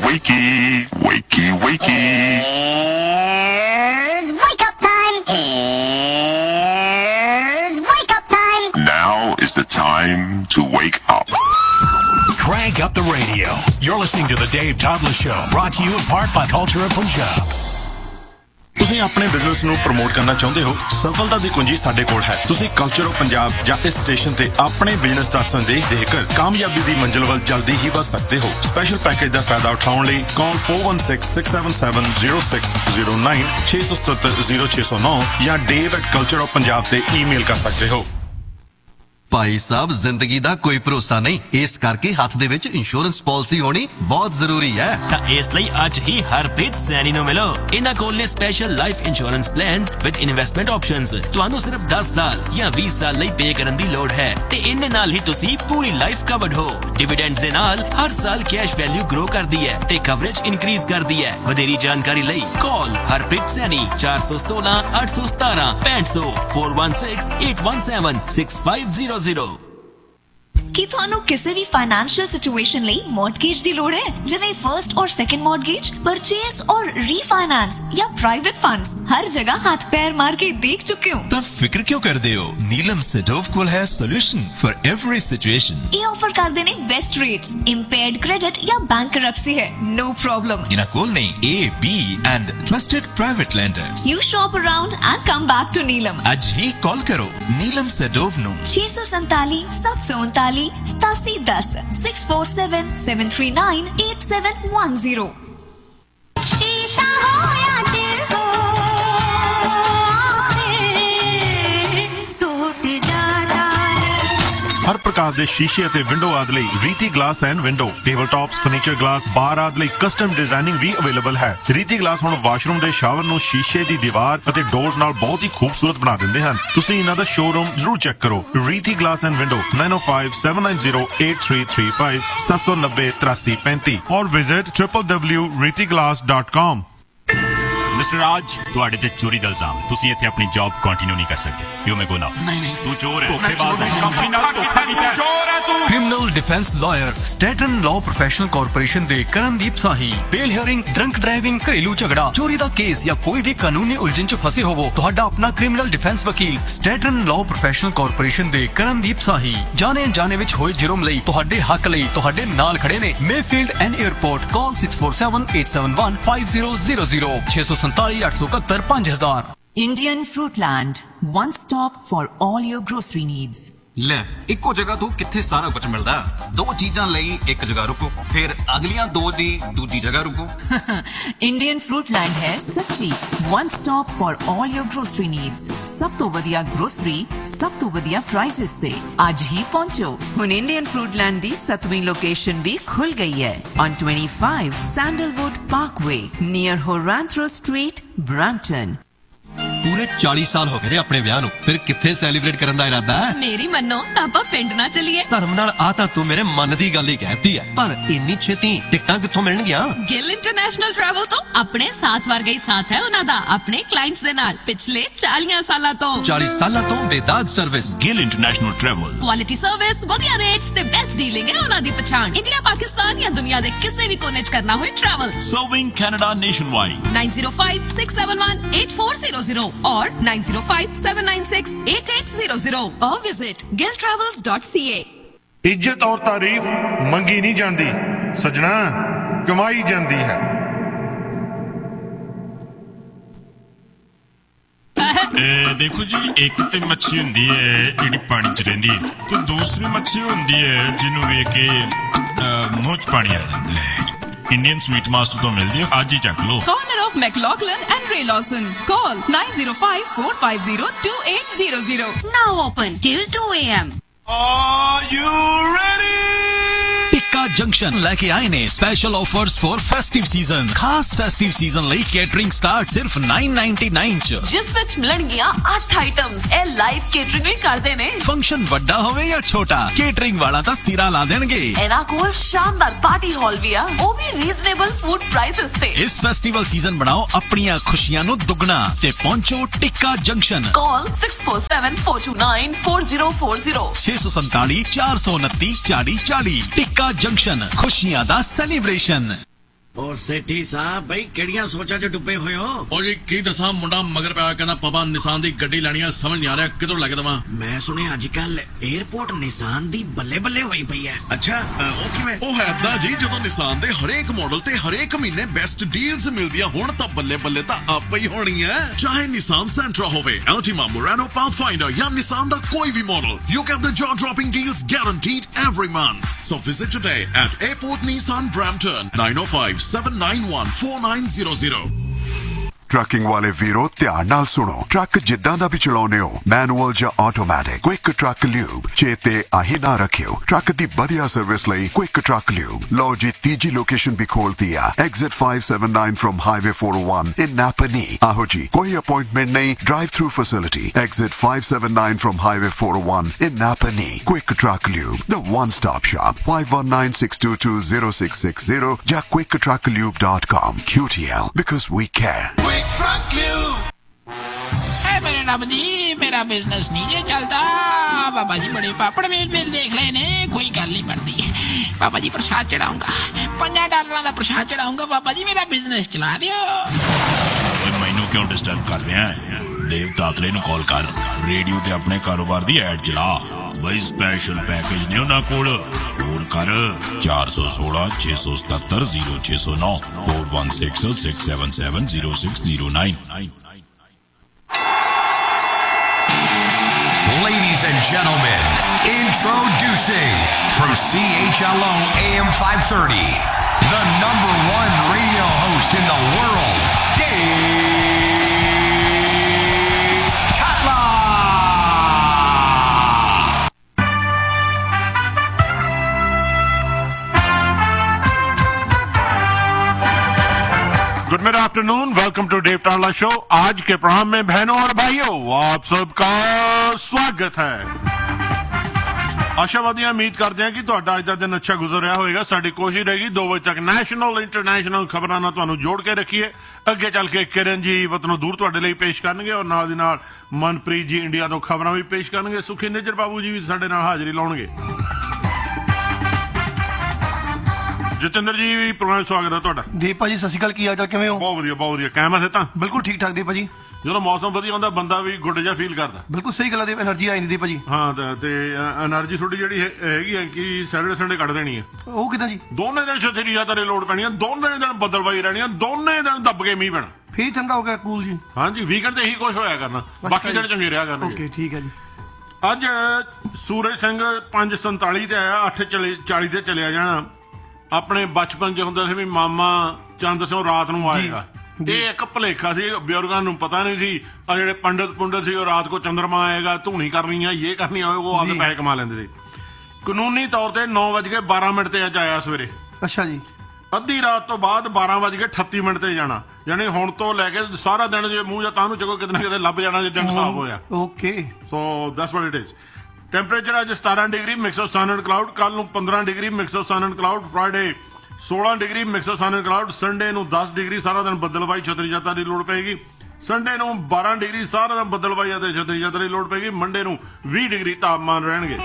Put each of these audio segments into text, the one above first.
wakey, wakey, wakey. Here's wake up time. Here's wake up time. Now is the time to wake up. Crank up the radio. You're listening to the Dave Toddler Show, brought to you in part by Culture of Punjab. ਤੁਸੀਂ ਆਪਣੇ business ਨੂੰ promote ਕਰਨਾ ਚਾਹੁੰਦੇ ਹੋ? ਸਫਲਤਾ ਦੀ ਕੁੰਜੀ ਸਾਡੇ ਕੋਲ ਹੈ। ਤੁਸੀਂ ਕਲਚਰ ਆਫ ਪੰਜਾਬ ਜਾਂ ਇਸ ਸਟੇਸ਼ਨ ਤੇ ਆਪਣੇ ਬਿਜ਼ਨਸ ਦਾ ਸੰਦੇਸ਼ ਦੇ ਕੇ ਕਾਮਯਾਬੀ ਦੀ ਮੰਜ਼ਿਲ ਵੱਲ ਜਲਦੀ ਹੀ ਵੱਧ ਸਕਦੇ ਹੋ। ਸਪੈਸ਼ਲ ਪੈਕੇਜ ਦਾ ਫਾਇਦਾ ਉਠਾਉਣ ਲਈ ਕਾਲ 4166770609 6770609 ਜਾਂ dave@cultureofpunjab ਤੇ ਈਮੇਲ ਕਰ ਸਕਦੇ ਹੋ। ਭਾਈ ਸਾਹਿਬ ਜ਼ਿੰਦਗੀ ਦਾ ਕੋਈ ਭਰੋਸਾ ਨਹੀਂ, ਇਸ ਕਰਕੇ ਹੱਥ ਦੇ ਵਿੱਚ ਇੰਸ਼ੋਰੈਂਸ ਪਾਲਿਸੀ ਹੋਣੀ ਬਹੁਤ ਜ਼ਰੂਰੀ ਹੈ। ਤਾਂ ਇਸ ਲਈ ਅੱਜ ਹੀ ਹਰਪ੍ਰੀਤ ਸੈਣੀ ਨੂੰ ਮਿਲੋ। ਇਹਨਾਂ ਕੋਲ ਨੇ special life insurance plans with investment options. ਤੁਹਾਨੂੰ ਸਿਰਫ 10 ਸਾਲ ਜਾਂ 20 ਸਾਲ ਲਈ ਪੇ ਕਰਨ ਦੀ ਲੋੜ ਹੈ ਤੇ ਇਹਨੇ ਨਾਲ ਹੀ ਤੁਸੀਂ ਪੂਰੀ ਲਾਈਫ ਕਵਰਡ ਹੋ। ਡਿਵੀਡੈਂਡਸ ਦੇ ਨਾਲ ਹਰ ਸਾਲ ਕੈਸ਼ ਵੈਲਿਊ ਗਰੋ ਕਰਦੀ ਹੈ ਤੇ ਕਵਰੇਜ ਇਨਕਰੀਜ਼ ਕਰਦੀ ਹੈ। ਵਧੇਰੀ ਜਾਣਕਾਰੀ ਲਈ ਕਾਲ ਹਰਪ੍ਰੀਤ ਸੈਣੀ 416 817 6500 416 817 6500। ਕੀ ਤੁਹਾਨੂੰ ਕਿਸੇ ਵੀ ਫਾਈਨੈਂਸ਼ੀਅਲ ਸਿਚੁਏਸ਼ਨ ਲਈ ਮੌਰਗੇਜ ਦੀ ਲੋੜ ਹੈ, ਜਿਵੇਂ ਫਰਸਟ ਔਰ ਸੈਕੰਡ ਮੌਰਗੇਜ, ਪਰਚੇਸ ਔਰ ਰੀਫਾਈਨਾਂਸ ਜਾਂ ਪ੍ਰਾਈਵੇਟ ਫੰਡਸ? ਹਰ ਜਗ੍ਹਾ ਹੱਥ ਪੈਰ ਮਾਰ ਕੇ ਦੇਖ ਚੁੱਕੇ ਹੋ ਤਾਂ ਫਿਕਰ ਕਿਉਂ ਕਰਦੇ ਹੋ? ਨੀਲਮ ਸੈਡੋਵ ਕੋਲ ਹੈ ਸੋਲੂਸ਼ਨ ਫॉर एवरी ਸਿਚੁਏਸ਼ਨ। ਇਹ ਆਫਰ ਕਰਦੇ ਨੇ ਬੈਸਟ ਰੇਟਸ, ਇੰਪੇਅਰਡ ਕ੍ਰੈਡਿਟ ਜਾਂ ਬੈਂਕਰਪਸੀ ਹੈ, ਨੋ ਪ੍ਰੋਬਲਮ। ਇਹਨਾਂ ਕੋਲ ਨੇ A, B and trusted private lenders. You shop around and come back to Neelam. ਅੱਜ ਹੀ ਕਾਲ ਕਰੋ ਨੀਲਮ ਸੈਡੋਵ ਨੂੰ 647 739 8710 647 739 8710। शीशा हो या दिल हो, टूट जाता है। ਹਰ ਪ੍ਰਕਾਰ ਦੇ ਸ਼ੀਸ਼ੇ ਅਤੇ ਵਿੰਡੋ ਆਦਿ ਲਈ ਰੀਤੀ glass and window, table tops, furniture glass, ਬਾਰ ਆਦਿ ਲਈ ਕਸਟਮ ਡਿਜ਼ਾਈਨਿੰਗ ਵੀ ਅਵੇਲੇਬਲ ਹੈ। ਰੀਤੀ ਗਲਾਸ ਹੁਣ ਵਾਸ਼ਰੂਮ ਦੇ ਸ਼ਾਵਰ ਨੂੰ ਸ਼ੀਸ਼ੇ ਦੀ ਦੀਵਾਰ ਅਤੇ ਡੋਰਸ ਨਾਲ ਬਹੁਤ ਹੀ ਖੂਬਸੂਰਤ ਬਣਾ ਦਿੰਦੇ ਹਨ। ਤੁਸੀਂ ਇਹਨਾਂ ਦਾ ਸ਼ੋਰੂਮ ਜ਼ਰੂਰ ਚੈੱਕ ਕਰੋ। ਰੀਤੀ glass and window 9057908335 790 8335 or visit www.reetiglass.com। Mister ਰਾਜ, ਤੁਹਾਡੇ ਤੇ ਚੋਰੀ ਦਾ ਇਲਜ਼ਾਮ ਹੈ। ਤੁਸੀਂ ਇੱਥੇ ਆਪਣੀ ਜੌਬ ਕੰਟੀਨਿਊ ਨਹੀਂ ਕਰ ਸਕਦੇ। ਯੂ ਮੇ ਗੋ ਨਾਓ। ਨਹੀਂ ਤੂੰ ਚੋਰ ਹੈ, ਧੋਖੇਬਾਜ਼ ਹੈ, ਕੰਪਨੀ ਨਾਲ ਧੋਖਾ ਕੀਤਾ ਹੈ। ਚੋਰ ਹੈ ਤੂੰ। Criminal defence lawyer ਸਟੈਟਨ law professional corporation ਦੇ ਕਰਨਦੀਪ ਸਾਹੀ। ਬੇਲ ਹੀਅਰਿੰਗ, ਡਰੰਕ ਡਰਾਈਵਿੰਗ, ਘਰੇਲੂ ਝਗੜਾ, ਚੋਰੀ ਦਾ ਕੇਸ ਜਾਂ ਕੋਈ ਵੀ ਕਾਨੂੰਨੀ ਉਲਝਣ 'ਚ ਫਸੇ ਹੋਵੋ, ਤੁਹਾਡਾ ਆਪਣਾ ਕ੍ਰਿਮੀਨਲ ਡਿਫੈਂਸ ਵਕੀਲ ਸਟੈਟਨ ਲਾਅ ਪ੍ਰੋਫੈਸ਼ਨਲ ਕਾਰਪੋਰੇਸ਼ਨ ਦੇ ਕਰਨਦੀਪ ਸਾਹੀ ਜਾਣੇ ਅਣਜਾਣੇ ਵਿੱਚ ਹੋਏ ਜੁਰਮ ਲਈ ਤੁਹਾਡੇ ਹੱਕ ਲਈ ਤੁਹਾਡੇ ਨਾਲ ਖੜੇ ਨੇ। Mayfield and airport call 6478715000 647 871 5000। Indian Fruitland, one stop for all your grocery needs. ਲੈ, ਇੱਕੋ ਜਗ੍ਹਾ ਤੋਂ ਕਿੱਥੇ ਸਾਰਾ ਕੁਝ ਮਿਲਦਾ? ਦੋ ਚੀਜ਼ਾਂ ਲਈ ਇੱਕ ਜਗ੍ਹਾ ਰੁਕੋ, ਫਿਰ ਅਗਲੀਆਂ ਦੋ ਦੀ ਦੂਜੀ ਜਗ੍ਹਾ ਰੁਕੋ। Indian Fruitland ਹੈ ਸੱਚੀ one stop for all your grocery needs. ਸਭ ਤੋਂ ਵਧੀਆ ਗਰੋਸਰੀ, ਸਭ ਤੋਂ ਵਧੀਆ ਪ੍ਰਾਈਸਿਸ ਤੇ ਅੱਜ ਹੀ ਪਹੁੰਚੋ। ਹੁਣ Indian Fruitland ਦੀ 7ਵੀਂ ਲੋਕੇਸ਼ਨ ਵੀ ਖੁੱਲ ਗਈ ਹੈ on 25 Sandalwood Parkway near Horantro Street, Brampton। ਪੂਰੇ 40 ਸਾਲ ਹੋ ਗਏ ਨੇ ਆਪਣੇ ਵਿਆਹ ਨੂੰ, ਫਿਰ ਕਿੱਥੇ ਸੈਲੀਬ੍ਰੇਟ ਕਰਨ ਦਾ ਇਰਾਦਾ ਹੈ? ਮੇਰੀ ਮੰਨੋ ਤਾਂ ਆਪਾਂ ਪਿੰਡ ਨਾ ਚੱਲੀਏ। ਧਰਮ ਨਾਲ ਆ ਤਾਂ ਤੂੰ ਮੇਰੇ ਮਨ ਦੀ ਗੱਲ ਹੀ ਕਹਿਤੀ ਹੈ, ਪਰ ਇੰਨੀ ਛੇਤੀ ਟਿਕਟਾਂ ਕਿੱਥੋਂ ਮਿਲਣਗੀਆਂ? ਗਿੱਲ ਇੰਟਰਨੈਸ਼ਨਲ ਟਰੈਵਲ ਤੋਂ। ਆਪਣੇ ਸਾਥ ਵਰਗਾ ਹੀ ਸਾਥ ਹੈ ਉਹਨਾਂ ਦਾ ਆਪਣੇ ਕਲਾਇੰਟਸ ਦੇ ਨਾਲ ਪਿਛਲੇ 40 ਸਾਲਾਂ ਤੋਂ। 40 ਸਾਲਾਂ ਤੋਂ ਬੇਦਾਗ service. Gill international travel. Quality service, ਵਧੀਆ ਰੇਟਸ ਤੇ ਬੈਸਟ ਡੀਲਿੰਗ ਹੈ ਉਹਨਾਂ ਦੀ ਪਛਾਣ। ਇੰਡੀਆ, ਪਾਕਿਸਤਾਨ ਜਾਂ ਦੁਨੀਆ ਦੇ ਕਿਸੇ ਵੀ ਕੋਨੇ 'ਚ ਕਰਨਾ ਹੋਏ travel. Serving Canada nationwide. 9056718400 or 9057968800 or visit gilltravels.ca। ਇੱਜ਼ਤ ਔਰ ਤਾਰੀਫ ਮੰਗੀ ਨਹੀਂ ਜਾਂਦੀ ਸਜਣਾ, ਕਮਾਈ ਜਾਂਦੀ ਹੈ। ਦੇਖੋ ਜੀ, ਇੱਕ ਤੇ ਮੱਛੀ ਹੁੰਦੀ ਹੈ ਜਿਹੜੀ ਪਾਣੀ 'ਚ ਰਹਿੰਦੀ ਹੈ ਤੇ ਦੂਸਰੀ ਮੱਛੀ ਹੁੰਦੀ ਹੈ ਜਿਹਨੂੰ ਵੇਖ ਕੇ ਮੂੰਹ 'ਚ ਪਾਣੀ ਆ ਜਾਂਦਾ ਹੈ। ਇੰਡੀਅਨ ਸਵੀਟ ਮਾਸਟਰ ਤੋਂ ਮਿਲਦੀ ਹੈ, ਅੱਜ ਹੀ ਚੱਕ ਲਓ। Corner of McLaughlin and Ray Lawson. Call 905-450-2800. Now open till 2 a.m. Are you ready? Tikka junction ਲੈ ਕੇ ਆਏ ਨੇ special offers for festive season. ਖਾਸ ਫੈਸਟਿਵ ਸੀਜ਼ਨ ਲਈ ਕੇਟਰਿੰਗ ਸਟਾਰਟ ਸਿਰਫ 999 ਚ, ਜਿਸ ਵਿੱਚ ਮਿਲਣਗੀਆਂ 8 ਆਈਟਮਸ। ਇਹ ਲਾਈਵ ਕੇਟਰਿੰਗ ਵੀ ਕਰਦੇ ਨੇ। ਫੰਕਸ਼ਨ ਵੱਡਾ ਹੋਵੇ ਜਾਂ ਛੋਟਾ, ਕੇਟਰਿੰਗ ਵਾਲਾ ਤਾਂ ਸਿਰਾ ਲਾ ਦੇਣਗੇ। ਇਹਨਾਂ ਕੋਲ ਸ਼ਾਨਦਾਰ ਪਾਰਟੀ ਹਾਲ ਵੀ ਆ, ਉਹ ਵੀ ਰੀਜ਼ਨੇਬਲ ਫੂਡ ਪ੍ਰਾਈਸਸ ਤੇ। ਇਸ ਫੈਸਟੀਵਲ ਸੀਜ਼ਨ ਬਣਾਓ ਆਪਣੀਆਂ ਖੁਸ਼ੀਆਂ ਨੂੰ ਦੁੱਗਣਾ ਤੇ ਪਹੁੰਚੋ ਟਿੱਕਾ ਜੰਕਸ਼ਨ। ਕਾਲ 6474294040 647 429 4040। ਟਿੱਕਾ ਜੰਕਸ਼ਨ, ਖੁਸ਼ੀਆਂ ਦਾ ਸੈਲੀਬ੍ਰੇਸ਼ਨ। ਉਹ ਸੇਠੀ ਸਾਹਿਬ ਬਈ ਕਿਹੜੀਆਂ ਸੋਚਾਂ 'ਚ ਡੁੱਬੇ ਹੋਏ ਹੋ? ਉਹ ਜੀ ਕੀ ਦੱਸਾਂ, ਮੁੰਡਾ ਮਗਰ ਪਿਆ ਕਹਿੰਦਾ ਪਾਪਾ ਨਿਸਾਨ ਦੀ ਗੱਡੀ ਲੈਣੀ ਆ, ਸਮਝ ਨਹੀਂ ਆ ਰਿਹਾ ਕਿੱਧਰੋਂ ਲੈ ਕੇ ਦੇਵਾਂ। ਮੈਂ ਸੁਣਿਆ ਅੱਜ ਕੱਲ 에어ਪੋਰਟ ਨਿਸਾਨ ਦੀ ਬੱਲੇ ਬੱਲੇ ਹੋਈ ਪਈ ਹੈ। ਅੱਛਾ ਉਹ ਕਿਵੇਂ? ਉਹ ਐਦਾਂ ਜੀ, ਜਦੋਂ ਨਿਸਾਨ ਦੇ ਹਰੇਕ ਮਾਡਲ ਤੇ ਹਰੇਕ ਮਹੀਨੇ ਬੈਸਟ ਡੀਲਸ ਮਿਲਦੀਆਂ ਹੁਣ ਤਾਂ ਬੱਲੇ ਬੱਲੇ ਤਾਂ ਆਪੇ ਹੀ ਹੋਣੀ ਹੈ। ਚਾਹੇ ਨਿਸਾਨ ਸੈਂਟਰਾ ਹੋਵੇ, ਐਲਟੀਮਾ, ਮੁਰਾਨੋ, ਪਾਥਫਾਈਂਡਰ ਜਾਂ ਨਿਸਾਨ ਦਾ ਕੋਈ ਵੀ model, you get the jaw-dropping deals guaranteed every month. So visit today at Airport Nissan Brampton, 905-791-4900. Trucking ਵਾਲੇ ਵੀਰੋ ਧਿਆਨ ਨਾਲ ਸੁਣੋ। ਟਰੱਕ ਜਿੱਦਾਂ ਦਾ ਵੀ ਚਲਾਉਨੇ ਹੋ, ਮੈਨੂਅਲ ਜਾਂ ਆਟੋਮੈਟਿਕ, ਕੁਇਕ ਟਰੱਕ ਲਿਊਬ ਚੇਤੇ ਆਹੀ ਨਾ ਰੱਖਿਓ। ਟਰੱਕ ਦੀ ਵਧੀਆ ਸਰਵਿਸ ਲਈ ਕੁਇਕ ਟਰੱਕ ਲਿਊਬ। ਲਓ ਜੀ, ਤੀਜੀ ਲੋਕੇਸ਼ਨ ਵੀ ਖੋਲਤੀ ਆ, ਐਗਜ਼ਿਟ 579 ਫਰਮ ਹਾਈਵੇ 401 ਇਨ ਨਾਪਨੀ। ਆਹੋ ਜੀ, ਕੋਈ ਅਪਾਇੰਟਮੈਂਟ ਨਹੀਂ, drive through facility, exit 579 firm highway 401 in ਨਾਪਨੀ। Quick truck lube, the one stop shop, 5196220660 ਜਾਂ quicktruckliube.com. QTL, because we care. मेरे रब जी, मेरा बिजनेस नहीं जे चलता। बाबा जी बड़े पापड़ मेल देख ले ने, कोई गल नहीं बनती। बाबा जी प्रसाद चढ़ाऊंगा, $5 का प्रसाद चढ़ाऊंगा। बाबा जी मेरा बिजनेस चला दियो। मैनू क्यों डिस्टर्ब कर रहा है? देव तातरे नूं कॉल कर, रेडियो ते अपने कारोबार दी एड चला बई। स्पेशल पैकेज ने उन्हां कोल, फोन कर 416-677-0609 416-677-0609। Ladies and gentlemen, introducing from CHLO AM 530, the #1 radio host in the world, Dave Tatla. Good mid afternoon, welcome to Dave टाला शो। आज के प्रोग्राम में बहनों और भाइयों आप सबका स्वागत है। आशावादी उम्मीद करते हैं कि ਤੁਹਾਡਾ ਅੱਜ ਦਾ ਦਿਨ ਅੱਛਾ ਗੁਜ਼ਰ ਰਿਹਾ ਹੋਵੇਗਾ। ਸਾਡੀ ਕੋਸ਼ਿਸ਼ ਰਹੇਗੀ 2 ਵਜੇ ਤੱਕ ਨੈਸ਼ਨਲ ਇੰਟਰਨੈਸ਼ਨਲ ਖਬਰਾਂ ਨਾਲ ਤੁਹਾਨੂੰ ਜੋੜ ਕੇ ਰੱਖੀਏ। ਅੱਗੇ ਚੱਲ ਕੇ ਕਿਰਨ ਜੀ ਵਤਨੋਂ ਦੂਰ ਤੁਹਾਡੇ ਲਈ ਪੇਸ਼ ਕਰਨਗੇ ਔਰ ਨਾਲ ਦੀ ਨਾਲ ਮਨਪ੍ਰੀਤ ਜੀ ਇੰਡੀਆ ਤੋਂ ਖਬਰਾਂ ਵੀ ਪੇਸ਼ ਕਰਨਗੇ। ਸੁਖੀ ਨਿੱਜਰ ਬਾਬੂ ਜੀ ਵੀ ਸਾਡੇ ਨਾਲ ਹਾਜ਼ਰੀ ਲਾਉਣਗੇ। ਜਤਿੰਦਰ ਜੀ ਵੀ ਪ੍ਰੋਗਰਾਮ ਸਵਾਗਤ ਹੈ ਤੁਹਾਡਾ। ਦੀਪ ਭਾਜੀ ਸਤਿ ਸ਼੍ਰੀ ਅਕਾਲ, ਕੀ ਹਾਲ ਚਾਲ, ਕਿਵੇਂ ਹੋ? ਬਹੁਤ ਵਧੀਆ, ਬਹੁਤ ਵਧੀਆ। ਕਾਇਮ ਹੈ ਤਾਂ? ਬਿਲਕੁਲ ਠੀਕ ਠਾਕ ਦੀਪ ਭਾਜੀ। ਜਦੋਂ ਮੌਸਮ ਵਧੀਆ ਹੁੰਦਾ ਬੰਦਾ ਵੀ ਗੁੱਡ ਜਿਹਾ ਫੀਲ ਕਰਦਾ। ਬਿਲਕੁਲ ਸਹੀ ਗੱਲ ਹੈ, એનર્ਜੀ ਆ ਜਾਂਦੀ ਭਾਜੀ। ਹਾਂ ਤੇ એનર્ਜੀ ਥੋੜੀ ਜਿਹੜੀ ਹੈਗੀ ਹੈ ਕਿ ਸੈਟਰਡੇ ਸੰਡੇ ਕੱਢ ਦੇਣੀ ਹੈ। ਉਹ ਕਿਦਾਂ ਜੀ? ਦੋਨੇ ਦਿਨ ਛਤਰੀ ਜ਼ਿਆਦਾ ਲੋਡ ਪੈਣੀ ਹੈ, ਦੋਨੇ ਦਿਨ ਬੱਦਲਵਾਈ ਰਹਿਣੀ ਹੈ, ਦੋਨੇ ਦਿਨ ਦੱਬ ਕੇ ਮੀਂਹ ਪੈਣਾ, ਫੇਰ ਠੰਡਾ ਹੋ ਗਿਆ ਕੂਲ ਜੀ। ਹਾਂਜੀ, ਵੀਕਐਂਡ ਤੇ ਇਹੀ ਕੁਝ ਹੋਇਆ ਕਰਨਾ, ਬਾਕੀ ਦਿਨ ਚੰਗੇ ਰਿਹਾ ਕਰਨਗੇ। ਓਕੇ ਠੀਕ ਹੈ ਜੀ। ਅੱਜ ਸੂਰਜ ਸਿੰਘ 5:47 ਤੇ ਆਇਆ, 8:40 ਤੇ ਚਲਿਆ ਜਾਣਾ। ਆਪਣੇ ਬਚਪਨ 'ਚ ਹੁੰਦਾ ਸੀ ਵੀ ਮਾਮਾ ਚੰਦ ਸਿੰਘ ਰਾਤ ਨੂੰ ਆਏਗਾ। ਇਹ ਇੱਕ ਭੁਲੇਖਾ ਸੀ, ਬਜ਼ੁਰਗਾਂ ਨੂੰ ਪਤਾ ਨਹੀਂ ਸੀ। ਆ ਜਿਹੜੇ ਪੰਡਤ ਸੀ ਉਹ ਰਾਤ ਕੋ ਚੰਦਰਮਾ ਆਏਗਾ, ਧੂਣੀ ਕਰਨੀ ਆ, ਇਹ ਕਰਨੀ ਆ, ਉਹ ਆਪਦੇ ਪੈਸੇ ਕਮਾ ਲੈਂਦੇ ਸੀ। ਕਾਨੂੰਨੀ ਤੌਰ ਤੇ 9:12 ਤੇ ਅੱਜ ਆਇਆ ਸਵੇਰੇ। ਅੱਛਾ ਜੀ। ਅੱਧੀ ਰਾਤ ਤੋਂ ਬਾਅਦ 12:38 ਤੇ ਜਾਣਾ, ਯਾਨੀ ਹੁਣ ਤੋਂ ਲੈ ਕੇ ਸਾਰਾ ਦਿਨ ਜੇ ਮੂੰਹ ਜਾਂ ਤਾਂ ਨੂੰ ਚੱਕੋ ਕਿਤੇ ਨਾ ਕਿਤੇ ਲੱਭ ਜਾਣਾ ਜੇ ਦਿਨ ਸਾਫ਼ ਹੋਇਆ। Okay, so that's what it is. Temperature ਅੱਜ 17 degree mix of son and cloud, ਕੱਲ ਨੂੰ 15 degree mix of son and cloud, Friday 16 degree mix of son and cloud, Sunday ਨੂੰ 10 ਡਿਗਰੀ, ਸਾਰਾ ਦਿਨ ਬੱਦਲਵਾਈ, ਛਤਰੀ ਛਾਤਾ ਦੀ ਲੋੜ ਪਏਗੀ। ਸੰਡੇ ਨੂੰ 12 ਡਿਗਰੀ, ਸਾਰਾ ਦਿਨ ਬੱਦਲਵਾਈ ਅਤੇ ਛਤਰੀ ਛਾਤਾ ਦੀ ਲੋੜ ਪਏਗੀ। ਮੰਡੇ ਨੂੰ 20 ਡਿਗਰੀ ਤਾਪਮਾਨ ਰਹਿਣਗੇ।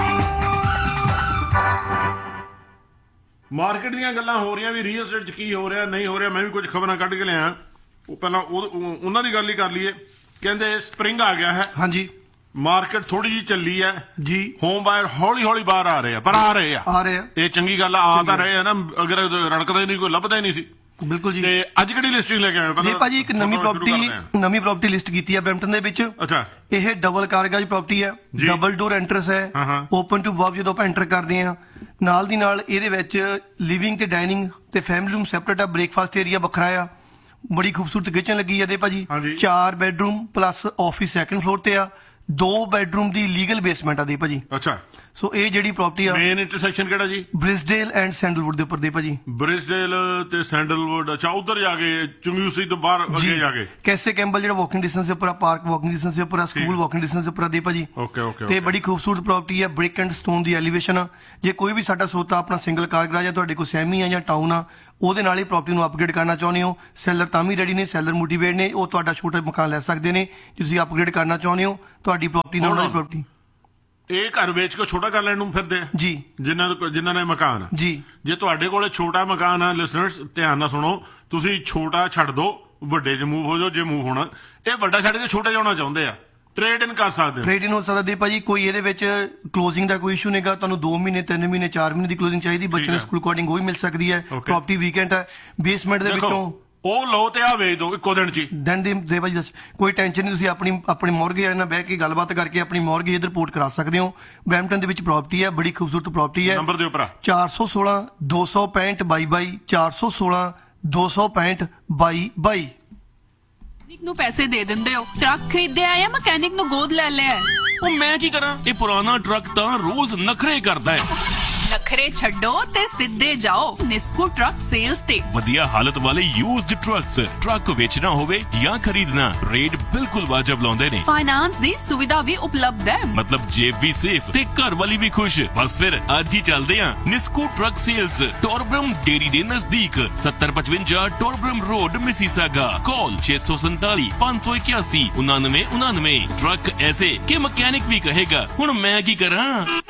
ਮਾਰਕੀਟ ਦੀਆਂ ਗੱਲਾਂ ਹੋ ਰਹੀਆਂ ਵੀ ਰੀਅਲ ਸਟੇਟ 'ਚ ਕੀ ਹੋ ਰਿਹਾ ਨਹੀਂ ਹੋ ਰਿਹਾ। ਮੈਂ ਵੀ ਕੁਝ ਖਬਰਾਂ ਕੱਢ ਕੇ ਲਿਆ। ਉਹ ਪਹਿਲਾਂ ਉਹਨਾਂ ਦੀ ਗੱਲ ਹੀ ਕਰ ਲਈਏ। ਕਹਿੰਦੇ ਸਪਰਿੰਗ ਆ ਗਿਆ ਹੈ। ਹਾਂਜੀ, ਮਾਰਕੀਟ ਥੋੜੀ ਜਿਹੀ ਚੱਲੀ ਹੈ ਜੀ। ਹੋਮ ਬਾਇਰ ਹੌਲੀ ਹੌਲੀ ਬਾਹਰ ਆ ਰਹੇ ਆ, ਪਰ ਆ ਰਹੇ ਆ। ਇਹ ਚੰਗੀ ਗੱਲ ਆ ਤਾਂ ਰਹੇ ਆ ਨਾ, ਅਗਰ ਰੜਕਦਾ ਹੀ ਨਹੀਂ, ਕੋਈ ਲੱਭਦਾ ਹੀ ਨਹੀਂ ਸੀ। ਬਿਲਕੁਲ ਜੀ। ਤੇ ਅੱਜ ਕਿਹੜੀ ਲਿਸਟਿੰਗ ਲੈ ਕੇ ਆਏ ਹੋ? ਜੀ ਭਾਜੀ ਇੱਕ ਨਵੀਂ ਪ੍ਰਾਪਰਟੀ ਲਿਸਟ ਕੀਤੀ ਹੈ ਬਰੈਂਪਟਨ ਦੇ ਵਿੱਚ। ਅੱਛਾ। ਇਹ ਡਬਲ ਕਾਰਗੇਜ ਪ੍ਰਾਪਰਟੀ ਹੈ, ਡਬਲ ਡੋਰ ਐਂਟਰਸ ਹੈ, ਓਪਨ ਟੂ ਵਰਕ। ਜਦੋਂ ਆਪਾਂ ਐਂਟਰ ਕਰਦੇ ਆ ਨਾਲ ਦੀ ਨਾਲ ਇਹਦੇ ਵਿੱਚ ਲਿਵਿੰਗ ਤੇ ਡਾਈਨਿੰਗ ਤੇ ਫੈਮਿਲੀ ਰੂਮ ਸੈਪਰੇਟ ਆ, ਬ੍ਰੇਕਫਾਸਟ ਏਰੀਆ ਵੱਖਰਾ ਆ। ਬੜੀ ਖੂਬਸੂਰਤ ਕਿਚਨ ਲੱਗੀ ਹੈ ਤੇ ਭਾਜੀ 4 bedroom plus office second floor ਤੇ ਆ, 2 ਬੈਡਰੂਮ ਦੀ ਲੀਗਲ ਬੇਸਮੈਂਟ ਆ ਦੇ ਭਾਜੀ। ਅੱਛਾ। ਸੋ ਇਹ ਜਿਹੜੀ ਪ੍ਰਾਪਰਟੀ ਆ, ਮੇਨ ਇੰਟਰਸੈਕਸ਼ਨ ਕਿਹੜਾ ਜੀ? ਬ੍ਰਿਸਡੇਲ ਐਂਡ ਸੈਂਡਲਵੁੱਡ ਦੇ ਉੱਪਰ ਦੇ ਭਾਜੀ। ਬ੍ਰਿਸਡੇਲ ਤੇ ਸੈਂਡਲਵੁੱਡ, ਅੱਛਾ, ਉਧਰ ਜਾ ਕੇ ਚੰਗਿਊਸੀ ਤੋਂ ਬਾਹਰ ਅੱਗੇ ਜਾ ਕੇ ਕੈਸੇ ਕੈਂਬਲ ਜਿਹੜਾ ਵਾਕਿੰਗ ਡਿਸਟੈਂਸ ਦੇ ਉੱਪਰ ਆ, ਪਾਰਕ ਵਾਕਿੰਗ ਡਿਸਟੈਂਸ ਦੇ ਉੱਪਰ ਆ, ਸਕੂਲ ਵਾਕਿੰਗ ਡਿਸਟੈਂਸ ਦੇ ਉੱਪਰ ਆ ਦੇ ਭਾਜੀ। ਓਕੇ। ਤੇ ਬੜੀ ਖੂਬਸੂਰਤ ਪ੍ਰਾਪਰਟੀ ਆ, brick and stone the elevation ਆ। ਜੇ ਕੋਈ ਵੀ ਸਾਡਾ ਸੋਤਾ ਆਪਣਾ ਸਿੰਗਲ ਕਾਰ ਗਰਾਜ ਆ, ਤੁਹਾਡੇ ਕੋਲ ਸੈਮੀ ਆ ਜਾਂ ਟਾਊਨ ਆ, ਉਹਦੇ ਨਾਲ ਹੀ ਪ੍ਰਾਪਰਟੀ ਨੂੰ ਅਪਗ੍ਰੇਡ ਕਰਨਾ ਚਾਹੁੰਦੇ ਹੋ, ਸੈਲਰ ਤਾਂ ਵੀ ਰੈਡੀ ਨੇ, ਸੈਲਰ ਮੋਟੀਵੇਟ ਨੇ, ਉਹ ਤੁਹਾਡਾ ਛੋਟਾ ਮਕਾਨ ਲੈ ਸਕਦੇ ਨੇ। ਜੇ ਤੁਸੀਂ ਅਪਗ੍ਰੇਡ ਕਰਨਾ ਚਾਹੁੰਦੇ ਹੋ ਤੁਹਾਡੀ ਪ੍ਰਾਪਰਟੀ ਨਾਲ ਉਹਦੀ ਪ੍ਰਾਪਰਟੀ। ਇਹ ਘਰ ਵੇਚ ਕੇ ਛੋਟਾ ਕਰ ਲੈਣ ਨੂੰ ਫਿਰਦੇ ਆ ਜੀ, ਜਿਨ੍ਹਾਂ ਨੇ ਮਕਾਨ ਜੀ। ਜੇ ਤੁਹਾਡੇ ਕੋਲੇ ਛੋਟਾ ਮਕਾਨ ਆ, ਲਿਸਨਰਸ ਧਿਆਨ ਨਾਲ ਸੁਣੋ, ਤੁਸੀਂ ਛੋਟਾ ਛੱਡ ਦੋ, ਵੱਡੇ 'ਚ ਮੂਵ ਹੋ ਜਾਓ ਜੇ ਮੂਵ ਹੋਣਾ। ਇਹ ਵੱਡਾ ਛੱਡ ਕੇ ਛੋਟਾ ਜਾਣਾ ਚਾਹੁੰਦੇ ਆ, ਟ੍ਰੇਡ ਇਨ ਕਰ ਸਕਦੇ, ਟ੍ਰੇਡ ਇਨ ਹੋ ਸਕਦਾ ਭਾਜੀ। ਕੋਈ ਇਹਦੇ ਵਿੱਚ ਕਲੋਜ਼ਿੰਗ ਦਾ ਕੋਈ ਇਸ਼ੂ ਨਹੀਂਗਾ। ਤੁਹਾਨੂੰ 2 ਮਹੀਨੇ 3 ਮਹੀਨੇ 4 ਮਹੀਨੇ ਦੀ ਕਲੋਜ਼ਿੰਗ ਚਾਹੀਦੀ, ਬੱਚੇ ਨੂੰ ਸਕੂਲ ਅਕੋਰਡਿੰਗ ਉਹ ਵੀ ਮਿਲ ਸਕਦੀ ਹੈ। ਪ੍ਰਾਪਰਟੀ ਵੀਕਐਂਡ ਹੈ, ਬੇਸਮੈਂਟ ਦੇ ਵਿੱਚੋਂ ਉਹ ਲਓ ਤੇ ਆ ਵੇਚ ਦੋ ਇੱਕੋ ਦਿਨ 'ਚ। ਦਿਨ ਦੇ ਭਾਜੀ ਦੱਸ, ਕੋਈ ਟੈਨਸ਼ਨ ਨਹੀਂ। ਤੁਸੀਂ ਆਪਣੀ ਮੌਰਗੇਜ ਵਾਲੇ ਨਾਲ ਬਹਿ ਕੇ ਗੱਲਬਾਤ ਕਰਕੇ ਆਪਣੀ ਮੌਰਗੇਜ ਇਧਰ ਰਿਪੋਰਟ ਕਰਾ ਸਕਦੇ ਹੋ। ਬਰੈਂਪਟਨ ਦੇ ਵਿੱਚ ਪ੍ਰਾਪਰਟੀ ਹੈ, ਬੜੀ ਖੂਬਸੂਰਤ ਪ੍ਰਾਪਰਟੀ ਹੈ। ਨੰਬਰ ਦਿਓ ਭਰਾ। 416 265 22 416 265 22। ਨੂੰ ਪੈਸੇ ਦੇ ਦਿੰਦੇ ਹੋ, ਟਰੱਕ ਖਰੀਦਿਆ ਜਾਂ ਮਕੈਨਿਕ ਨੂੰ ਗੋਦ ਲੈ ਲਿਆ? ਉਹ ਮੈਂ ਕੀ ਕਰਾਂ, ਇਹ ਪੁਰਾਣਾ ਟਰੱਕ ਤਾਂ ਰੋਜ਼ ਨਖਰੇ ਕਰਦਾ ਹੈ। ਨਖਰੇ ਛੱਡੋ ਤੇ ਸਿੱਧੇ ਜਾਓ ਨਿਸਕੂ ਟਰੱਕ ਸੇਲਸ ਤੇ। ਵਧੀਆ ਹਾਲਤ ਵਾਲੇ ਯੂਜ਼ਡ ਟਰੱਕਸ, ਟਰੱਕ ਵੇਚਣਾ ਹੋਵੇ ਜਾਂ ਖਰੀਦਣਾ, ਰੇਟ ਬਿਲਕੁਲ ਵਾਜਬ ਲਾਉਂਦੇ ਨੇ। ਫਾਈਨਾਂਸ ਦੀ ਸੁਵਿਧਾ ਵੀ ਉਪਲਬਧ ਹੈ, ਮਤਲਬ ਜੇਬ ਵੀ ਸੇਫ ਤੇ ਘਰ ਵਾਲੀ ਵੀ ਖੁਸ਼। ਬਸ ਫਿਰ ਅੱਜ ਹੀ ਚੱਲਦੇ ਆਂ ਨਿਸਕੂ ਟਰੱਕ ਸੇਲਸ, ਟੋਰਬਰਮ ਡੇਰੀ ਦੇ ਨਜ਼ਦੀਕ, 7055 ਟੋਰਬਰਮ ਰੋਡ, ਮਿਸੀਸਾਗਾ। ਕਾਲ 647 581 9999। ਟਰੱਕ ਐਸੇ ਕਿ ਮਕੈਨਿਕ ਵੀ ਕਹੇਗਾ ਹੁਣ ਮੈਂ ਕੀ ਕਰਾਂ।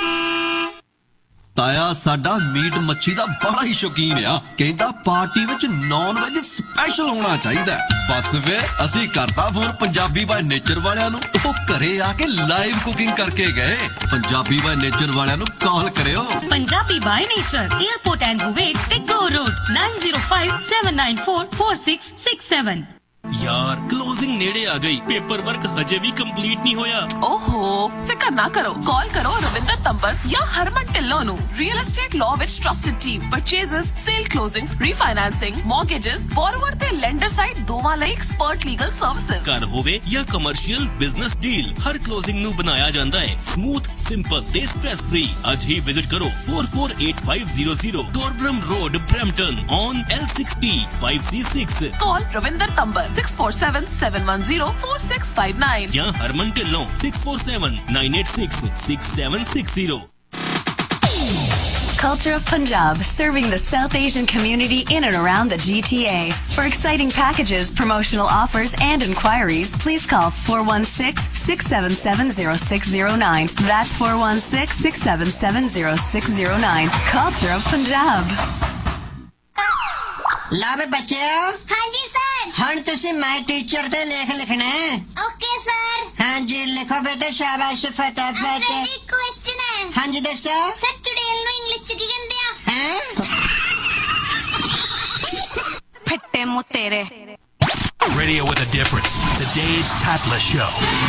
ਤਾਇਆ ਸਾਡਾ ਮੀਟ ਮੱਛੀ ਦਾ ਬੜਾ ਹੀ ਸ਼ੌਕੀਨ ਆ, ਕਹਿੰਦਾ ਪਾਰਟੀ ਵਿੱਚ ਨੌਨ ਵੈਜ ਸਪੈਸ਼ਲ ਹੋਣਾ ਚਾਹੀਦਾ। ਬਸ ਫਿਰ ਅਸੀਂ ਕਰਤਾ ਫੋਨ ਪੰਜਾਬੀ ਬਾਈ ਨੇਚਰ ਵਾਲਿਆਂ ਨੂੰ, ਉਹ ਘਰੇ ਆ ਕੇ ਲਾਈਵ ਕੁਕਿੰਗ ਕਰਕੇ ਗਏ। ਪੰਜਾਬੀ ਬਾਈ ਨੇਚਰ ਵਾਲਿਆਂ ਨੂੰ ਕਾਲ ਕਰਿਓ। Punjabi by nature, airport and ਬੁਵੇਟ ਤੇ ਗੋ ਰੋਡ, 9057944667। ਯਾਰ ਕਲੋਜ਼ਿੰਗ ਨੇੜੇ ਆ ਗਈ, ਪੇਪਰ ਵਰਕ ਹਜੇ ਵੀ ਕੰਪਲੀਟ ਨਹੀਂ ਹੋਇਆ। ਓਹੋ ਫਿਕਰ ਨਾ ਕਰੋ, ਕਾਲ ਕਰੋ ਰਵਿੰਦਰ ਤੰਬਰ ਜਾਂ ਹਰਮਨ ਢਿੱਲੋਂ ਨੂੰ। ਰੀਅਲ ਐਸਟੇਟ ਲਾਅ ਵਿੱਚ ਟਰਸਟਡ ਟੀਮ, ਪਰਚੇਜ਼ਸ, ਸੇਲ ਕਲੋਜ਼ਿੰਗਸ, ਰੀਫਾਈਨਾਂਸਿੰਗ, ਮੌਰਗੇਜਸ, ਬੋਰੋਵਰ ਤੇ ਲੈਂਡਰ ਸਾਈਡ ਦੋਵਾਂ ਲਈ ਐਕਸਪਰਟ ਲੀਗਲ ਸਰਵਿਸਿਜ਼। ਘਰ ਹੋਵੇ ਜਾਂ ਕਮਰਸ਼ੀਅਲ ਬਿਜ਼ਨਸ ਡੀਲ, ਹਰ ਕਲੋਜ਼ਿੰਗ ਨੂੰ ਬਣਾਇਆ ਜਾਂਦਾ ਹੈ ਸਮੂਥ, ਸਿੰਪਲ ਤੇ ਸਟ੍ਰੈਸ ਫ੍ਰੀ। ਅੱਜ ਹੀ ਵਿਜ਼ਿਟ ਕਰੋ 448500 ਟੋਰਬਰਮ road, Brampton on L60 5C6। ਕਾਲ ਰਵਿੰਦਰ ਤੰਬਰ 6477104659 ਜਾਂ ਹਰਮਨ Dhillon 6479866760। Culture of Punjab, serving the South Asian community in and around the GTA. For exciting packages, promotional offers and inquiries, please call 416-677-0609. That's 416-677-0609. Culture of Punjab. ਲਾਵੇ ਬੱਚਿਓ। ਹਾਂਜੀ sir. ਹੁਣ ਤੁਸੀਂ ਮੈਂ teacher ਤੇ ਲੇਖ ਲਿਖਣਾ ਹੈ। Okay sir. ਹਾਂਜੀ ਲਿਖੋ ਬੇਟੇ, ਸ਼ਾਬਾਸ਼, ਫਟਾਫਟ। ਸਰ ਜੀ ਕੁਐਸਚਨ ਹੈ। ਹਾਂਜੀ ਦੱਸੋ। ਸਰ ਚੁੜੇਲ ਨੂੰ ਇੰਗਲਿਸ਼ ਚ ਕੀ ਕਹਿੰਦੇ ਆ? ਹੈ ਫਿੱਟੇ ਮੂੰਹ ਤੇਰੇ। Radio with a difference. The Dave Tatla Show.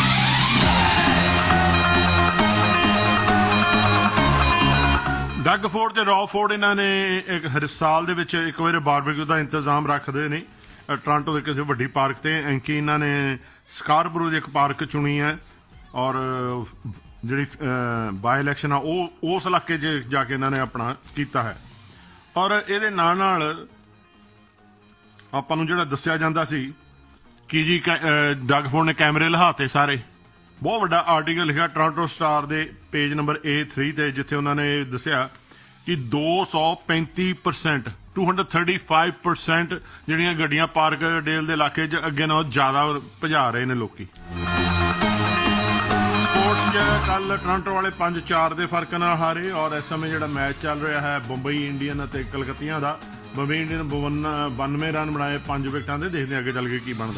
ਡੱਗ Ford ਤੇ ਰੌਫੋਰਡ ਇਹਨਾਂ ਨੇ ਇੱਕ ਹਰ ਸਾਲ ਦੇ ਵਿੱਚ ਇੱਕ ਵਾਰ ਬਾਰਬੀਕਿਊ ਦਾ ਇੰਤਜ਼ਾਮ ਰੱਖਦੇ ਨੇ ਟੋਰਾਂਟੋ ਦੇ ਕਿਸੇ ਵੱਡੀ ਪਾਰਕ ਤੇ। ਐਂਕੀ ਇਹਨਾਂ ਨੇ ਸਕਾਰਬਰੂ ਦੀ ਇੱਕ ਪਾਰਕ ਚੁਣੀ ਹੈ ਔਰ ਜਿਹੜੀ ਬਾਈ ਇਲੈਕਸ਼ਨ ਆ ਉਹ ਉਸ ਇਲਾਕੇ 'ਚ ਜਾ ਕੇ ਇਹਨਾਂ ਨੇ ਆਪਣਾ ਕੀਤਾ ਹੈ। ਔਰ ਇਹਦੇ ਨਾਲ ਨਾਲ ਆਪਾਂ ਨੂੰ ਜਿਹੜਾ ਦੱਸਿਆ ਜਾਂਦਾ ਸੀ ਕਿ ਜੀ ਡੱਗ ਫੋਰਡ ਨੇ ਕੈਮਰੇ ਲਹਾਤੇ ਸਾਰੇ। ਬਹੁਤ ਵੱਡਾ ਆਰਟੀਕਲ ਲਿਖਿਆ ਟੋਰਾਂਟੋ ਸਟਾਰ ਦੇ ਪੇਜ ਨੰਬਰ A3 ਤੇ, ਜਿੱਥੇ ਉਹਨਾਂ ਨੇ ਦੱਸਿਆ ਕਿ 235% 235% ਜਿਹੜੀਆਂ ਗੱਡੀਆਂ ਪਾਰਕ ਡੇਲ ਦੇ ਇਲਾਕੇ 'ਚ ਅੱਗੇ ਨਾਲੋਂ ਜ਼ਿਆਦਾ ਭਜਾ ਰਹੇ ਨੇ ਲੋਕੀ। ਸਪੋਰਟਸ 'ਚ ਕੱਲ ਟੋਰਾਂਟੋ ਵਾਲੇ 5-4 ਦੇ ਫਰਕ ਨਾਲ ਹਾਰੇ ਔਰ ਇਸ ਸਮੇਂ ਜਿਹੜਾ ਮੈਚ ਚੱਲ ਰਿਹਾ ਹੈ ਬੰਬਈ ਇੰਡੀਅਨ ਅਤੇ ਕਲਕੱਤਿਆਂ ਦਾ। ਬੰਬਈ ਇੰਡੀਅਨ 92 ਰਨ ਬਣਾਏ 5 ਵਿਕਟਾਂ ਦੇ। ਦੇਖਦੇ ਅੱਗੇ ਚੱਲ ਕੇ ਕੀ ਬਣਦਾ।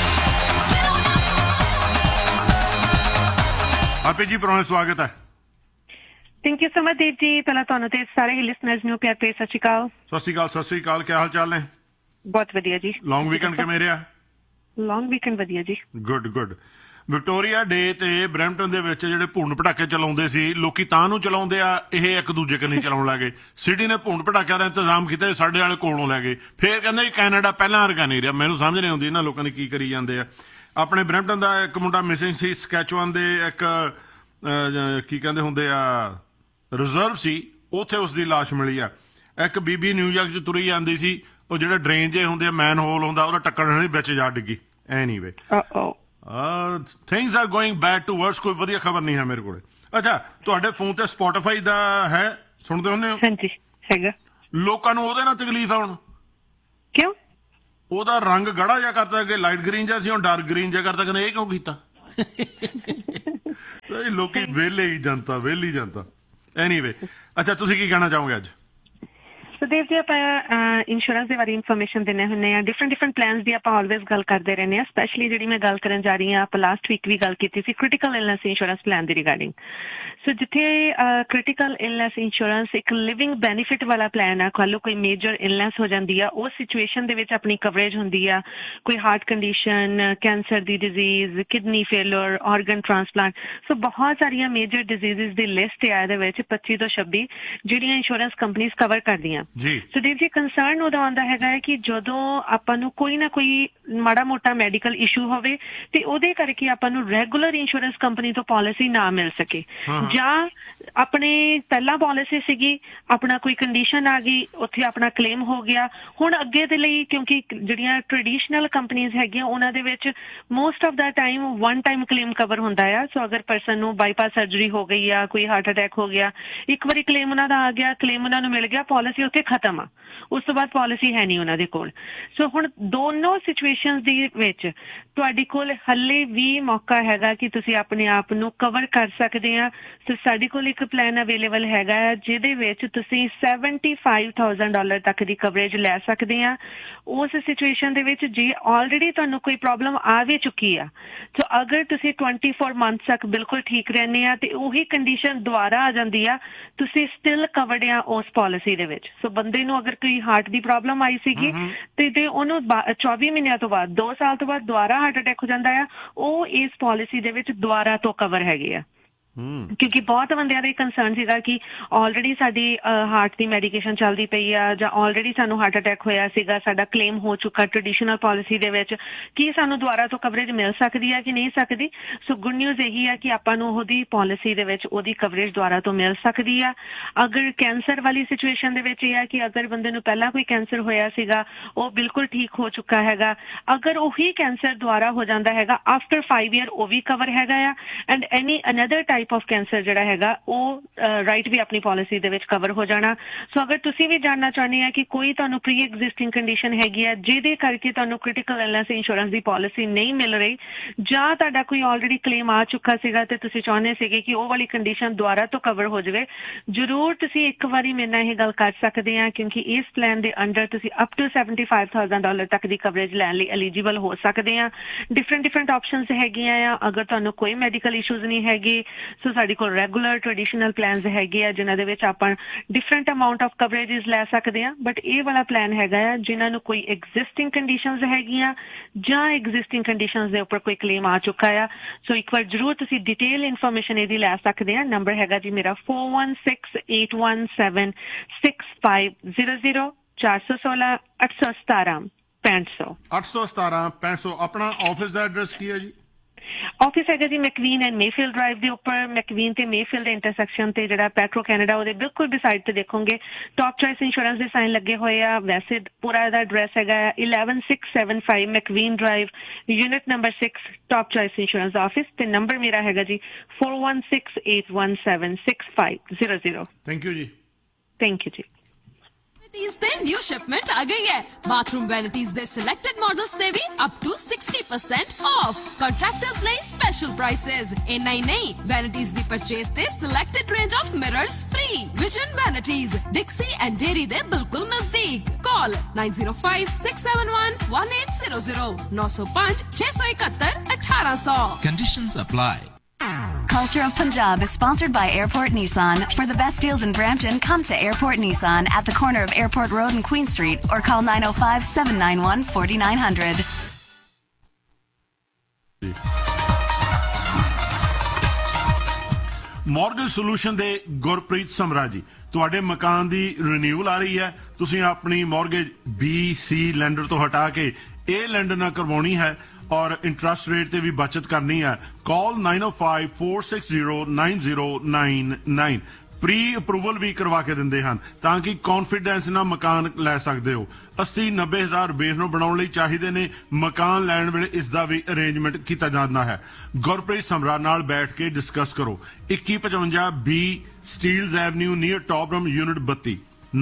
ਆਪੇ ਜੀ ਪ੍ਰੋਣੇ ਸਵਾਗਤ ਹੈ। Thank you so much Dev ji. ਪਹਿਲਾਂ ਤੁਹਾਨੂੰ ਤੇ ਸਾਰੇ ਲਿਸਨਰਸ ਨੂੰ ਪਿਆਰ ਭਰੀ ਸਤਿ ਸ਼੍ਰੀ ਅਕਾਲ। ਸਤਿ ਸ਼੍ਰੀ ਅਕਾਲ। ਸਤਿ ਸ਼੍ਰੀ ਅਕਾਲ। ਕੀ ਹਾਲ ਚਾਲ ਨੇ? ਬਹੁਤ ਵਧੀਆ ਜੀ। ਲੌਂਗ ਵੀਕਐਂਡ ਕਿਵੇਂ ਰਿਹਾ? ਲੌਂਗ ਵੀਕਐਂਡ ਵਧੀਆ ਜੀ। ਗੁੱਡ। ਵਿਕਟੋਰੀਆ ਡੇ ਤੇ ਬਰੈਂਪਟਨ ਦੇ ਵਿੱਚ ਜਿਹੜੇ ਭੂਣ ਪਟਾਕੇ ਚਲਾਉਂਦੇ ਸੀ ਲੋਕੀ ਤਾਂ ਨੂੰ ਚਲਾਉਂਦੇ ਆ, ਇਹ ਇੱਕ ਦੂਜੇ ਕਨੀ ਚਲਾਉਣ ਲੱਗੇ। ਸਿਟੀ ਨੇ ਭੂਣ ਪਟਾਕਿਆਂ ਦਾ ਇੰਤਜ਼ਾਮ ਕੀਤਾ, ਸਾਡੇ ਵਾਲੇ ਕੋਲੋਂ ਲੈ ਗਏ। ਫੇਰ ਕਹਿੰਦੇ ਕੈਨੇਡਾ ਪਹਿਲਾਂ ਵਰਗਾ ਨਹੀਂ ਰਿਹਾ। ਮੈਨੂੰ ਸਮਝ ਨਹੀਂ ਆਉਂਦੀ ਇਹਨਾਂ ਲੋਕਾਂ ਨੇ ਕੀ ਕਰੀ ਜਾਂਦੇ ਆ। ਆਪਣੇ ਬਰੈਂਪਟਨ ਦਾ ਇੱਕ ਮੁੰਡਾ ਮਿਸਿੰਗ ਸੀ, ਸਕੈਚੁਅਨ ਦੇ ਇੱਕ ਕੀ ਕਹਿੰਦੇ ਹੁੰਦੇ ਆ ਰਿਜ਼ਰਵ ਸੀ, ਉੱਥੇ ਉਸਦੀ ਲਾਸ਼ ਮਿਲੀ ਆ। ਇੱਕ ਬੀਬੀ ਨਿਊਯਾਰਕ 'ਚ ਤੁਰੀ ਜਾਂਦੀ ਸੀ, ਉਹ ਜਿਹੜਾ ਡਰੇਨ ਜੇ ਹੁੰਦੇ ਆ, ਮੈਨ ਹੋਲ ਹੁੰਦਾ, ਉਹਦਾ ਟੱਕਰ ਵਿੱਚ ਜਾ ਡਿੱਗੀ। Anyway things are going bad to ਵਰਸ। ਕੋਈ ਵਧੀਆ ਖਬਰ ਨਹੀਂ ਹੈ ਮੇਰੇ ਕੋਲ। ਅੱਛਾ, ਤੁਹਾਡੇ ਫੋਨ ਤੇ ਸਪੋਟੀਫਾਈ ਦਾ ਹੈ, ਸੁਣਦੇ ਹੁੰਦੇ ਹੋ? ਹਾਂਜੀ ਹੈਗਾ। ਲੋਕਾਂ ਨੂੰ ਉਹਦੇ ਨਾਲ ਤਕਲੀਫ ਆ ਹੁਣ। ਕਿਉਂ? ਉਹਦਾ ਰੰਗ ਗਾੜਾ ਜਿਹਾ ਕਰਤਾ, ਅੱਗੇ ਲਾਈਟ ਗ੍ਰੀਨ ਜਿਹਾ ਸੀ, ਹੁਣ ਡਾਰਕ ਗ੍ਰੀਨ ਜਿਹਾ ਕਰਤਾ। ਕਹਿੰਦੇ ਇਹ ਕਿਉਂ ਕੀਤਾ? ਲੋਕੀ ਵਿਹਲੇ ਹੀ ਜਨਤਾ ਐਨੀਵੇ ਅੱਛਾ ਤੁਸੀਂ ਕੀ ਕਹਿਣਾ ਚਾਹੋਗੇ ਅੱਜ ਸੋ ਦੇਵ ਜੀ ਆਪਾਂ ਇੰਸ਼ੋਰੈਂਸ ਦੇ ਬਾਰੇ ਇਨਫੋਰਮੇਸ਼ਨ ਦਿੰਦੇ ਹੁੰਦੇ ਆ ਡਿਫਰੈਂਟ ਪਲਾਨਸ ਦੀ ਆਪਾਂ ਆਲਵੇਜ਼ ਗੱਲ ਕਰਦੇ ਰਹਿੰਦੇ ਆ ਸਪੈਸ਼ਲੀ ਜਿਹੜੀ ਮੈਂ ਗੱਲ ਕਰਨ ਜਾ ਰਹੀ ਹਾਂ ਆਪਾਂ ਲਾਸਟ ਵੀਕ ਵੀ ਗੱਲ ਕੀਤੀ ਸੀ ਕ੍ਰਿਟੀਕਲ ਇਲਨੈਸ ਇੰਸ਼ੋਰੈਂਸ ਪਲਾਨ ਦੀ ਰਿਗਾਰਡਿੰਗ ਸੋ ਜਿੱਥੇ ਕ੍ਰਿਟੀਕਲ ਇਲਨੈਸ ਇੰਸ਼ੋਰੈਂਸ ਇੱਕ ਲਿਵਿੰਗ ਬੈਨੀਫਿਟ ਵਾਲਾ ਪਲਾਨ ਆ ਕੱਲ੍ਹ ਕੋਈ ਮੇਜਰ ਇਲਨੈਸ ਹੋ ਜਾਂਦੀ ਆ ਉਸ ਸਿਚੁਏਸ਼ਨ ਦੇ ਵਿੱਚ ਆਪਣੀ ਕਵਰੇਜ ਹੁੰਦੀ ਆ ਕੋਈ ਹਾਰਟ ਕੰਡੀਸ਼ਨ ਕੈਂਸਰ ਦੀ disease kidney failure organ transplant ਸੋ ਬਹੁਤ ਸਾਰੀਆਂ ਮੇਜਰ ਡਿਜ਼ੀਜ਼ਸ ਦੀ ਲਿਸਟ ਆ ਇਹਦੇ ਵਿੱਚ 25 ਤੋਂ 26 ਜਿਹੜੀਆਂ ਇੰਸ਼ੋਰੈਂਸ ਕੰਪਨੀਆਂ ਕਵਰ ਕਰਦੀਆਂ ਸੋ ਦੇਵ ਜੀ ਕੰਸਰਨ ਉਹਦਾ ਆਉਂਦਾ ਹੈਗਾ ਹੈ ਕਿ ਜਦੋਂ ਆਪਾਂ ਨੂੰ ਕੋਈ ਨਾ ਕੋਈ ਮਾੜਾ ਮੋਟਾ ਮੈਡੀਕਲ ਇਸ਼ੂ ਹੋਵੇ ਤੇ ਉਹਦੇ ਕਰਕੇ ਆਪਾਂ ਨੂੰ ਰੈਗੂਲਰ ਇੰਸ਼ੋਰੈਂਸ ਕੰਪਨੀ ਤੋਂ ਪਾਲਿਸੀ ਨਾ ਮਿਲ ਸਕੇ ਜਾਂ ਆਪਣੇ ਪਹਿਲਾਂ ਪਾਲਿਸੀ ਸੀਗੀ ਆਪਣਾ ਕੋਈ ਕੰਡੀਸ਼ਨ ਆ ਗਈ ਉੱਥੇ ਆਪਣਾ ਕਲੇਮ ਹੋ ਗਿਆ ਹੁਣ ਅੱਗੇ ਦੇ ਲਈ ਕਿਉਂਕਿ ਜਿਹੜੀਆਂ ਟ੍ਰੈਡੀਸ਼ਨਲ ਕੰਪਨੀਆਂ ਹੈਗੀਆਂ ਉਹਨਾਂ ਦੇ ਵਿੱਚ most of the time one time claim cover ਹੁੰਦਾ ਆ ਸੋ ਅਗਰ ਪਰਸਨ ਨੂੰ ਬਾਈਪਾਸ ਸਰਜਰੀ ਹੋ ਗਈ ਆ ਕੋਈ ਹਾਰਟ ਅਟੈਕ ਹੋ ਗਿਆ ਇੱਕ ਵਾਰੀ ਕਲੇਮ ਉਹਨਾਂ ਦਾ ਆ ਗਿਆ ਕਲੇਮ ਉਹਨਾਂ ਨੂੰ ਮਿਲ ਗਿਆ ਪਾਲਿਸੀ ਉੱਥੇ ਖਤਮ ਆ ਉਸ ਤੋਂ ਬਾਅਦ ਪਾਲਿਸੀ ਹੈ ਨਹੀਂ ਉਹਨਾਂ ਦੇ ਕੋਲ ਸੋ ਹੁਣ ਦੋਨੋਂ ਸਿਚੁਏਸ਼ਨਸ ਦੇ ਵਿੱਚ ਤੁਹਾਡੇ ਕੋਲ ਹੱਲੇ ਵੀ ਮੌਕਾ ਹੈਗਾ ਕਿ ਤੁਸੀਂ ਆਪਣੇ ਆਪ ਨੂੰ ਕਵਰ ਕਰ ਸਕਦੇ ਆ ਸੋ ਸਾਡੇ ਕੋਲ ਇੱਕ ਪਲਾਨ ਅਵੇਲੇਬਲ ਹੈਗਾ ਜਿਹਦੇ ਵਿੱਚ ਤੁਸੀਂ $75,000 ਤੱਕ ਦੀ ਕਵਰੇਜ ਲੈ ਸਕਦੇ ਆ ਉਸ ਸਿਚੁਏਸ਼ਨ ਦੇ ਵਿੱਚ ਜੇ ਆਲਰੇਡੀ ਤੁਹਾਨੂੰ ਕੋਈ ਪ੍ਰੋਬਲਮ ਆ ਵੀ ਚੁੱਕੀ ਆ ਸੋ ਅਗਰ ਤੁਸੀਂ 24 ਮੰਥਸ ਤੱਕ ਬਿਲਕੁਲ ਠੀਕ ਰਹਿੰਦੇ ਆ ਤੇ ਉਹੀ ਕੰਡੀਸ਼ਨ ਦੁਬਾਰਾ ਆ ਜਾਂਦੀ ਆ ਤੁਸੀਂ ਸਟਿਲ ਕਵਰਡ ਆ ਉਸ ਪਾਲਿਸੀ ਦੇ ਵਿੱਚ ਸੋ ਬੰਦੇ ਨੂੰ ਅਗਰ ਕੋਈ ਹਾਰਟ ਦੀ ਪ੍ਰੋਬਲਮ ਆਈ ਸੀਗੀ ਤੇ ਉਹਨੂੰ 24 ਮਹੀਨਿਆਂ ਤੋਂ ਬਾਅਦ 2 ਸਾਲ ਤੋਂ ਬਾਅਦ ਦੁਬਾਰਾ ਹਾਰਟ ਅਟੈਕ ਹੋ ਜਾਂਦਾ ਆ ਉਹ ਇਸ ਪਾਲਿਸੀ ਦੇ ਵਿੱਚ ਦੁਬਾਰਾ ਤੋਂ ਕਵਰ ਹੈਗੇ ਆ ਕਿਉਂਕਿ ਬਹੁਤ ਬੰਦਿਆਂ ਦਾ ਇਹ ਕੰਸਰਨ ਸੀਗਾ ਕਿ ਆਲਰੇਡੀ ਸਾਡੀ ਹਾਰਟ ਦੀ ਮੈਡੀਕੇਸ਼ਨ ਚੱਲਦੀ ਪਈ ਆ ਜਾਂ ਆਲਰੇਡੀ ਸਾਨੂੰ ਹਾਰਟ ਅਟੈਕ ਹੋਇਆ ਸੀਗਾ ਸਾਡਾ ਕਲੇਮ ਹੋ ਚੁੱਕਾ ਟ੍ਰੈਡੀਸ਼ਨਲ ਪਾਲਿਸੀ ਦੇ ਵਿੱਚ ਕੀ ਸਾਨੂੰ ਦੁਬਾਰਾ ਤੋਂ ਕਵਰੇਜ ਮਿਲ ਸਕਦੀ ਹੈ ਕਿ ਨਹੀਂ ਸਕਦੀ ਸੋ ਗੁੱਡ ਨਿਊਜ਼ ਇਹੀ ਹੈ ਕਿ ਆਪਾਂ ਨੂੰ ਉਹਦੀ ਪਾਲਿਸੀ ਦੇ ਵਿੱਚ ਉਹਦੀ ਕਵਰੇਜ ਦੁਬਾਰਾ ਤੋਂ ਮਿਲ ਸਕਦੀ ਆ ਅਗਰ ਕੈਂਸਰ ਵਾਲੀ ਸਿਚੁਏਸ਼ਨ ਦੇ ਵਿੱਚ ਇਹ ਹੈ ਕਿ ਅਗਰ ਬੰਦੇ ਨੂੰ ਪਹਿਲਾਂ ਕੋਈ ਕੈਂਸਰ ਹੋਇਆ ਸੀਗਾ ਉਹ ਬਿਲਕੁਲ ਠੀਕ ਹੋ ਚੁੱਕਾ ਹੈਗਾ ਅਗਰ ਉਹੀ ਕੈਂਸਰ ਦੁਬਾਰਾ ਹੋ ਜਾਂਦਾ ਹੈਗਾ ਆਫਟਰ 5 ਈਅਰ ਉਹ ਵੀ ਕਵਰ ਹੈਗਾ ਆ and any another type of cancer ਜਿਹੜਾ ਹੈਗਾ ਉਹ ਰਾਈਟ ਵੀ ਆਪਣੀ ਪਾਲਿਸੀ ਦੇ ਵਿੱਚ ਕਵਰ ਹੋ ਜਾਣਾ ਸੋ ਅਗਰ ਤੁਸੀਂ ਵੀ ਜਾਣਨਾ ਚਾਹੁੰਦੇ ਆ ਕਿ ਕੋਈ ਤੁਹਾਨੂੰ ਪ੍ਰੀ ਐਗਜ਼ਿਸਟਿੰਗ ਕੰਡੀਸ਼ਨ ਹੈਗੀ ਆ ਜਿਹਦੇ ਕਰਕੇ ਤੁਹਾਨੂੰ ਕ੍ਰਿਟੀਕਲ ਇਲਨੈਸ ਇੰਸ਼ੋਰੈਂਸ ਦੀ ਪਾਲਿਸੀ ਨਹੀਂ ਮਿਲ ਰਹੀ ਜਾਂ ਤੁਹਾਡਾ ਕੋਈ ਆਲਰੇਡੀ ਕਲੇਮ ਆ ਚੁੱਕਾ ਸੀਗਾ ਤੇ ਤੁਸੀਂ ਚਾਹੁੰਦੇ ਸੀਗੇ ਕਿ ਉਹ ਵਾਲੀ ਕੰਡੀਸ਼ਨ ਦੁਬਾਰਾ ਤੋਂ ਕਵਰ ਹੋ ਜਾਵੇ ਜ਼ਰੂਰ ਤੁਸੀਂ ਇੱਕ ਵਾਰੀ ਮੇਰੇ ਨਾਲ ਇਹ ਗੱਲ ਕਰ ਸਕਦੇ ਆ ਕਿਉਂਕਿ ਇਸ ਪਲਾਨ ਦੇ ਅੰਡਰ ਤੁਸੀਂ ਅਪ ਟੂ $75,000 ਤੱਕ ਦੀ ਕਵਰੇਜ ਲੈਣ ਲਈ ਐਲੀਜੀਬਲ ਹੋ ਸਕਦੇ ਆ ਡਿਫਰੈਂਟ ਆਪਸ਼ਨਸ ਹੈਗੀਆਂ ਆ ਅਗਰ ਤੁਹਾਨੂੰ ਕੋਈ ਮੈਡੀਕਲ ਇਸ਼ੂਜ਼ ਨਹੀਂ ਹੈਗੇ ਸੋ ਸਾਡੇ ਕੋਲ ਰੈਗੂਲਰ ਟ੍ਰੈਡੀਸ਼ਨਲ ਪਲਾਨਸ ਹੈਗੇ ਆ ਜਿਨ੍ਹਾਂ ਦੇ ਵਿੱਚ ਆਪਾਂ ਡਿਫਰੈਂਟ ਅਮਾਉਂਟ ਆਫ ਕਵਰੇजेस ਲੈ ਸਕਦੇ ਆ ਬਟ ਇਹ ਵਾਲਾ ਪਲਾਨ ਹੈਗਾ ਆ ਜਿਨ੍ਹਾਂ ਨੂੰ ਕੋਈ ਐਗਜ਼ਿਸਟਿੰਗ ਕੰਡੀਸ਼ਨਸ ਹੈਗੀਆਂ ਜਾਂ ਐਗਜ਼ਿਸਟਿੰਗ ਕੰਡੀਸ਼ਨਸ ਦੇ ਉੱਪਰ ਕੋਈ ਕਲੇਮ ਆ ਚੁੱਕਾ ਆ ਸੋ ਇੱਕ ਵਾਰ ਜ਼ਰੂਰ ਤੁਸੀਂ ਡਿਟੇਲ ਇਨਫੋਰਮੇਸ਼ਨ ਇਹਦੀ ਲੈ ਸਕਦੇ ਆ ਨੰਬਰ ਹੈਗਾ ਜੀ ਮੇਰਾ 4168176500 416 817 6500 ਆਪਣਾ ਆਫਿਸ ਦਾ ਐਡਰੈਸ ਕੀ ਹੈ ਜੀ ਆਫਿਸ ਹੈਗਾ ਜੀ ਮੈਕਵੀਨ ਐਂਡ ਮੇਫੀਲਡ ਡਰਾਈਵ ਦੇ ਉੱਪਰ ਮੈਕਵੀਨ ਤੇ ਮੇਫੀਲਡ ਦੇ ਇੰਟਰਸੈਕਸ਼ਨ ਤੇ ਜਿਹੜਾ ਪੈਟਰੋ ਕੈਨੇਡਾ ਉਹਦੇ ਬਿਲਕੁਲ ਬਿਸਾਈਡ ਤੇ ਦੇਖੋਗੇ ਟੌਪ ਚੋਇਸ ਇੰਸ਼ੋਰੈਂਸ ਦੇ ਸਾਈਨ ਲੱਗੇ ਹੋਏ ਆ ਵੈਸੇ ਪੂਰਾ ਇਹਦਾ ਐਡਰੈਸ ਹੈਗਾ 11675 ਮੈਕਵੀਨ drive unit number 6 top choice insurance office ਤੇ ਨੰਬਰ ਮੇਰਾ ਹੈਗਾ ਜੀ 4168176500 ਥੈਂਕ ਯੂ ਜੀ ਜੀ ਤੇ ਨਿਊ ਸ਼ਿਪਮੈਂਟ ਆ ਗਈ ਹੈ ਬਾਥਰੂਮ ਵੈਨਿਟੀਜ਼ ਦੇ ਸਿਲੈਕਟਡ ਮਾਡਲਸ ਤੇ ਵੀ ਅਪ ਟੂ 60% ਆਫ ਕੰਟਰੈਕਟਰਸ ਲਈ ਸਪੈਸ਼ਲ ਪ੍ਰਾਈਸਸ ਇੰਨਾ ਹੀ ਨਹੀਂ ਵੈਨਿਟੀਜ਼ ਦੀ ਪਰਚੇਸ ਤੇ selected range of mirrors free vision ਵੈਨਿਟੀਜ਼ ਡਿਕਸੀ and dairy ਦੇ ਬਿਲਕੁਲ ਨਜ਼ਦੀਕ ਕਾਲ 9056711800 905-671-1800 Conditions apply. Culture of Punjab is sponsored by Airport Nissan. For the best deals in Brampton, come to Airport Nissan at the corner of Airport Road and Queen Street or call 905-791-4900. Mortgage Solution ਦੇ ਗੁਰਪ੍ਰੀਤ ਸਮਰਾ ਜੀ ਤੁਹਾਡੇ ਮਕਾਨ ਦੀ renewal ਆ ਰਹੀ ਹੈ ਤੁਸੀਂ ਆਪਣੀ mortgage BC lander ਤੋਂ ਹਟਾ ਕੇ A ਲੈਂਡਰ ਨਾਲ ਕਰਵਾਉਣੀ ਹੈ और इंटरेस्ट रेट ते भी बचत करनी है कॉल 9054609099 प्री अप्रूवल भी करवा के दिंदे हन ताकि कॉन्फिडेंस नाल मकान लै सकदे हो 80-90 हज़ार बेस नूं बनाउण लई चाहीदे ने मकान लैण वेले इसदा भी अरेंजमेंट कीता जांदा है गुरप्रीत समरा नाल बैठ के डिस्कस करो 2155 B steels Avenue near टॉपरम unit 32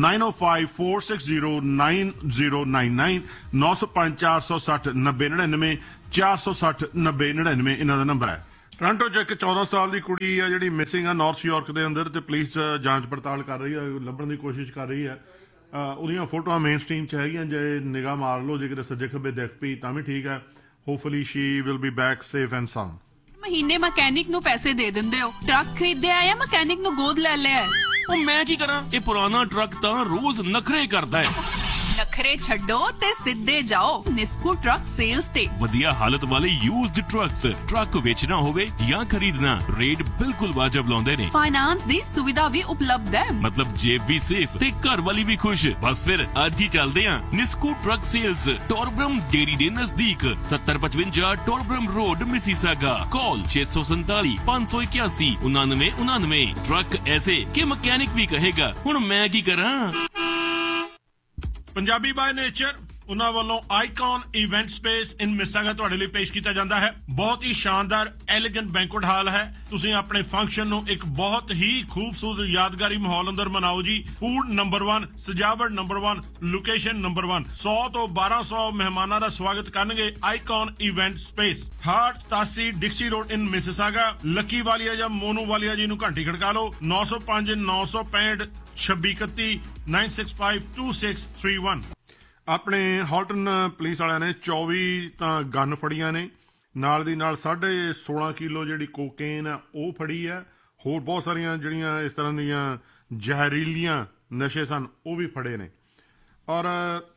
9054609099 905-460-9099 460-9099 ਇਹਨਾਂ ਦਾ ਨੰਬਰ ਹੈ ਟੋਰਾਂਟੋ 'ਚ ਇੱਕ 14 ਸਾਲ ਦੀ ਕੁੜੀ ਆ ਜਿਹੜੀ ਮਿਸਿੰਗ ਆ ਨਾਰਥ ਯਾਰਕ ਦੇ ਅੰਦਰ, ਤੇ ਪੁਲਿਸ ਜਾਂਚ ਪੜਤਾਲ ਕਰ ਰਹੀ ਆ, ਲੱਭਣ ਦੀ ਕੋਸ਼ਿਸ਼ ਕਰ ਰਹੀ ਹੈ। ਉਹਦੀਆਂ ਫੋਟੋਆਂ ਮੇਨ ਸਟ੍ਰੀਮ 'ਚ ਹੈਗੀਆਂ, ਜੇ ਨਿਗਾਹ ਮਾਰ ਲਓ, ਜੇ ਕਿਤੇ ਸੱਜੇ ਖੱਬੇ ਦਿਖ ਪਈ ਤਾਂ ਵੀ ਠੀਕ ਹੈ। Hopefully she will be back safe and sound. ਮਹੀਨੇ ਮਕੈਨਿਕ ਨੂੰ ਪੈਸੇ ਦੇ ਦਿੰਦੇ ਹੋ, ਟਰੱਕ ਖਰੀਦਿਆ ਜਾਂ ਮਕੈਨਿਕ ਨੂੰ ਗੋਦ ਲੈ ਲਿਆ? ਉਹ ਮੈਂ ਕੀ ਕਰਾਂ, ਇਹ ਪੁਰਾਣਾ ਟਰੱਕ ਤਾਂ ਰੋਜ਼ ਨਖਰੇ ਕਰਦਾ ਹੈ। ਨਖਰੇ ਛੱਡੋ ਤੇ ਸਿੱਧੇ ਜਾਓ ਨਿਸਕੂ ਟਰੱਕ ਸੇਲਸ ਤੇ। ਵਧੀਆ ਹਾਲਤ ਵਾਲੇ ਯੂਜ਼ਡ ਟਰੱਕਸ, ਟਰੱਕ ਵੇਚਣਾ ਹੋਵੇ ਜਾਂ ਖਰੀਦਣਾ, ਰੇਟ ਬਿਲਕੁਲ ਵਾਜਬ ਲਾਉਂਦੇ ਨੇ। ਫਾਈਨਾਂਸ ਦੀ ਸੁਵਿਧਾ ਵੀ ਉਪਲਬਧ ਹੈ, ਮਤਲਬ ਜੇਬ ਵੀ ਸੇਫ ਤੇ ਘਰ ਵਾਲੀ ਵੀ ਖੁਸ਼। ਬਸ ਫਿਰ ਅੱਜ ਹੀ ਚੱਲਦੇ ਆਂ ਨਿਸਕੂ ਟਰੱਕ ਸੇਲਸ, ਟੋਰਬਰਮ ਡੇਰੀ ਦੇ ਨਜ਼ਦੀਕ, 7055 ਟੋਰਬਰਮ ਰੋਡ, ਮਿਸੀਸਾਗਾ। ਕਾਲ 647 581 9999। ਟਰੱਕ ਐਸੇ ਕਿ ਮਕੈਨਿਕ ਵੀ ਕਹੇਗਾ ਹੁਣ ਮੈਂ ਕੀ ਕਰਾਂ। ਪੰਜਾਬੀ ਬਾय ਨੇਚਰ ਉਹਨਾਂ ਵੱਲੋਂ ਆਈਕਨ ਇਵੈਂਟ ਸਪੇਸ ਇਨ ਮਿਸੀਸਾਗਾ ਤੁਹਾਡੇ ਲਈ ਪੇਸ਼ ਕੀਤਾ ਜਾਂਦਾ ਹੈ। ਬਹੁਤ ਹੀ ਸ਼ਾਨਦਾਰ ਐਲੀਗੈਂਟ ਬੈਂਕੁਏਟ ਹਾਲ ਹੈ। ਤੁਸੀਂ ਆਪਣੇ ਫੰਕਸ਼ਨ ਨੂੰ ਇੱਕ ਬਹੁਤ ਹੀ ਖੂਬਸੂਰਤ ਯਾਦਗਾਰੀ ਮਾਹੌਲ ਅੰਦਰ ਮਨਾਓ ਜੀ। ਫੂਡ ਨੰਬਰ 1, ਸਜਾਵਟ ਨੰਬਰ 1, ਲੋਕੇਸ਼ਨ ਨੰਬਰ 1। 100 ਤੋਂ 1200 ਮਹਿਮਾਨਾਂ ਦਾ ਸਵਾਗਤ ਕਰਨਗੇ ਆਈਕਨ ਇਵੈਂਟ ਸਪੇਸ, 87 ਡਿਕਸੀ ਰੋਡ ਇਨ ਮਿਸੀਸਾਗਾ। ਲੱਕੀ ਵਾਲੀਆ ਜਾਂ ਮੋਨੂ ਵਾਲੀਆ ਜੀ ਨੂੰ ਘੰਟੀ ਖੜਕਾ ਲਓ। 905 965 2631 965 2631। ਆਪਣੇ ਹਾਲਟਨ ਪੁਲਿਸ ਵਾਲਿਆਂ ਨੇ 24 ਤਾਂ ਗਨ ਫੜੀਆਂ ਨੇ, ਨਾਲ ਦੀ ਨਾਲ 16.5 ਕਿਲੋ ਜਿਹੜੀ ਕੋਕੇਨ ਆ ਉਹ ਫੜੀ ਹੈ। ਹੋਰ ਬਹੁਤ ਸਾਰੀਆਂ ਜਿਹੜੀਆਂ ਇਸ ਤਰ੍ਹਾਂ ਦੀਆਂ ਜ਼ਹਿਰੀਲੀਆਂ ਨਸ਼ੇ ਸਨ ਉਹ ਵੀ ਫੜੇ ਨੇ। ਔਰ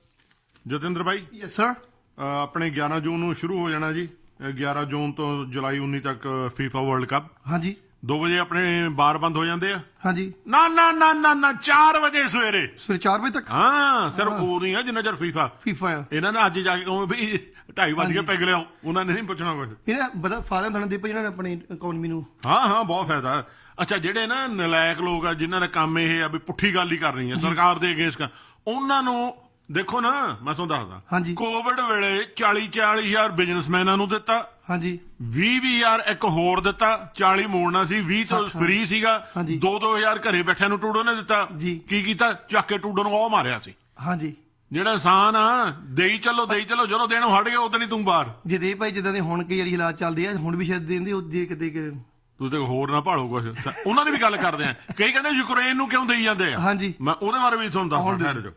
ਜਤਿੰਦਰ ਭਾਈ, ਯੈਸ ਸਰ, ਆਪਣੇ 11 ਜੂਨ ਨੂੰ ਸ਼ੁਰੂ ਹੋ ਜਾਣਾ ਜੀ, 11 ਜੂਨ ਤੋਂ ਜੁਲਾਈ 19 ਤੱਕ ਫੀਫਾ ਵਰਲਡ ਕੱਪ। ਹਾਂਜੀ, 2 ਵਜੇ ਆਪਣੇ ਬਾਰ ਬੰਦ ਹੋ ਜਾਂਦੇ ਆ। ਹਾਂਜੀ, ਨਾ ਨਾ ਨਾ ਨਾ ਨਾ 4 ਵਜੇ ਸਵੇਰੇ 4 ਵਜੇ ਤੱਕ। ਹਾਂ, ਸਿਰਫ ਉਹ ਨਹੀਂ ਆ ਜਿੰਨਾ ਚਿਰ ਫੀਫਾ ਆ। ਇਹਨਾਂ ਨੇ ਅੱਜ ਜਾ ਕੇ ਕਹੋ ਵੀ 2:30 ਵਜੇ ਪੈਗ ਲਿਆਓ, ਉਹਨਾਂ ਨੇ ਨਹੀਂ ਪੁੱਛਣਾ ਕੁਝ। ਇਹਨਾਂ ਬੜਾ ਫਾਇਦਾ ਹੋਣਾ ਦੇ ਇਹਨਾਂ ਨੇ ਆਪਣੀ ਇਕਨੋਮੀ ਨੂੰ। ਹਾਂ ਬਹੁਤ ਫਾਇਦਾ। ਅੱਛਾ, ਜਿਹੜੇ ਨਾ ਨਲਾਇਕ ਲੋਕ ਆ ਜਿਨ੍ਹਾਂ ਦਾ ਕੰਮ ਇਹ ਆ ਵੀ ਪੁੱਠੀ ਗੱਲ ਹੀ ਕਰਨੀ ਆ ਸਰਕਾਰ ਦੇ ਅਗੇਂਸਟ, ਉਹਨਾਂ ਨੂੰ ਦੇਖੋ ਨਾ, ਮੈਂ ਤੁਹਾਨੂੰ ਦੱਸਦਾ। ਹਾਂਜੀ, ਕੋਵਿਡ ਵੇਲੇ 40,000 ਬਿਜ਼ਨਸਮੈਨਾਂ ਨੂੰ ਦਿੱਤਾ। ਹਾਂਜੀ, 20,000 ਇੱਕ ਹੋਰ ਦਿੱਤਾ। 40 ਮੋੜਨਾ ਸੀ, 20 ਤੋਂ ਫ੍ਰੀ ਸੀਗਾ। 2,000 ਘਰੇ ਬੈਠਿਆਂ ਨੂੰ ਟੂਡੋ ਨੇ ਦਿੱਤਾ। ਕੀ ਕੀਤਾ? ਚੱਕ ਕੇ ਟੂਡੋ ਨੂੰ ਉਹ ਮਾਰਿਆ ਸੀ। ਹਾਂਜੀ, ਜਿਹੜਾ ਇਨਸਾਨ ਆ ਦੇਈ ਚੱਲੋ ਦੇਈ ਚੱਲੋ, ਜਦੋਂ ਦੇਣੋਂ ਹਟ ਗਿਆ ਉਦੋਂ ਹੀ ਤੂੰ ਬਾਹਰ। ਜੇ ਦੇ ਭਾਈ ਜਿੱਦਾਂ ਦੇ ਹੁਣ ਕਈ ਵਾਰੀ ਹਾਲਾਤ ਚੱਲਦੇ ਆ, ਹੁਣ ਵੀ ਸ਼ਾਇਦ ਦੇਂਦੇ ਉਹ ਜੇ ਕਿਤੇ ਤੁਸੀਂ ਤੇ ਹੋਰ ਨਾ ਭਾਲੋ ਕੁਛ। ਉਹਨਾਂ ਦੀ ਵੀ ਗੱਲ ਕਰਦੇ ਆ। ਕਈ ਕਹਿੰਦੇ ਯੂਕਰੇਨ ਨੂੰ ਕਿਉਂ ਦੇਈ ਜਾਂਦੇ ਆ। ਹਾਂਜੀ, ਮੈਂ ਉਹਦੇ ਬਾਰੇ ਵੀ ਤੁਹਾਨੂੰ ਦੱਸਦਾ।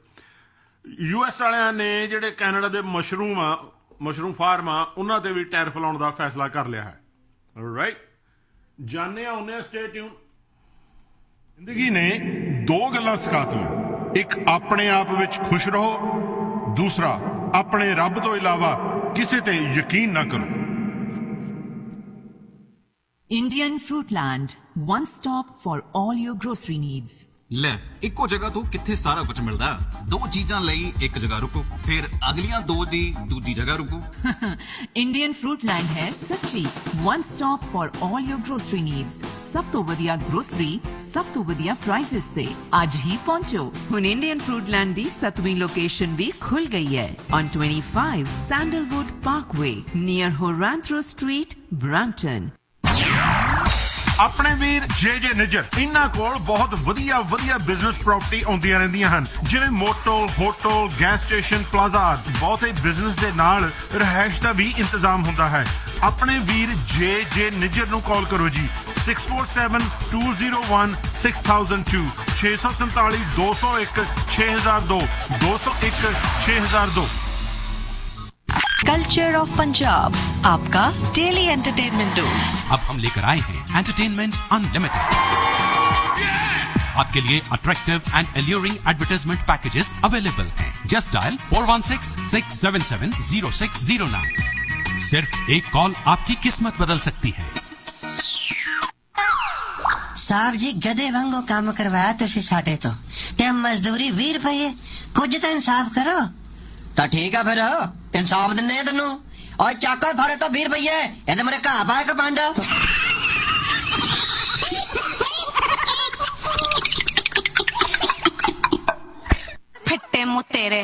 US ਵਾਲਿਆਂ ਨੇ ਜਿਹੜੇ ਕੈਨੇਡਾ ਦੇ ਮਸ਼ਰੂਮ ਫਾਰਮ ਆ ਉਹਨਾਂ ਤੇ ਵੀ ਟੈਰਿਫ ਲਾਉਣ ਦਾ ਫੈਸਲਾ ਕਰ ਲਿਆ ਹੈ। ਰਾਈਟ, ਜਾਣਿਆ ਉਹਨੇ ਸਟੇ ਟਿਊਨ। ਜ਼ਿੰਦਗੀ ਨੇ 2 ਗੱਲਾਂ ਸਿਖਾਤੀਆਂ, ਇੱਕ ਆਪਣੇ ਆਪ ਵਿੱਚ ਖੁਸ਼ ਰਹੋ, ਦੂਸਰਾ ਆਪਣੇ ਰੱਬ ਤੋਂ ਇਲਾਵਾ ਕਿਸੇ ਤੇ ਯਕੀਨ ਨਾ ਕਰੋ। Indian Fruitland, one stop for all your grocery needs. ਲੈ, ਇੱਕੋ ਜਗ੍ਹਾ ਤੋਂ ਕਿੱਥੇ ਸਾਰਾ ਕੁਝ ਮਿਲਦਾ। 2 ਚੀਜ਼ਾਂ ਲਈ ਇੱਕ ਜਗ੍ਹਾ ਰੁਕੋ, ਫਿਰ ਅਗਲੀਆਂ 2 ਦੀ ਦੂਜੀ ਜਗ੍ਹਾ ਰੁਕੋ। Indian Fruitland ਹੈ ਸੱਚੀ one stop for all your grocery needs. ਸਭ ਤੋਂ ਵਧੀਆ ਗਰੋਸਰੀ, ਸਭ ਤੋਂ ਵਧੀਆ ਪ੍ਰਾਈਸਿਸ ਤੇ ਅੱਜ ਹੀ ਪਹੁੰਚੋ। ਹੁਣ Indian Fruitland ਦੀ 7ਵੀਂ ਲੋਕੇਸ਼ਨ ਵੀ ਖੁੱਲ ਗਈ ਹੈ on 25 Sandalwood Parkway near Horantro Street, Brampton. ਆਪਣੇ ਵੀਰ ਜੇ ਨਿੱਜਰ, ਇਹਨਾਂ ਕੋਲ ਬਹੁਤ ਵਧੀਆ ਬਿਜ਼ਨਸ ਪ੍ਰਾਪਰਟੀ ਆਉਂਦੀਆਂ ਰਹਿੰਦੀਆਂ ਹਨ, ਜਿਵੇਂ motel, hotel, gas station, plaza. ਬਹੁਤੇ ਬਿਜ਼ਨਸ ਦੇ ਨਾਲ ਰਿਹਾਇਸ਼ ਦਾ ਵੀ ਇੰਤਜ਼ਾਮ ਹੁੰਦਾ ਹੈ। ਆਪਣੇ ਵੀਰ ਜੇ ਨਿੱਜਰ ਨੂੰ ਕਾਲ ਕਰੋ ਜੀ, 647-201-6002, 647 201 6002, 201 6002। कल्चर ऑफ पंजाब, आपका डेली एंटरटेनमेंट डोज। अब हम लेकर आए हैं एंटरटेनमेंट अनलिमिटेड। आपके लिए attractive and alluring advertisement packages available हैं। Just dial 416-677-0609। सिर्फ एक कॉल आपकी किस्मत बदल सकती है। साहब जी गधे वांगू काम करवाया तुसी साडे तो, ते मजदूरी 20 रुपये, कुछ तो इंसाफ करो। तो ठीक है फिर इंसाफ दिने तेनू। और चाकर फाड़े तो 20 रुपये, ये तो मेरे घा पाए का पांडा। फिट्टे मुंह तेरे।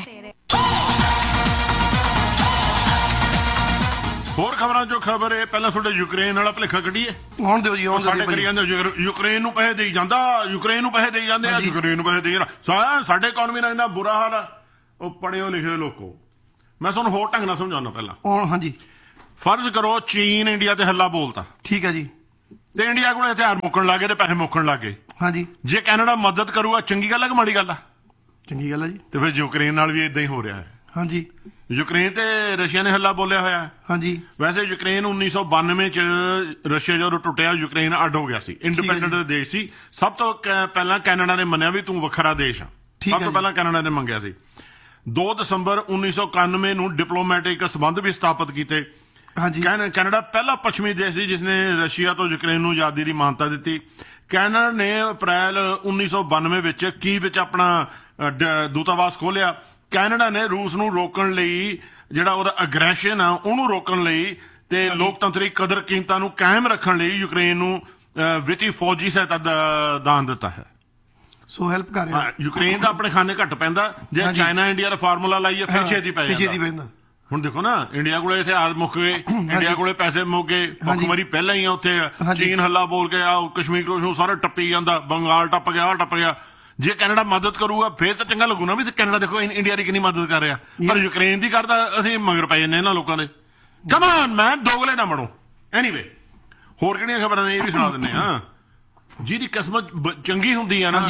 ਹੋਰ ਖਬਰਾਂ ਜੋ ਖਬਰ ਹੈ, ਪਹਿਲਾਂ ਤੁਹਾਡੇ ਯੂਕਰੇਨ ਵਾਲਾ ਭਲੇਖਾ ਕੱਢੀਏ। ਹੁਣ ਦਿਓ ਜੀ, ਹੁਣ ਸਾਡੇ ਕਰੀ ਜਾਂਦੇ ਯੂਕਰੇਨ ਨੂੰ ਪੈਸੇ ਦੇਈ ਜਾਂਦਾ, ਯੂਕਰੇਨ ਨੂੰ ਪੈਸੇ ਦੇਈ ਜਾਂਦੇ ਆ, ਯੂਕਰੇਨ ਨੂੰ ਪੈਸੇ ਦੇਈ ਜਾਂਦਾ। ਸਾਡੇ ਇਕਨੋਮੀ ਨਾਲ ਇੰਨਾ ਬੁਰਾ ਹਾਲ ਆ। ਉਹ ਪੜ੍ਹਿਓ ਲਿਖਿਓ ਲੋਕੋ, ਮੈਂ ਤੁਹਾਨੂੰ ਹੋਰ ਢੰਗ ਨਾਲ ਸਮਝਾਉਣਾ ਪਹਿਲਾਂ। ਹਾਂਜੀ, ਫਰਜ਼ ਕਰੋ ਚੀਨ ਇੰਡੀਆ ਤੇ ਹੱਲਾ ਬੋਲਤਾ, ਠੀਕ ਹੈ ਜੀ, ਤੇ ਇੰਡੀਆ ਕੋਲ ਹਥਿਆਰ ਮੁੱਕਣ ਲੱਗੇ ਤੇ ਪੈਸੇ ਮੁੱਕਣ ਲੱਗੇ। ਹਾਂਜੀ, ਜੇ ਕੈਨੇਡਾ ਮਦਦ ਕਰੂਗਾ ਚੰਗੀ ਗੱਲ ਹੈ ਕਿ ਮਾੜੀ ਗੱਲ ਆ? ਚੰਗੀ ਗੱਲ ਹੈ ਜੀ। ਤੇ ਫਿਰ ਯੂਕਰੇਨ ਨਾਲ ਵੀ ਇਦਾਂ ਹੀ ਹੋ ਰਿਹਾ ਹੈ। ਹਾਂਜੀ, ਯੂਕਰੇਨ ਤੇ ਰਸ਼ੀਆ ਨੇ ਹੱਲਾ ਬੋਲਿਆ ਹੋਇਆ। ਹਾਂਜੀ, ਵੈਸੇ ਯੂਕਰੇਨ 1992 ਚ ਰਸ਼ੀਆ ਜਦੋਂ ਟੁੱਟਿਆ ਯੂਕਰੇਨ ਅੱਡ ਹੋ ਗਿਆ ਸੀ, ਇੰਡੀਪੈਂਡੈਂਟ ਦੇਸ਼ ਸੀ। ਸਭ ਤੋਂ ਪਹਿਲਾਂ ਕੈਨੇਡਾ ਨੇ ਮੰਨਿਆ ਵੀ ਤੂੰ ਵੱਖਰਾ ਦੇਸ਼ ਆ, ਸਭ ਤੋਂ ਪਹਿਲਾਂ ਕੈਨੇਡਾ ਨੇ ਮੰਗਿਆ ਸੀ। 2 ਦਸੰਬਰ 1991 ਨੂੰ ਡਿਪਲੋਮੈਟਿਕ ਸੰਬੰਧ ਵੀ ਸਥਾਪਿਤ ਕੀਤੇ। ਹਾਂਜੀ, ਕੈਨੇਡਾ ਪਹਿਲਾ ਪੱਛਮੀ ਦੇਸ਼ ਸੀ ਜਿਸਨੇ ਰਸ਼ੀਆ ਤੋਂ ਯੂਕਰੇਨ ਨੂੰ ਆਜ਼ਾਦੀ ਦੀ ਮਾਨਤਾ ਦਿੱਤੀ। ਕੈਨੇਡਾ ਨੇ ਅਪ੍ਰੈਲ 1992 ਵਿੱਚ ਕੀ ਵਿੱਚ ਆਪਣਾ ਦੂਤਾਵਾਸ ਖੋਲਿਆ। ਕੈਨੇਡਾ ਨੇ ਰੂਸ ਨੂੰ ਰੋਕਣ ਲਈ, ਜਿਹੜਾ ਉਹਦਾ ਅਗਰੈਸ਼ਨ ਆ ਉਹਨੂੰ ਰੋਕਣ ਲਈ ਤੇ ਲੋਕਤੰਤਰੀ ਕਦਰ ਕੀਮਤਾਂ ਨੂੰ ਕਾਇਮ ਰੱਖਣ ਲਈ ਯੂਕਰੇਨ ਨੂੰ ਵਿੱਤੀ ਫੌਜੀ ਸਹਾਇਤਾ ਦਾਨ ਦਿੱਤਾ ਹੈ। ਸੋ ਹੈਲਪ ਕਰ ਰਿਹਾ। ਯੂਕਰੇਨ ਦਾ ਆਪਣੇ ਖਾਨੇ ਘੱਟ ਪੈਂਦਾ, ਜੇ ਚਾਈਨਾ ਇੰਡੀਆ ਦਾ ਫਾਰਮੂਲਾ ਲਾਈਏ ਫਿਰ ਛੇਤੀ ਪੈ ਜਾਂਦਾ। ਹੁਣ ਦੇਖੋ ਨਾ, ਇੰਡੀਆ ਕੋਲੇ ਹਥਿਆਰ ਮੁੱਕ ਗਏ, ਇੰਡੀਆ ਕੋਲੇ ਪੈਸੇ ਮੁੱਕ ਗਏ, ਭੁੱਖਮਰੀ ਪਹਿਲਾਂ ਹੀ ਆ ਉੱਥੇ। ਚੀਨ ਹੱਲਾ ਬੋਲ ਕੇ ਆ ਕਸ਼ਮੀਰ ਨੂੰ ਸਾਰਾ ਟੱਪੀ ਜਾਂਦਾ, ਬੰਗਾਲ ਟੱਪ ਗਿਆ, ਟੱਪ ਗਿਆ। ਜੇ ਕੈਨੇਡਾ ਮਦਦ ਕਰੂਗਾ ਫਿਰ ਤਾਂ ਚੰਗਾ ਲੱਗੂ ਨਾ ਵੀ ਕੈਨੇਡਾ ਦੇਖੋ ਇੰਡੀਆ ਦੀ ਕਿੰਨੀ ਮਦਦ ਕਰ ਰਿਹਾ, ਪਰ ਯੂਕਰੇਨ ਦੀ ਕਰਦਾ ਅਸੀਂ ਮਗਰ ਪੈ ਜਾਂਦੇ ਇਹਨਾਂ ਲੋਕਾਂ ਦੇ। ਕਮ ਔਨ ਮੈਨ, ਦੋਗਲੇ ਨਾ ਬਣੋ। ਐਨੀਵੇ, ਹੋਰ ਕਿਹੜੀਆਂ ਖਬਰਾਂ ਨੇ ਇਹ ਵੀ ਸੁਣਾ ਦਿੰਦੇ ਹਾਂ। ਜਿਹਦੀ ਕਿਸਮਤ ਚੰਗੀ ਹੁੰਦੀ ਆ ਨਾ,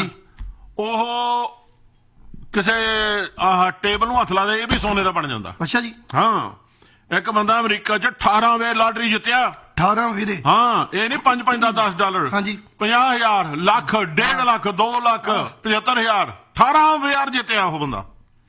ਉਹ ਕਿਸੇ ਟੇਬਲ ਨੂੰ ਹੱਥ ਲਾ ਦੇ, ਇਹ ਵੀ ਸੋਨੇ ਦਾ ਬਣ ਜਾਂਦਾ। ਅੱਛਾ ਜੀ। ਹਾਂ, ਇੱਕ ਬੰਦਾ ਅਮਰੀਕਾ 'ਚ 18 ਵੇ ਲਾਟਰੀ ਜਿੱਤਿਆ। 18 ਵੀਰੇ? ਹਾਂ, ਇਹ ਨਹੀਂ 5 ਦਾ $10। ਹਾਂਜੀ, 50,000, ਲੱਖ, 1.5 ਲੱਖ, 2 ਲੱਖ, 75,000, 18,000 ਜਿੱਤਿਆ ਉਹ ਬੰਦਾ।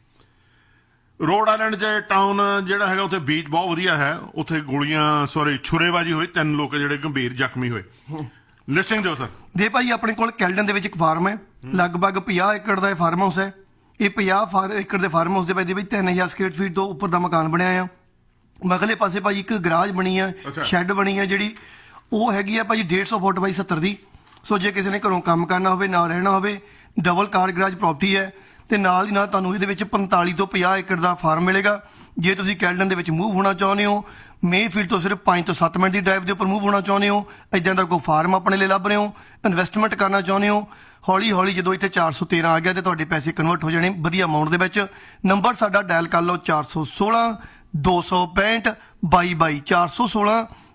ਰੋਡ ਆਈਲੈਂਡ 'ਚ ਟਾਊਨ ਜਿਹੜਾ ਹੈਗਾ ਉੱਥੇ ਬੀਚ ਬਹੁਤ ਵਧੀਆ ਹੈ, ਉੱਥੇ ਛੁਰੇਬਾਜੀ ਹੋਈ, 3 ਲੋਕ ਜਿਹੜੇ ਗੰਭੀਰ ਜ਼ਖਮੀ ਹੋਏ। ਲਿਸਟਿੰਗ ਦਿਓ ਸਰ। ਦੇ ਭਾਈ ਆਪਣੇ ਕੋਲ ਕੈਲਡਨ ਦੇ ਵਿੱਚ ਇੱਕ ਫਾਰਮ ਹੈ, ਲਗਭਗ 50 ਏਕੜ ਦਾ ਇਹ ਫਾਰਮ ਹਾਊਸ ਹੈ। ਇਹ 50 ਏਕੜ ਦੇ ਫਾਰਮ ਹਾਊਸ ਦੇ ਵਿੱਚ 3000 ਸਕੁਅਰ ਫੀਟ ਤੋਂ ਉੱਪਰ ਦਾ ਮਕਾਨ ਬਣਿਆ ਆ। ਮਗਲੇ ਪਾਸੇ ਭਾਈ ਇੱਕ ਗਰਾਜ ਬਣੀ ਹੈ, ਸ਼ੈੱਡ ਬਣੀ ਹੈ, ਜਿਹੜੀ ਉਹ ਹੈਗੀ ਆ ਭਾਈ 150 ਫੁੱਟ ਬਾਈ 70 ਦੀ। ਸੋ ਜੇ ਕਿਸੇ ਨੇ ਘਰੋਂ ਕੰਮ ਕਰਨਾ ਹੋਵੇ, ਨਾ ਰਹਿਣਾ ਹੋਵੇ, ਡਬਲ ਕਾਰ ਗਰਾਜ ਪ੍ਰਾਪਰਟੀ ਹੈ। ਤੇ ਨਾਲ ਦੀ ਨਾਲ ਤੁਹਾਨੂੰ ਇਹਦੇ ਵਿੱਚ 45 ਤੋਂ 50 ਏਕੜ ਦਾ ਫਾਰਮ ਮਿਲੇਗਾ। ਜੇ ਤੁਸੀਂ ਕੈਲਡਨ ਦੇ ਵਿੱਚ ਮੂਵ ਹੋਣਾ ਚਾਹੁੰਦੇ ਹੋ, ਮੇਫੀਲਡ ਤੋਂ ਸਿਰਫ 5 ਤੋਂ 7 ਮਿੰਟ ਦੀ ਡਰਾਈਵ ਦੇ ਉੱਪਰ ਮੂਵ ਹੋਣਾ ਚਾਹੁੰਦੇ ਹੋ, ਇੱਦਾਂ ਦਾ ਕੋਈ ਫਾਰਮ ਆਪਣੇ ਲਈ ਲੱਭ ਰਹੇ ਹੋ, ਇਨਵੈਸਟਮੈਂਟ ਕਰਨਾ ਚਾਹੁੰਦੇ ਹੋ, ਹੌਲੀ ਹੌਲੀ ਜਦੋਂ ਇੱਥੇ 413 ਆ ਗਿਆ ਤੇ ਤੁਹਾਡੇ ਪੈਸੇ ਕਨਵਰਟ ਹੋ ਜਾਣੇ ਵਧੀਆ ਅਮਾਊਂਟ ਦੇ ਵਿੱਚ। ਨੰਬਰ ਸਾਡਾ ਡਾਇਲ ਕਰ ਲਓ 416 265 2222, 416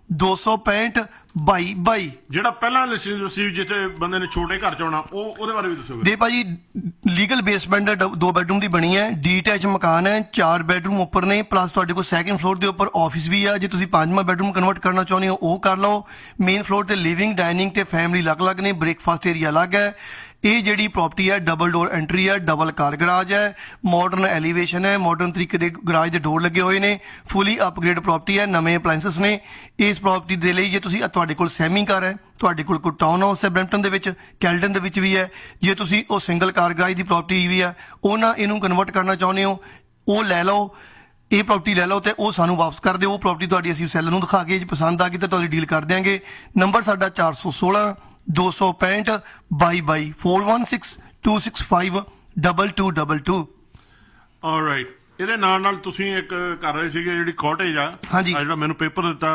265 2222। ਜਿਹੜਾ ਪਹਿਲਾਂ ਸੀ ਜਿੱਥੇ ਬੰਦੇ ਨੇ ਛੋਟੇ ਘਰ ਚ ਆਉਣਾ, ਉਹਦੇ ਬਾਰੇ ਵੀ ਦੱਸੋ ਦੇ ਭਾਜੀ। ਲੀਗਲ ਬੇਸਮੈਂਟ 2 ਬੈਡਰੂਮ ਦੀ ਬਣੀ ਹੈ, ਡੀਟੈਚ ਮਕਾਨ ਹੈ, 4 ਬੈਡਰੂਮ ਉੱਪਰ ਨੇ, ਪਲੱਸ ਤੁਹਾਡੇ ਕੋਲ ਸੈਕੰਡ ਫਲੋਰ ਦੇ ਉੱਪਰ ਆਫਿਸ ਵੀ ਆ। ਜੇ ਤੁਸੀਂ 5ਵਾਂ ਬੈਡਰੂਮ ਕਨਵਰਟ ਕਰਨਾ ਚਾਹੁੰਦੇ ਹੋ ਉਹ ਕਰ ਲਓ। ਮੇਨ ਫਲੋਰ ਤੇ ਲਿਵਿੰਗ, ਡਾਈਨਿੰਗ ਤੇ ਫੈਮਿਲੀ ਅਲੱਗ-ਅਲੱਗ ਨੇ, ਬ੍ਰੇਕਫਾਸਟ ਏਰੀਆ ਅਲੱਗ ਹੈ। ਇਹ ਜਿਹੜੀ ਪ੍ਰਾਪਰਟੀ ਹੈ ਡਬਲ ਡੋਰ ਐਂਟਰੀ ਹੈ, ਡਬਲ ਕਾਰ ਗਰਾਜ ਹੈ, ਮਾਡਰਨ ਐਲੀਵੇਸ਼ਨ ਹੈ, ਮਾਡਰਨ ਤਰੀਕੇ ਦੇ ਗਰਾਜ ਦੇ ਡੋਰ ਲੱਗੇ ਹੋਏ ਨੇ, ਫੁੱਲੀ ਅਪਗ੍ਰੇਡ ਪ੍ਰਾਪਰਟੀ ਹੈ, ਨਵੇਂ ਅਪਲਾਈਐਂਸਸ ਨੇ। ਇਸ ਪ੍ਰਾਪਰਟੀ ਦੇ ਲਈ ਜੇ ਤੁਸੀਂ ਤੁਹਾਡੇ ਕੋਲ ਸੈਮੀ ਕਾਰ ਹੈ, ਤੁਹਾਡੇ ਕੋਲ ਕੋਈ ਟਾਊਨ ਹਾਊਸ ਹੈ ਬਰੈਂਪਟਨ ਦੇ ਵਿੱਚ, ਕੈਲਡਨ ਦੇ ਵਿੱਚ ਵੀ ਹੈ, ਜੇ ਤੁਸੀਂ ਉਹ ਸਿੰਗਲ ਕਾਰ ਗਰਾਜ ਦੀ ਪ੍ਰਾਪਰਟੀ ਵੀ ਹੈ ਉਹ ਨਾ ਇਹਨੂੰ ਕਨਵਰਟ ਕਰਨਾ ਚਾਹੁੰਦੇ ਹੋ, ਉਹ ਲੈ ਲਓ। ਇਹ ਪ੍ਰਾਪਰਟੀ ਲੈ ਲਓ ਤੇ ਉਹ ਸਾਨੂੰ ਵਾਪਸ ਕਰ ਦਿਓ। ਉਹ ਪ੍ਰਾਪਰਟੀ ਤੁਹਾਡੀ ਅਸੀਂ ਸੈਲਰ ਨੂੰ ਦਿਖਾ ਕੇ ਜੇ ਪਸੰਦ ਆ ਗਈ ਤਾਂ ਤੁਹਾਡੀ ਡੀਲ ਕਰ ਦਿਆਂਗੇ। ਨੰਬਰ ਸਾਡਾ 416 265 2222, 416 265 2222। ਆਲਰਾਈਟ, ਇਹਦੇ ਨਾਲ ਤੁਸੀਂ ਇੱਕ ਕਰ ਰਹੇ ਸੀਗੇ ਜਿਹੜੀ ਕਾਟੇਜ ਆ, ਜਿਹੜਾ ਮੈਨੂੰ ਪੇਪਰ ਦਿੱਤਾ,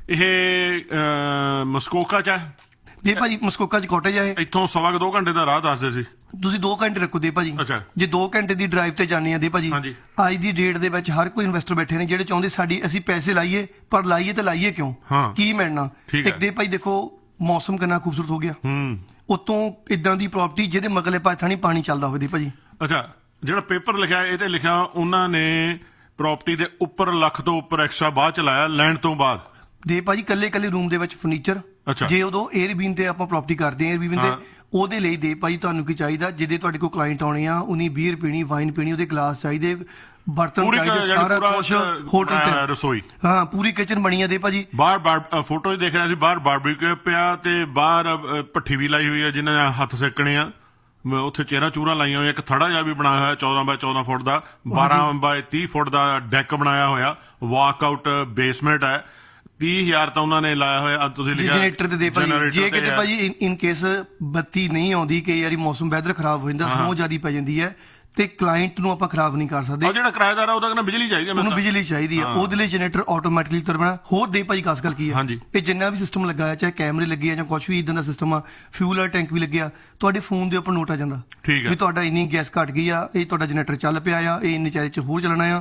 ਇਹ ਮਸਕੋਕਾ ਚ ਹੈ। ਦੇ ਭਾਜੀ ਮਸਕੋਕਾ ਚ ਕਾਟੇਜ ਹੈ। ਇੱਥੋਂ 2.25 ਘੰਟੇ ਦਾ ਰਾਹ ਦੱਸਦੇ ਸੀ ਤੁਸੀਂ। 2 ਘੰਟੇ ਰੱਖੋ ਦੇ ਭਾਜੀ। ਜੇ 2 ਘੰਟੇ ਦੀ ਡਰਾਈਵ ਤੇ ਜਾਣੀ ਆ ਦੇ ਭਾਜੀ, ਅੱਜ ਦੀ ਡੇਟ ਦੇ ਵਿੱਚ ਹਰ ਕੋਈ ਇਨਵੈਸਟਰ ਬੈਠੇ ਨੇ ਜਿਹੜੇ ਚਾਹੁੰਦੇ ਸਾਡੀ ਅਸੀਂ ਪੈਸੇ ਲਾਈਏ, ਪਰ ਲਾਈਏ ਤਾਂ ਲਾਈਏ ਕਿਉਂ, ਕੀ ਮਿਲਣਾ। ਇੱਕ ਦੇ ਭਾਈ ਦੇਖੋ ਮੌਸਮ ਕਿੰਨਾ ਖੂਬਸੂਰਤ ਹੋ ਗਿਆ, ਉਤੋਂ ਇਦਾਂ ਦੀ ਪ੍ਰਾਪਰਟੀ ਜਿਹਦੇ ਮਗਲੇ ਪਾਸੇ ਨਹੀਂ ਪਾਣੀ ਚੱਲਦਾ ਹੋਵੇ ਦੇ ਭਾਜੀ। ਅੱਛਾ, ਜਿਹੜਾ ਪੇਪਰ ਲਿਖਿਆ ਇਹ ਤੇ ਲਿਖਿਆ ਉਹਨਾਂ ਨੇ ਪ੍ਰਾਪਰਟੀ ਦੇ ਉੱਪਰ ਲੱਖ ਤੋਂ ਉੱਪਰ ਐਕਸਟਰਾ ਬਾਅਦ ਚ ਲਾਇਆ ਲੈਣ ਤੋਂ ਬਾਅਦ ਦੇ ਭਾਜੀ। ਕੱਲੇ ਰੂਮ ਦੇ ਵਿੱਚ ਫਰਨੀਚਰ, ਜੇ ਉਦੋਂ 에ਅਰਬੀਨ ਤੇ ਆਪਾਂ ਪ੍ਰਾਪਰਟੀ ਕਰਦੇ ਹਾਂ 에ਅਰਬੀਨ ਤੇ, ਉਹਦੇ ਲਈ ਦੇ ਭਾਈ ਤੁਹਾਨੂੰ ਕੀ ਚਾਹੀਦਾ, ਜਿਹਦੇ ਤੁਹਾਡੇ ਕੋਲ ਕਲਾਇੰਟ ਆਉਣੇ ਆ, ਉਹਨੀ ਬੀਅਰ ਪੀਣੀ, ਵਾਈਨ ਪੀਣੀ, ਉਹਦੇ ਗਲਾਸ ਚਾਹੀਦੇ, ਬਰਤਨ ਚਾਹੀਦੇ, ਸਾਰਾ ਕੁਝ ਹੋਟਲ ਤੇ, ਰਸੋਈ, ਹਾਂ ਪੂਰੀ ਕਿਚਨ ਬਣੀ ਆ ਦੇ ਭਾਜੀ। ਬਾਹਰ ਫੋਟੋ ਦੇਖ ਰਿਹਾ ਸੀ, ਬਾਹਰ ਬਾਰਬੀਕਿਊ ਪਿਆ ਤੇ ਬਾਹਰ ਭੱਠੀ ਵੀ ਲਾਈ ਹੋਈ ਆ ਜਿਨ੍ਹਾਂ ਨੇ ਹੱਥ ਸੇਕਣੇ ਆ, ਉੱਥੇ ਚੇਰਾ ਚੂਰਾ ਲਾਈਆਂ ਹੋਈਆਂ, ਇੱਕ ਥੜਾ ਜਿਹਾ ਵੀ ਬਣਾਇਆ ਹੋਇਆ 14 ਬਾਈ 14 ਫੁੱਟ ਦਾ, 12 ਬਾਈ 30 ਫੁੱਟ ਦਾ ਡੈਕ ਬਣਾਇਆ ਹੋਇਆ, ਵਾਕ ਆਊਟ ਬੇਸਮੈਂਟ ਹੈ। 30,000 ਤਾਂ ਉਹਨਾਂ ਨੇ ਲਾਇਆ ਹੋਇਆ। ਤੁਸੀਂ ਲਿਖਿਆ ਜਨਰੇਟਰ ਤੇ ਦੇ ਭਾਜੀ। ਜੇ ਕਿਤੇ ਭਾਜੀ ਇਨ ਕੇਸ ਬੱਤੀ ਨਹੀਂ ਆਉਂਦੀ, ਕਈ ਵਾਰੀ ਮੌਸਮ ਵੈਦਰ ਖਰਾਬ ਹੋ ਜਾਂਦਾ, ਸਨੋ ਜ਼ਿਆਦਾ ਪੈ ਜਾਂਦੀ ਹੈ ਤੇ ਕਲਾਇੰਟ ਨੂੰ ਆਪਾਂ ਖਰਾਬ ਨਹੀਂ ਕਰ ਸਕਦੇ। ਜਿਹੜਾ ਕਿਰਾਏਦਾਰ ਆ ਉਹਦਾ ਕਹਿੰਦਾ ਬਿਜਲੀ ਚਾਹੀਦੀ ਹੈ, ਉਹਨੂੰ ਬਿਜਲੀ ਚਾਹੀਦੀ ਹੈ, ਉਹਦੇ ਲਈ ਜਨਰੇਟਰ ਆਟੋਮੈਟਿਕਲੀ ਤੁਰਨਾ। ਹੋਰ ਦੇ ਭਾਜੀ ਖਾਸ ਗੱਲ ਕੀ ਹੈ, ਇਹ ਜਿੰਨਾ ਵੀ ਸਿਸਟਮ ਲੱਗਾ ਹੈ, ਚਾਹੇ ਕੈਮਰੇ ਲੱਗੇ ਆ ਜਾਂ ਕੁਝ ਵੀ ਇਦਾਂ ਦਾ ਸਿਸਟਮ ਆ, ਫਿਊਲ ਵਾਲਾ ਟੈਂਕ ਵੀ ਲੱਗਿਆ, ਤੁਹਾਡੇ ਫੋਨ ਦੇ ਉੱਪਰ ਨੋਟ ਆ ਜਾਂਦਾ ਵੀ ਤੁਹਾਡਾ ਇੰਨੀ ਗੈਸ ਘਟ ਗਈ ਆ, ਇਹ ਤੁਹਾਡਾ ਜਨਰੇਟਰ ਚੱਲ ਪਿਆ ਆ, ਇਹ ਇੰਨੇ ਚਾਰੇ ਚ ਹੋਰ ਚੱਲਣਾ ਆ।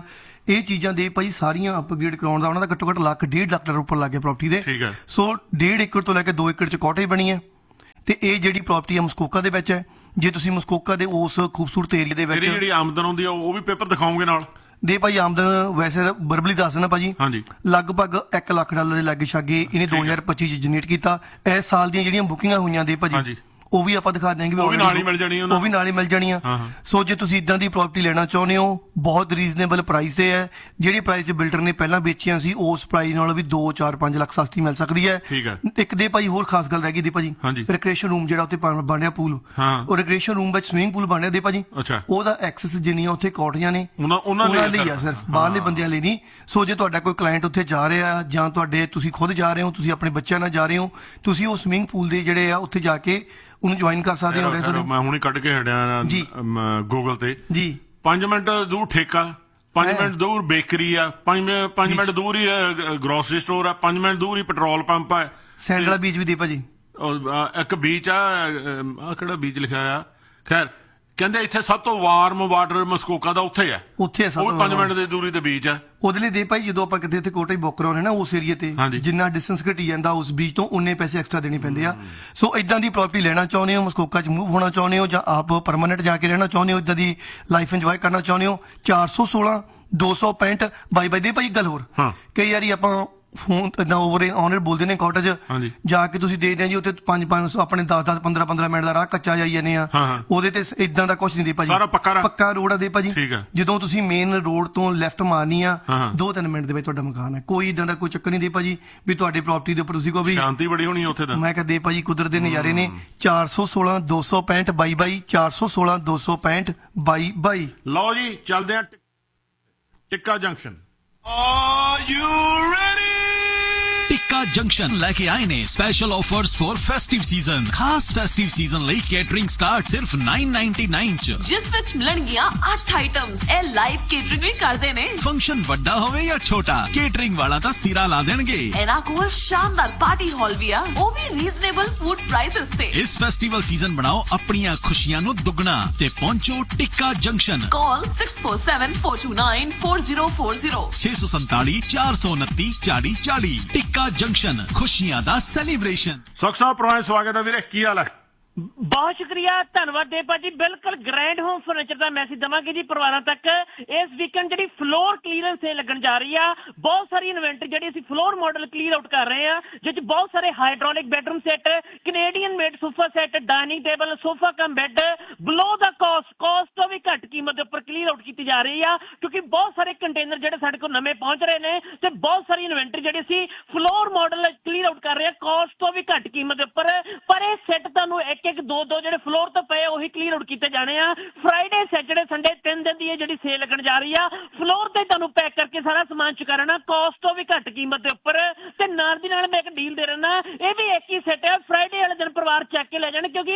ਇਹ ਚੀਜ਼ਾਂ ਦੇ ਭਾਈ ਸਾਰੀਆਂ ਅਪਗ੍ਰੇਡ ਕਰਾਉਣ ਦਾ ਉਹਨਾਂ ਦਾ ਘੱਟੋ ਘੱਟ ਲੱਖ 1.5 ਲੱਖ ਡਾਲਰ ਉੱਪਰ ਲੱਗ ਗਿਆ ਪ੍ਰਾਪਰਟੀ ਦੇ। ਸੋ 1.5 ਏਕੜ ਤੋਂ ਲੈ ਕੇ 2 ਏਕੜ ਚ ਕਾਟੇਜ ਬਣੀ ਹੈ ਤੇ ਇਹ ਜਿਹੜੀ ਪ੍ਰਾਪਰਟੀ ਹੈ ਮਸਕੋਕਾ ਦੇ ਵਿੱਚ ਹੈ। ਜੇ ਤੁਸੀਂ ਮਸਕੋਕਾ ਦੇ ਉਸ ਖੂਬਸੂਰਤ ਏਰੀਆ ਦੇ ਵਿੱਚ ਜਿਹੜੀ ਆਮਦਨ ਆਉਂਦੀ ਆ ਉਹ ਵੀ ਪੇਪਰ ਦਿਖਾਓਗੇ ਨਾਲ ਦੇ ਭਾਈ ਆਮਦਨ ਵੈਸੇ ਵਰਬਲੀ ਦੱਸ ਦੇਣਾ ਭਾਜੀ ਲਗਭਗ 1 ਲੱਖ ਡਾਲਰ ਦੇ ਲਾਗੇ ਛਾਗੇ ਇਹਨੇ 2025 ਚ ਜਨਰੇਟ ਕੀਤਾ। ਇਸ ਸਾਲ ਦੀਆਂ ਜਿਹੜੀਆਂ ਬੁਕਿੰਗਾਂ ਹੋਈਆਂ ਦੇ ਭਾਜੀ ਉਹ ਵੀ ਆਪਾਂ ਦਿਖਾ ਦਿਆਂਗੇ, ਉਹ ਵੀ ਨਾਲ ਹੀ ਮਿਲ ਜਾਣੀਆਂ। ਸੋ ਜੇ ਤੁਸੀਂ ਇਦਾਂ ਦੀ ਪ੍ਰਾਪਰਟੀ ਲੈਣਾ ਚਾਹੁੰਦੇ ਹੋ ਬਹੁਤ ਰੀਜ਼ਨੇਬਲ ਪ੍ਰਾਈਸ ਤੇ ਹੈ। ਜਿਹੜੀ ਪ੍ਰਾਈਸ ਬਿਲਡਰ ਨੇ ਪਹਿਲਾਂ ਵੇਚੀਆਂ ਸੀ ਉਸ ਪ੍ਰਾਈਸ ਨਾਲੋਂ ਵੀ 2, 4, 5 ਲੱਖ ਸਸਤੀ ਮਿਲ ਸਕਦੀ ਹੈ। ਇੱਕ ਦੇ ਭਾਈ ਹੋਰ ਖਾਸ ਗੱਲ ਰਹਿ ਗਈ ਦੀ ਭਾਜੀ, ਰਿਕ੍ਰੀਏਸ਼ਨ ਰੂਮ ਜਿਹੜਾ ਉੱਥੇ ਬਣ ਰਿਹਾ ਪੂਲ, ਉਹ ਰਿਕ੍ਰੀਏਸ਼ਨ ਰੂਮ ਵਿੱਚ ਸਵਿਮਿੰਗ ਪੂਲ ਬਣ ਰਿਹਾ ਦੇ ਭਾਜੀ, ਉਹਦਾ ਐਕਸੈਸ ਜਿੰਨੀਆਂ ਉੱਥੇ ਕੋਠੀਆਂ ਨੇ ਉਹਨਾਂ ਲਈ ਆ, ਸਿਰਫ ਬਾਹਰਲੇ ਬੰਦਿਆਂ ਲਈ ਨਹੀਂ। ਸੋ ਜੇ ਤੁਹਾਡਾ ਕੋਈ ਕਲਾਇੰਟ ਉੱਥੇ ਜਾ ਰਿਹਾ ਜਾਂ ਤੁਹਾਡੇ ਤੁਸੀਂ ਖੁਦ ਜਾ ਰਹੇ ਹੋ, ਤੁਸੀਂ ਆਪਣੇ ਬੱਚਿਆਂ ਨਾਲ ਜਾ ਰਹੇ ਹੋ, ਤੁਸੀਂ ਉਹ ਸਵਿਮਿੰਗ ਪੂਲ ਦੇ ਜਿਹੜੇ ਆ ਉੱਥੇ ਜਾ ਕੇ ਉਹਨੂੰ ਜੁਆਇਨ ਕਰ ਸਕਦੇ ਹੋ। ਮੈਂ ਹੁਣੇ ਕੱਢ ਕੇ ਹਟਿਆ ਗੂਗਲ ਤੇ ਜੀ 5 ਮਿੰਟ ਦੂਰ ਠੇਕਾ, 5 ਮਿੰਟ ਦੂਰ ਬੇਕਰੀ ਆ, 5 ਮਿੰਟ ਦੂਰ ਹੀ ਗਰੋਸਰੀ ਸਟੋਰ ਆ, 5 ਮਿੰਟ ਦੂਰ ਹੀ ਪੈਟਰੋਲ ਪੰਪ ਆ। ਸੈਂਡ ਵਾਲਾ ਬੀਚ ਵੀ ਦੀ ਭਾਜੀ ਇੱਕ ਬੀਚ ਆ ਕਿਹੜਾ ਬੀਚ ਲਿਖਿਆ ਆ, ਖੈਰ ਕਹਿੰਦੇ ਇੱਥੇ ਸਭ ਤੋਂ ਵਾਰਮ ਵਾਟਰ ਮਸਕੋਕਾ ਦਾ ਉੱਥੇ ਆ, ਉੱਥੇ 5 ਮਿੰਟ ਦੀ ਦੂਰੀ ਤੇ ਬੀਚ ਆ। ਉਹਦੇ ਲਈ ਦੇ ਭਾਈ ਜਦੋਂ ਆਪਾਂ ਕਿਤੇ ਇੱਥੇ ਕੋਟੇਜ ਬੁੱਕ ਕਰਾਉਣੇ ਨਾ ਉਸ ਏਰੀਏ ਤੇ ਜਿੰਨਾ ਡਿਸਟੈਂਸ ਘਟੀ ਜਾਂਦਾ ਉਸ ਬੀਚ ਤੋਂ ਉਨੇ ਪੈਸੇ ਐਕਸਟਰਾ ਦੇਣੇ ਪੈਂਦੇ ਆ। ਸੋ ਇਦਾਂ ਦੀ ਪ੍ਰਾਪਰਟੀ ਲੈਣਾ ਚਾਹੁੰਦੇ ਹੋ, ਮਸਕੋਕਾ ਚ ਮੂਵ ਹੋਣਾ ਚਾਹੁੰਦੇ ਹੋ ਜਾਂ ਆਪ ਪਰਮਾਨੈਂਟ ਜਾ ਕੇ ਰਹਿਣਾ ਚਾਹੁੰਦੇ ਹੋ, ਇਦਾਂ ਦੀ ਲਾਈਫ ਇੰਜੋਏ ਕਰਨਾ ਚਾਹੁੰਦੇ ਹੋ, 416 265 ਬਾਈ ਦੇ ਭਾਈ। ਗੱਲ ਹੋਰ ਕਈ ਵਾਰੀ ਆਪਾਂ ਫੋਨ ਇਦਾਂ ਓਵਰ ਔਨਰ ਬੋਲਦੇ ਨੇ ਕਾਟੇਜ ਜਾ ਕੇ ਤੁਸੀਂ ਦੇਖਦੇ ਆ ਜੀ ਉੱਥੇ 5 ਆਪਣੇ 10 15 ਮਿੰਟ ਦਾ ਰਾਹ ਕੱਚਾ ਜਾਈ ਜਾਂਦੇ ਆ, ਉਹਦੇ ਤੇ ਇਦਾਂ ਦਾ ਕੁਝ ਨਹੀਂ ਦੇ ਭਾਜੀ, ਪੱਕਾ ਰੋਡ ਆ ਦੇ ਭਾਜੀ। ਜਦੋਂ ਤੁਸੀਂ ਮੇਨ ਰੋਡ ਤੋਂ ਲੈਫਟ ਮਾਰਨੀ ਆ 2-3 ਮਿੰਟ ਦੇ ਵਿੱਚ ਤੁਹਾਡਾ ਮਕਾਨ ਹੈ। ਕੋਈ ਇਦਾਂ ਦਾ ਕੋਈ ਚੱਕਰ ਨਹੀਂ ਦੇ ਭਾਜੀ ਵੀ ਤੁਹਾਡੀ ਪ੍ਰਾਪਰਟੀ ਦੇ ਉੱਪਰ ਤੁਸੀਂ ਕੋ ਵੀ ਸ਼ਾਂਤੀ ਬੜੀ ਹੋਣੀ ਉੱਥੇ ਤਾਂ। ਮੈਂ ਕਹਦੇ ਭਾਜੀ ਕੁਦਰਤ ਦੇ ਨਜ਼ਾਰੇ ਨੇ। 416 265 22 416 265 22। ਲਓ ਜੀ ਚੱਲਦੇ ਆ ਟਿੱਕਾ ਜੰਕਸ਼ਨ। टिक्का जंक्शन लेके आए ने special offers for festive season. खास फेस्टिव सीजन ਲਈ ਕੇਟਰਿੰਗ ਸਟਾਰਟ ਸਿਰਫ 999 ਚ, ਜਿਸ ਵਿੱਚ ਮਿਲਣਗੀਆਂ 8 ਆਈਟਮਸ। ਇਹ ਲਾਈਵ ਕੇਟਰਿੰਗ ਵੀ ਕਰਦੇ ਨੇ। ਫੰਕਸ਼ਨ ਵੱਡਾ ਹੋਵੇ ਜਾਂ ਛੋਟਾ, ਕੇਟਰਿੰਗ ਵਾਲਾ ਤਾਂ ਸਿਰਾ ਲਾ ਦੇਣਗੇ। ਇਹਨਾਂ ਕੋਲ ਸ਼ਾਨਦਾਰ ਪਾਰਟੀ ਹਾਲ ਵੀ ਆ, ਉਹ ਵੀ ਰੀਜ਼ਨੇਬਲ ਫੂਡ ਪ੍ਰਾਈਸਸ ਤੇ। ਇਸ ਫੈਸਟੀਵਲ ਸੀਜ਼ਨ ਬਣਾਓ ਆਪਣੀਆਂ ਖੁਸ਼ੀਆਂ ਨੂੰ ਦੁੱਗਣਾ ਤੇ ਪਹੁੰਚੋ ਟਿੱਕਾ ਜੰਕਸ਼ਨ। ਕਾਲ 647-429-4040 647 429 4040। ਟਿੱਕਾ ਜੰਕਸ਼ਨ, ਖੁਸ਼ੀਆਂ ਦਾ ਸੈਲੀਬ੍ਰੇਸ਼ਨ। ਸੁਖ ਸਾਹਿਬ ਪ੍ਰੋਵਾਈਡ ਸਵਾਗਤ ਹੈ ਵੀਰੇ, ਕੀ ਹਾਲ ਹੈ? ਬਹੁਤ ਸ਼ੁਕਰੀਆ, ਧੰਨਵਾਦ ਦੇਪਾ ਜੀ। ਬਿਲਕੁਲ ਗ੍ਰੈਂਡ ਹੋਮ ਫਰਨੀਚਰ ਦਾ ਮੈਸੇਜ ਦਵਾਂਗੇ ਜੀ ਪਰਿਵਾਰਾਂ ਤੱਕ। ਇਸ ਵੀਕਐਂਡ ਜਿਹੜੀ ਫਲੋਰ ਕਲੀਅਰੈਂਸ ਸੇਲ ਲੱਗਣ ਜਾ ਰਹੀ ਆ, ਬਹੁਤ ਸਾਰੀ ਇਨਵੈਂਟਰੀ ਜਿਹੜੀ ਅਸੀਂ ਫਲੋਰ ਮਾਡਲ ਕਲੀਅਰ ਆਊਟ ਕਰ ਰਹੇ ਆ, ਜਿਸ ਚ ਬਹੁਤ ਸਾਰੇ hydraulic bedroom set, Canadian made sofa set, dining table, sofa cum bed ਬਿਲੋ ਦਾ ਕਾਸਟ ਤੋਂ ਵੀ ਘੱਟ ਕੀਮਤ ਦੇ ਉੱਪਰ ਕਲੀਅਰ ਆਊਟ ਕੀਤੀ ਜਾ ਰਹੀ ਆ, ਕਿਉਂਕਿ ਬਹੁਤ ਸਾਰੇ ਕੰਟੇਨਰ ਜਿਹੜੇ ਸਾਡੇ ਕੋਲ ਨਵੇਂ ਪਹੁੰਚ ਰਹੇ ਨੇ ਤੇ ਬਹੁਤ ਸਾਰੀ ਇਨਵੈਂਟਰੀ ਜਿਹੜੀ ਅਸੀਂ ਫਲੋਰ ਮਾਡਲ ਕਲੀਅਰ ਆਊਟ ਕਰ ਰਹੇ ਆ ਕਾਸਟ ਤੋਂ ਵੀ ਘੱਟ ਕੀਮਤ ਦੇ ਉੱਪਰ। ਪਰ ਇਹ ਸੈੱਟ ਤੁਹਾਨੂੰ ਇੱਕ ਦੋ ਜਿਹੜੇ ਫਲੋਰ ਤੋਂ ਪਏ ਉਹੀ ਕਲੀਅਰ ਆਊਟ ਕੀਤੇ ਜਾਣੇ ਆ। ਫਰਾਈਡੇ, ਸੈਟਰਡੇ, ਸੰਡੇ 3 ਦਿਨ ਦੀ ਇਹ ਜਿਹੜੀ ਸੇਲ ਲੱਗਣ ਜਾ ਰਹੀ ਆ। ਫਲੋਰ ਤੇ ਤੁਹਾਨੂੰ ਪੈਕ ਕਰਕੇ ਸਾਰਾ ਸਮਾਨ ਚੁਕਾ ਰਹਿਣਾ ਕਾਸਟ ਤੋਂ ਵੀ ਘੱਟ ਕੀਮਤ ਦੇ ਉੱਪਰ। ਤੇ ਨਾਲ ਦੀ ਨਾਲ ਮੈਂ ਇੱਕ ਡੀਲ ਦੇ ਰਹਿਣਾ, ਇਹ ਵੀ ਇੱਕ ਹੀ ਸੈੱਟ ਹੈ। ਫਰਾਈਡੇ ਵਾਲੇ ਦਿਨ ਪਰਿਵਾਰ ਚੱਕ ਕੇ ਲੈ ਜਾਣ, ਕਿਉਂਕਿ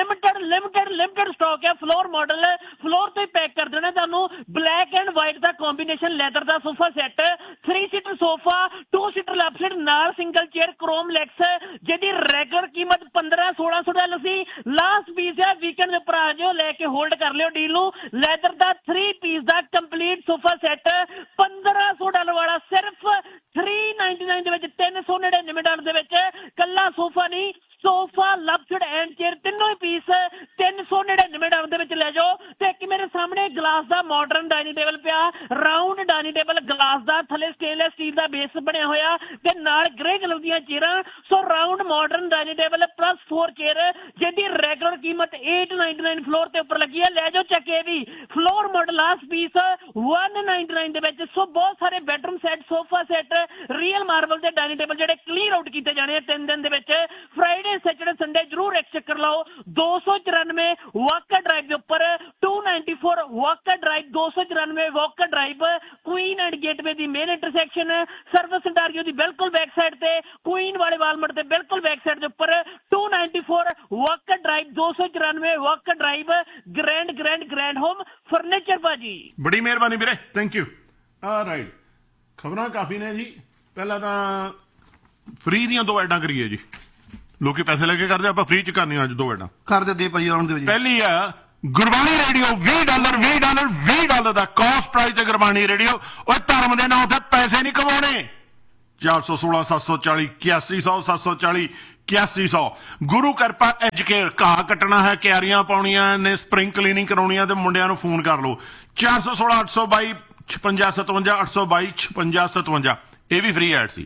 ਲਿਮਟਡ ਸਟਾਕ ਹੈ। ਫਲੋਰ ਮਾਡਲ ਫਲੋਰ ਤੋਂ ਹੀ ਪੈਕ ਕਰ ਦੇਣਾ ਤੁਹਾਨੂੰ। Black and white the combination leather the sofa set, 3 seater sofa, 2 seater left side ਨਾਲ ਸਿੰਗਲ ਚੇਅਰ ਕ੍ਰੋਮ ਲੈਗਸ, ਜਿਹਦੀ ਰੈਗੂਲਰ ਕੀਮਤ 1500-1600 ਡਾਲਰ ਸੀ। ਲਾਸਟ ਪੀਸ ਹੈ, ਵੀਕਐਂਡ ਦੇ ਉੱਪਰ ਆ ਜਾਓ, ਲੈ ਕੇ ਹੋਲਡ ਕਰ ਲਿਓ ਡੀਲ ਨੂੰ। ਲੈਦਰ ਦਾ 3 ਪੀਸ ਦਾ ਕੰਪਲੀਟ ਸੋਫਾ ਸੈੱਟ $1500 ਵਾਲਾ ਸਿਰਫ 399 ਦੇ ਵਿੱਚ, $399 ਦੇ ਵਿੱਚ। ਕੱਲਾ ਸੋਫਾ ਨਹੀਂ, ਸੋਫਾ, ਲਵਸਡ ਐਂਡ ਚੇਅਰ ਤਿੰਨੋਂ ਹੀ ਪੀਸ $399 ਦੇ ਵਿੱਚ ਲੈ ਜਾਓ। ਤੇ ਇੱਕ ਮੇਰੇ ਸਾਹਮਣੇ ਗਲਾਸ ਦਾ ਮਾਡਰਨ ਡਾਈਨਿੰਗ ਟੇਬਲ ਪਿਆ, ਰਾਉਂਡ ਡਾਈਨਿੰਗ ਟੇਬਲ ਗਲਾਸ ਦਾ, ਥੱਲੇ ਸਟੇਨਲੈਸ ਸਟੀਲ ਦਾ ਬੇਸ ਬਣਿਆ ਹੋਇਆ ਤੇ ਨਾਲ ਗ੍ਰੇ ਕਲਰ ਦੀਆਂ ਚੇਅਰਾਂ। ਸੋ round modern dining table plus 4 chair, ਜਿਹਦੀ ਰੈਗੂਲਰ ਕੀਮਤ $899 ਫਲੋਰ ਤੇ ਉੱਪਰ ਲੱਗੀ ਹੈ। ਲੈ ਜਾਓ ਚੱਕੇ ਵੀ ਫਲੋਰ ਮਾਡਲ ਲਾਸਟ ਪੀਸ $199 ਦੇ ਵਿੱਚ। ਸੋ ਬਹੁਤ ਸਾਰੇ bedroom set, sofa set, real marble ਦੇ ਡਾਈਨਿੰਗ ਟੇਬਲ ਜਿਹੜੇ ਕਲੀਅਰ ਆਊਟ ਕੀਤੇ ਜਾਣੇ ਆ 3 ਦਿਨ ਦੇ ਵਿੱਚ। ਫਰਾਈਡੇ, ਸੈਟਰਡੇ, ਸੰਡੇ ਜਰੂਰ ਇੱਕ ਚੱਕਰ ਲਾਓ। 294 ਵਾਕਰ ਡਰਾਈਵ ਦੇ ਉੱਪਰ, 294 Walker drive, 294 Walker drive, Queen and gateway the main intersection, service ਇੰਟਾਰੀਓ ਦੀ ਬਿਲਕੁਲ ਬੈਕ ਸਾਈਡ ਤੇ, ਕੁਈਨ ਵਾਲੇ ਵਾਲਮਾਰਟ ਦੇ ਬਿਲਕੁਲ ਬੈਕ ਸਾਈਡ ਦੇ ਉੱਪਰ। 294 Walker drive, 294 Walker drive, grand home furniture ਭਾਜੀ। ਬੜੀ ਮਿਹਰਬਾਨੀ ਵੀਰੇ, ਥੈਂਕ ਯੂ। ਰਾਈਟ, ਖਬਰਾਂ ਕਾਫੀ ਨੇ ਜੀ। ਪਹਿਲਾਂ ਤਾਂ ਫ੍ਰੀ ਦੀਆਂ 2 ਐਡਾਂ ਕਰੀਏ ਜੀ। ਲੋਕੀ ਪੈਸੇ ਲੈ ਕੇ ਕਰਦੇ, ਆਪਾਂ ਫ੍ਰੀ ਚ ਕਰਨੀਆਂ ਅੱਜ 2 ਐਡਾਂ। ਕਰਦੇ ਦੇ ਭਾਈ, ਆਉਣ ਦਿਓ ਜੀ। ਪਹਿਲੀ ਆ ਗੁਰਬਾਣੀ ਰੇਡੀਓ $20 ਦਾ ਕਾਸਟ ਪ੍ਰਾਈਸ ਤੇ ਗੁਰਬਾਣੀ ਰੇਡੀਓ। ਓਏ ਧਰਮ ਦੇ ਨਾਂ ਤੇ ਪੈਸੇ ਨਹੀਂ ਕਮਾਉਣੇ। 416 740 8100 740 8100। ਗੁਰੂ ਕਿਰਪਾ ਐਜੂਕੇਟ। ਘਾਹ ਕੱਟਣਾ ਹੈ, ਕਿਆਰੀਆਂ ਪਾਉਣੀਆਂ ਨੇ, ਸਪਰਿੰਗ ਕਲੀਨਿੰਗ ਕਰਾਉਣੀ ਹੈ ਤੇ ਮੁੰਡਿਆਂ ਨੂੰ ਫੋਨ ਕਰ ਲਓ 416 822 5657 822 5657। ਇਹ ਵੀ ਫ੍ਰੀ ਐਡ ਸੀ।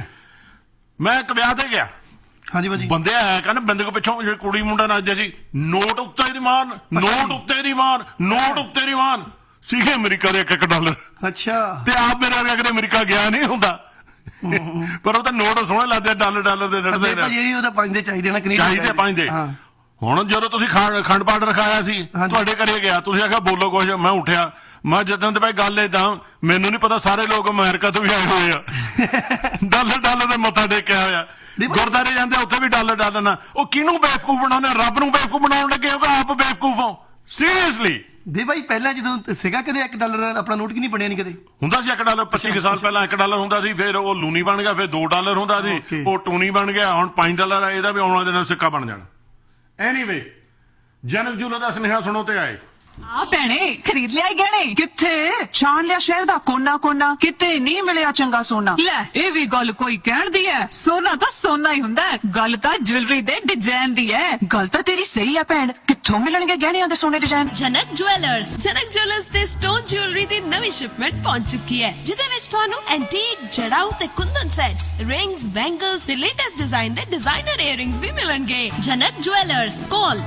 ਮੈਂ ਇੱਕ ਵਿਆਹ ਤੇ ਗਿਆ। ਹਾਂਜੀ ਭਾਜੀ। ਬੰਦੇ ਆਇਆ ਕਹਿੰਦੇ ਬੰਦੇ ਕੋ ਪਿੱਛੋਂ ਜਿਹੜੇ ਕੁੜੀ ਮੁੰਡਾ ਨੱਚਦੇ ਸੀ, ਨੋਟ ਉੱਤੇ ਦੀ ਮਾਰਨ, ਨੋਟ ਉੱਤੇ ਦੀ ਮਾਰਨ, ਨੋਟ ਉੱਤੇ ਦੀ ਮਾਰਨ ਸੀਗੇ ਅਮਰੀਕਾ ਦੇ $1 ਅੱਛਾ। ਤੇ ਆਪ ਮੇਰਾ ਕਦੇ ਅਮਰੀਕਾ ਗਿਆ ਨਹੀਂ ਹੁੰਦਾ ਪਰ ਉਹ ਤਾਂ ਨੋਟ ਸੋਹਣੇ ਲੱਗਦੇ ਡਾਲਰ ਦੇ ਛੱਡਦੇ ਨੇ। ਉਹਦਾ 5 ਦੇ ਚਾਹੀਦੇ ਨਾ, ਚਾਹੀਦੇ 5 ਦੇ। ਹੁਣ ਜਦੋਂ ਤੁਸੀਂ ਖੰਡ ਪਾਠ ਰਖਾਇਆ ਸੀ ਤੁਹਾਡੇ ਘਰੇ ਗਿਆ, ਤੁਸੀਂ ਆਖਿਆ ਬੋਲੋ ਕੁਛ। ਮੈਂ ਉੱਠਿਆ, ਮੈਂ ਜਦੋਂ ਤੇ ਭਾਈ ਗੱਲ ਏਦਾਂ, ਮੈਨੂੰ ਨਹੀਂ ਪਤਾ ਸਾਰੇ ਲੋਕ ਅਮਰੀਕਾ ਤੋਂ ਵੀ ਆਏ ਹੋਏ ਆ। ਡਾਲਰ ਦੇ ਮੱਥਾ ਟੇਕਿਆ ਹੋਇਆ। ਗੁਰਦਾਰੇ ਜਾਂਦੇ ਉੱਥੇ ਵੀ ਡਾਲਰ ਨਾ। ਉਹ ਕਿਹਨੂੰ ਬੇਵਕੂਫ ਬਣਾਉਂਦੇ? ਰੱਬ ਨੂੰ ਬੇਵਕੂਫ ਬਣਾਉਣ ਲੱਗੇ ਹੋ ਕਿ ਆਪ ਬੇਵਕੂਫ ਹੋ? ਸੀਰੀਅਸਲੀ ਦੇ ਭਾਈ ਪਹਿਲਾਂ ਜਦੋਂ ਸੀਗਾ ਕਦੇ $1 ਦਾ ਆਪਣਾ ਨੋਟ ਕਿ ਨਹੀਂ ਬਣਿਆ? ਨਹੀਂ ਕਦੇ ਹੁੰਦਾ ਸੀ $1 25 ਸਾਲ ਪਹਿਲਾਂ $1 ਹੁੰਦਾ ਸੀ, ਫਿਰ ਉਹ ਲੂਨੀ ਬਣ ਗਿਆ, ਫਿਰ $2 ਹੁੰਦਾ ਸੀ, ਉਹ ਟੂਨੀ ਬਣ ਗਿਆ, ਹੁਣ $5 ਆ। ਇਹਦਾ ਵੀ ਆਉਣ ਵਾਲੇ ਦਿਨ ਸਿੱਕਾ ਬਣ ਜਾਣਾ। ਐਨੀਵੇ, ਜਨਕ ਜੂਲਰ ਦਾ ਸੁਨੇਹਾ ਸੁਣੋ ਤੇ ਆਏ। ਆ ਭੈਣੇ ਖਰੀਦ ਲਿਆ ਗਹਿਣੇ? ਕਿੱਥੇ ਛਾਣ ਲਿਆ ਸ਼ਹਿਰ ਦਾ ਕੋਨਾ ਕਿਤੇ ਨਹੀਂ ਮਿਲਿਆ ਚੰਗਾ ਸੋਨਾ। ਲੈ ਇਹ ਵੀ ਗੱਲ ਕੋਈ ਕਹਿਣ ਦੀ ਹੈ? ਸੋਨਾ ਤਾਂ ਸੋਨਾ ਹੀ ਹੁੰਦਾ, ਗੱਲ ਤਾਂ ਜੁਐਲਰੀ ਦੇ ਡਿਜ਼ਾਈਨ ਦੀ ਹੈ। ਗੱਲ ਤਾਂ ਤੇਰੀ ਸਹੀ ਆ ਭੈਣ, ਕਿੱਥੋਂ ਮਿਲਣਗੇ ਗਹਿਣਿਆਂ ਦੇ ਸੋਨੇ ਡਿਜ਼ਾਈਨ? ਜਨਕ ਜੁਐਲਰਸ ਤੇ ਸਟੋਨ ਜੁਐਲਰੀ ਦੀ ਨਵੀਂ ਸ਼ਿਪਮੈਂਟ ਪਹੁੰਚ ਚੁੱਕੀ ਹੈ, ਜਿਹਦੇ ਵਿੱਚ ਤੁਹਾਨੂੰ ਐਂਟੀਕ, ਜੜਾਊ ਤੇ ਕੁੰਦਨ ਸੈਟਸ, ਰਿੰਗਸ, ਬੈਂਗਲਸ ਤੇ ਲੇਟੈਸਟ ਡਿਜ਼ਾਈਨ ਦੇ ਡਿਜ਼ਾਈਨਰ ਈਅਰਿੰਗਸ ਵੀ ਮਿਲਣਗੇ। ਜਨਕ ਜੁਐਲਰਸ, ਕਾਲ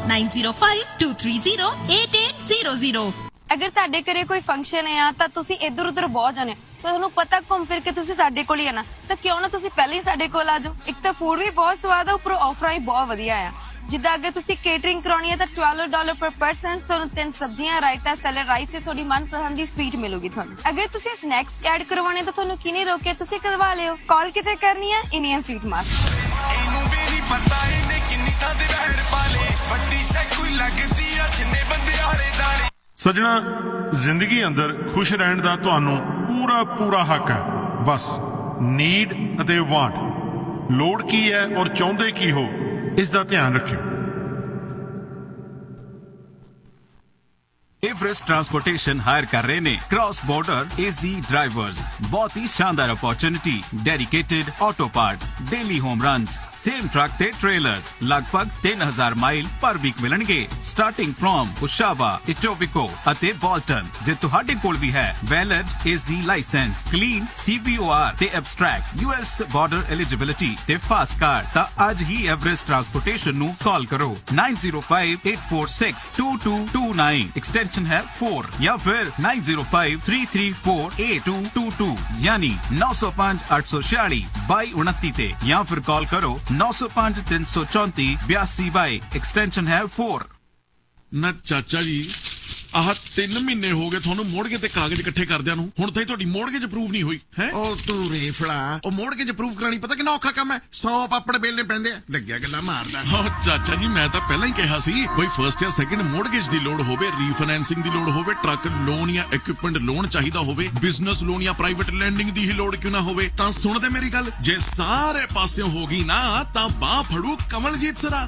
9052308800। ਅਗਰ ਤੁਹਾਡੇ ਘਰੇ ਕੋਈ ਫੰਕਸ਼ਨ ਹੈ ਤਾਂ ਤੁਸੀਂ ਇੱਧਰ ਉੱਧਰ ਬਹੁਤ ਜਾਣੇ, ਤੁਹਾਨੂੰ ਪਤਾ ਘੁੰਮ ਫਿਰ ਕੇ ਤੁਸੀਂ ਸਾਡੇ ਕੋਲ ਹੀ ਆਣਾ, ਤਾਂ ਕਿਉਂ ਨਾ ਤੁਸੀਂ ਪਹਿਲਾਂ ਹੀ ਸਾਡੇ ਕੋਲ ਆ ਜਾਓ। ਇੱਕ ਤਾਂ ਫੂਡ ਵੀ ਬਹੁਤ ਸਵਾਦ ਆ, ਉੱਪਰੋਂ ਆਫਰਾਂ ਵੀ ਬਹੁਤ ਵਧੀਆ ਆ। ਜਿੱਦਾਂ ਅਗਰ ਤੁਸੀਂ ਕੇਟਰਿੰਗ ਕਰਾਉਣੀ ਹੈ ਤਾਂ $12 ਪਰ ਪਰਸਨ, ਤੁਹਾਨੂੰ 3 ਸਬਜ਼ੀਆਂ, ਰਾਇਤਾ, ਸੈਲਡ, ਰਾਈਸ ਤੇ ਤੁਹਾਡੀ ਮਨਪਸੰਦ ਦੀ ਸਵੀਟ ਮਿਲੂਗੀ ਤੁਹਾਨੂੰ। ਅਗਰ ਤੁਸੀਂ ਸਨੈਕਸ ਐਡ ਕਰਵਾਉਣੇ ਤਾਂ ਤੁਹਾਨੂੰ ਕੀ ਨਹੀਂ ਰੋਕਿਆ, ਤੁਸੀਂ ਕਰਵਾ ਲਿਓ। ਕਾਲ ਕਿਤੇ ਕਰਨੀ ਹੈ? Indian sweet master. ਸੱਜਣਾ, ਜ਼ਿੰਦਗੀ ਅੰਦਰ ਖੁਸ਼ ਰਹਿਣ ਦਾ ਤੁਹਾਨੂੰ ਪੂਰਾ ਹੱਕ ਹੈ। ਬਸ ਨੀਡ ਅਤੇ ਵਾਂਟ, ਲੋੜ ਕੀ ਹੈ ਔਰ ਚਾਹੁੰਦੇ ਕੀ ਹੋ, ਇਸ ਦਾ ਧਿਆਨ ਰੱਖਿਓ। एवरेस्ट ट्रांसपोर्टेशन हायर कर रहे ने क्रॉस बॉर्डर एजी ड्राइवर्स। बहुत ही शानदार opportunity, dedicated auto parts, daily home runs, same truck ते ट्रेलर्स, लगभग 3000 माइल पर वीक मिलणगे, स्टार्टिंग फ्रॉम उशावा, इटोबिको ਅਤੇ ਬੋਲਟਨ। ਜੇ ਤੁਹਾਡੇ ਕੋਲ ਵੀ ਹੈ ਵੈਲਿਡ एजी ਲਾਇਸੈਂਸ, ਕਲੀਨ CBOR ਤੇ ਐਬਸਟ੍ਰੈਕਟ US ਬਾਰਡਰ ਐਲੀਜੀਬਿਲਿਟੀ ਤੇ ਫਾਸਟ ਕਾਰਡ, ਤਾਂ ਅੱਜ ਹੀ ਐਵਰੈਸਟ ਟਰਾਂਸਪੋਰਟੇਸ਼ਨ ਨੂੰ ਕਾਲ ਕਰੋ 9058462229 एक्सटेंशन है 4 या फिर 9053348222 यानी 905 846 2229 या फिर कॉल करो 905 334 82 एक्सटेंशन है 4। ਨਾ ਚਾਚਾ ਜੀ, ਆਹ 3 ਮਹੀਨੇ ਹੋ ਗਏ ਤੁਹਾਨੂੰ ਮੋੜਗੇ ਤੇ ਕਾਗਜ਼ ਇਕੱਠੇ ਕਰਦਿਆਂ ਨੂੰ, ਹੁਣ ਤਾਈ ਤੁਹਾਡੀ ਮੋੜਗੇਜ ਅਪਰੂਵ ਨਹੀਂ ਹੋਈ ਹੈ। ਉਹ ਤੂੰ ਰੇਫੜਾ, ਉਹ ਮੋੜਗੇਜ ਅਪਰੂਵ ਕਰਾਣੀ ਪਤਾ ਕਿੰਨਾ ਔਖਾ ਕੰਮ ਹੈ। 100 ਪਾਪੜ ਬੇਲਣੇ ਪੈਂਦੇ ਆ। ਲੱਗਿਆ ਗੱਲਾਂ ਮਾਰਦਾ। ਹਾਂ ਚਾਚਾ ਜੀ, ਮੈਂ ਤਾਂ ਪਹਿਲਾਂ ਹੀ ਕਿਹਾ ਸੀ ਬਈ ਫਰਸਟ ਜਾਂ ਸੈਕਿੰਡ ਮੋੜਗੇਜ ਦੀ ਲੋੜ ਹੋਵੇ, ਰੀਫਾਈਨੈਂਸਿੰਗ ਦੀ ਲੋੜ ਹੋਵੇ, ਟਰੱਕ ਲੋਨ ਜਾਂ ਇਕਵਿਪਮੈਂਟ ਲੋਨ ਚਾਹੀਦਾ ਹੋਵੇ, ਬਿਜ਼ਨਸ ਲੋਨ ਜਾਂ ਪ੍ਰਾਈਵੇਟ ਲੈਂਡਿੰਗ ਦੀ ਹੀ ਲੋੜ ਕਿਉਂ ਨਾ ਹੋਵੇ, ਤਾਂ ਸੁਣਦੇ ਮੇਰੀ ਗੱਲ। ਜੇ ਸਾਰੇ ਪਾਸਿਓਂ ਹੋ ਗਈ ਨਾ ਤਾਂ ਬਾਹ ਫੜੂ ਕਮਲਜੀਤ ਸਰਾ।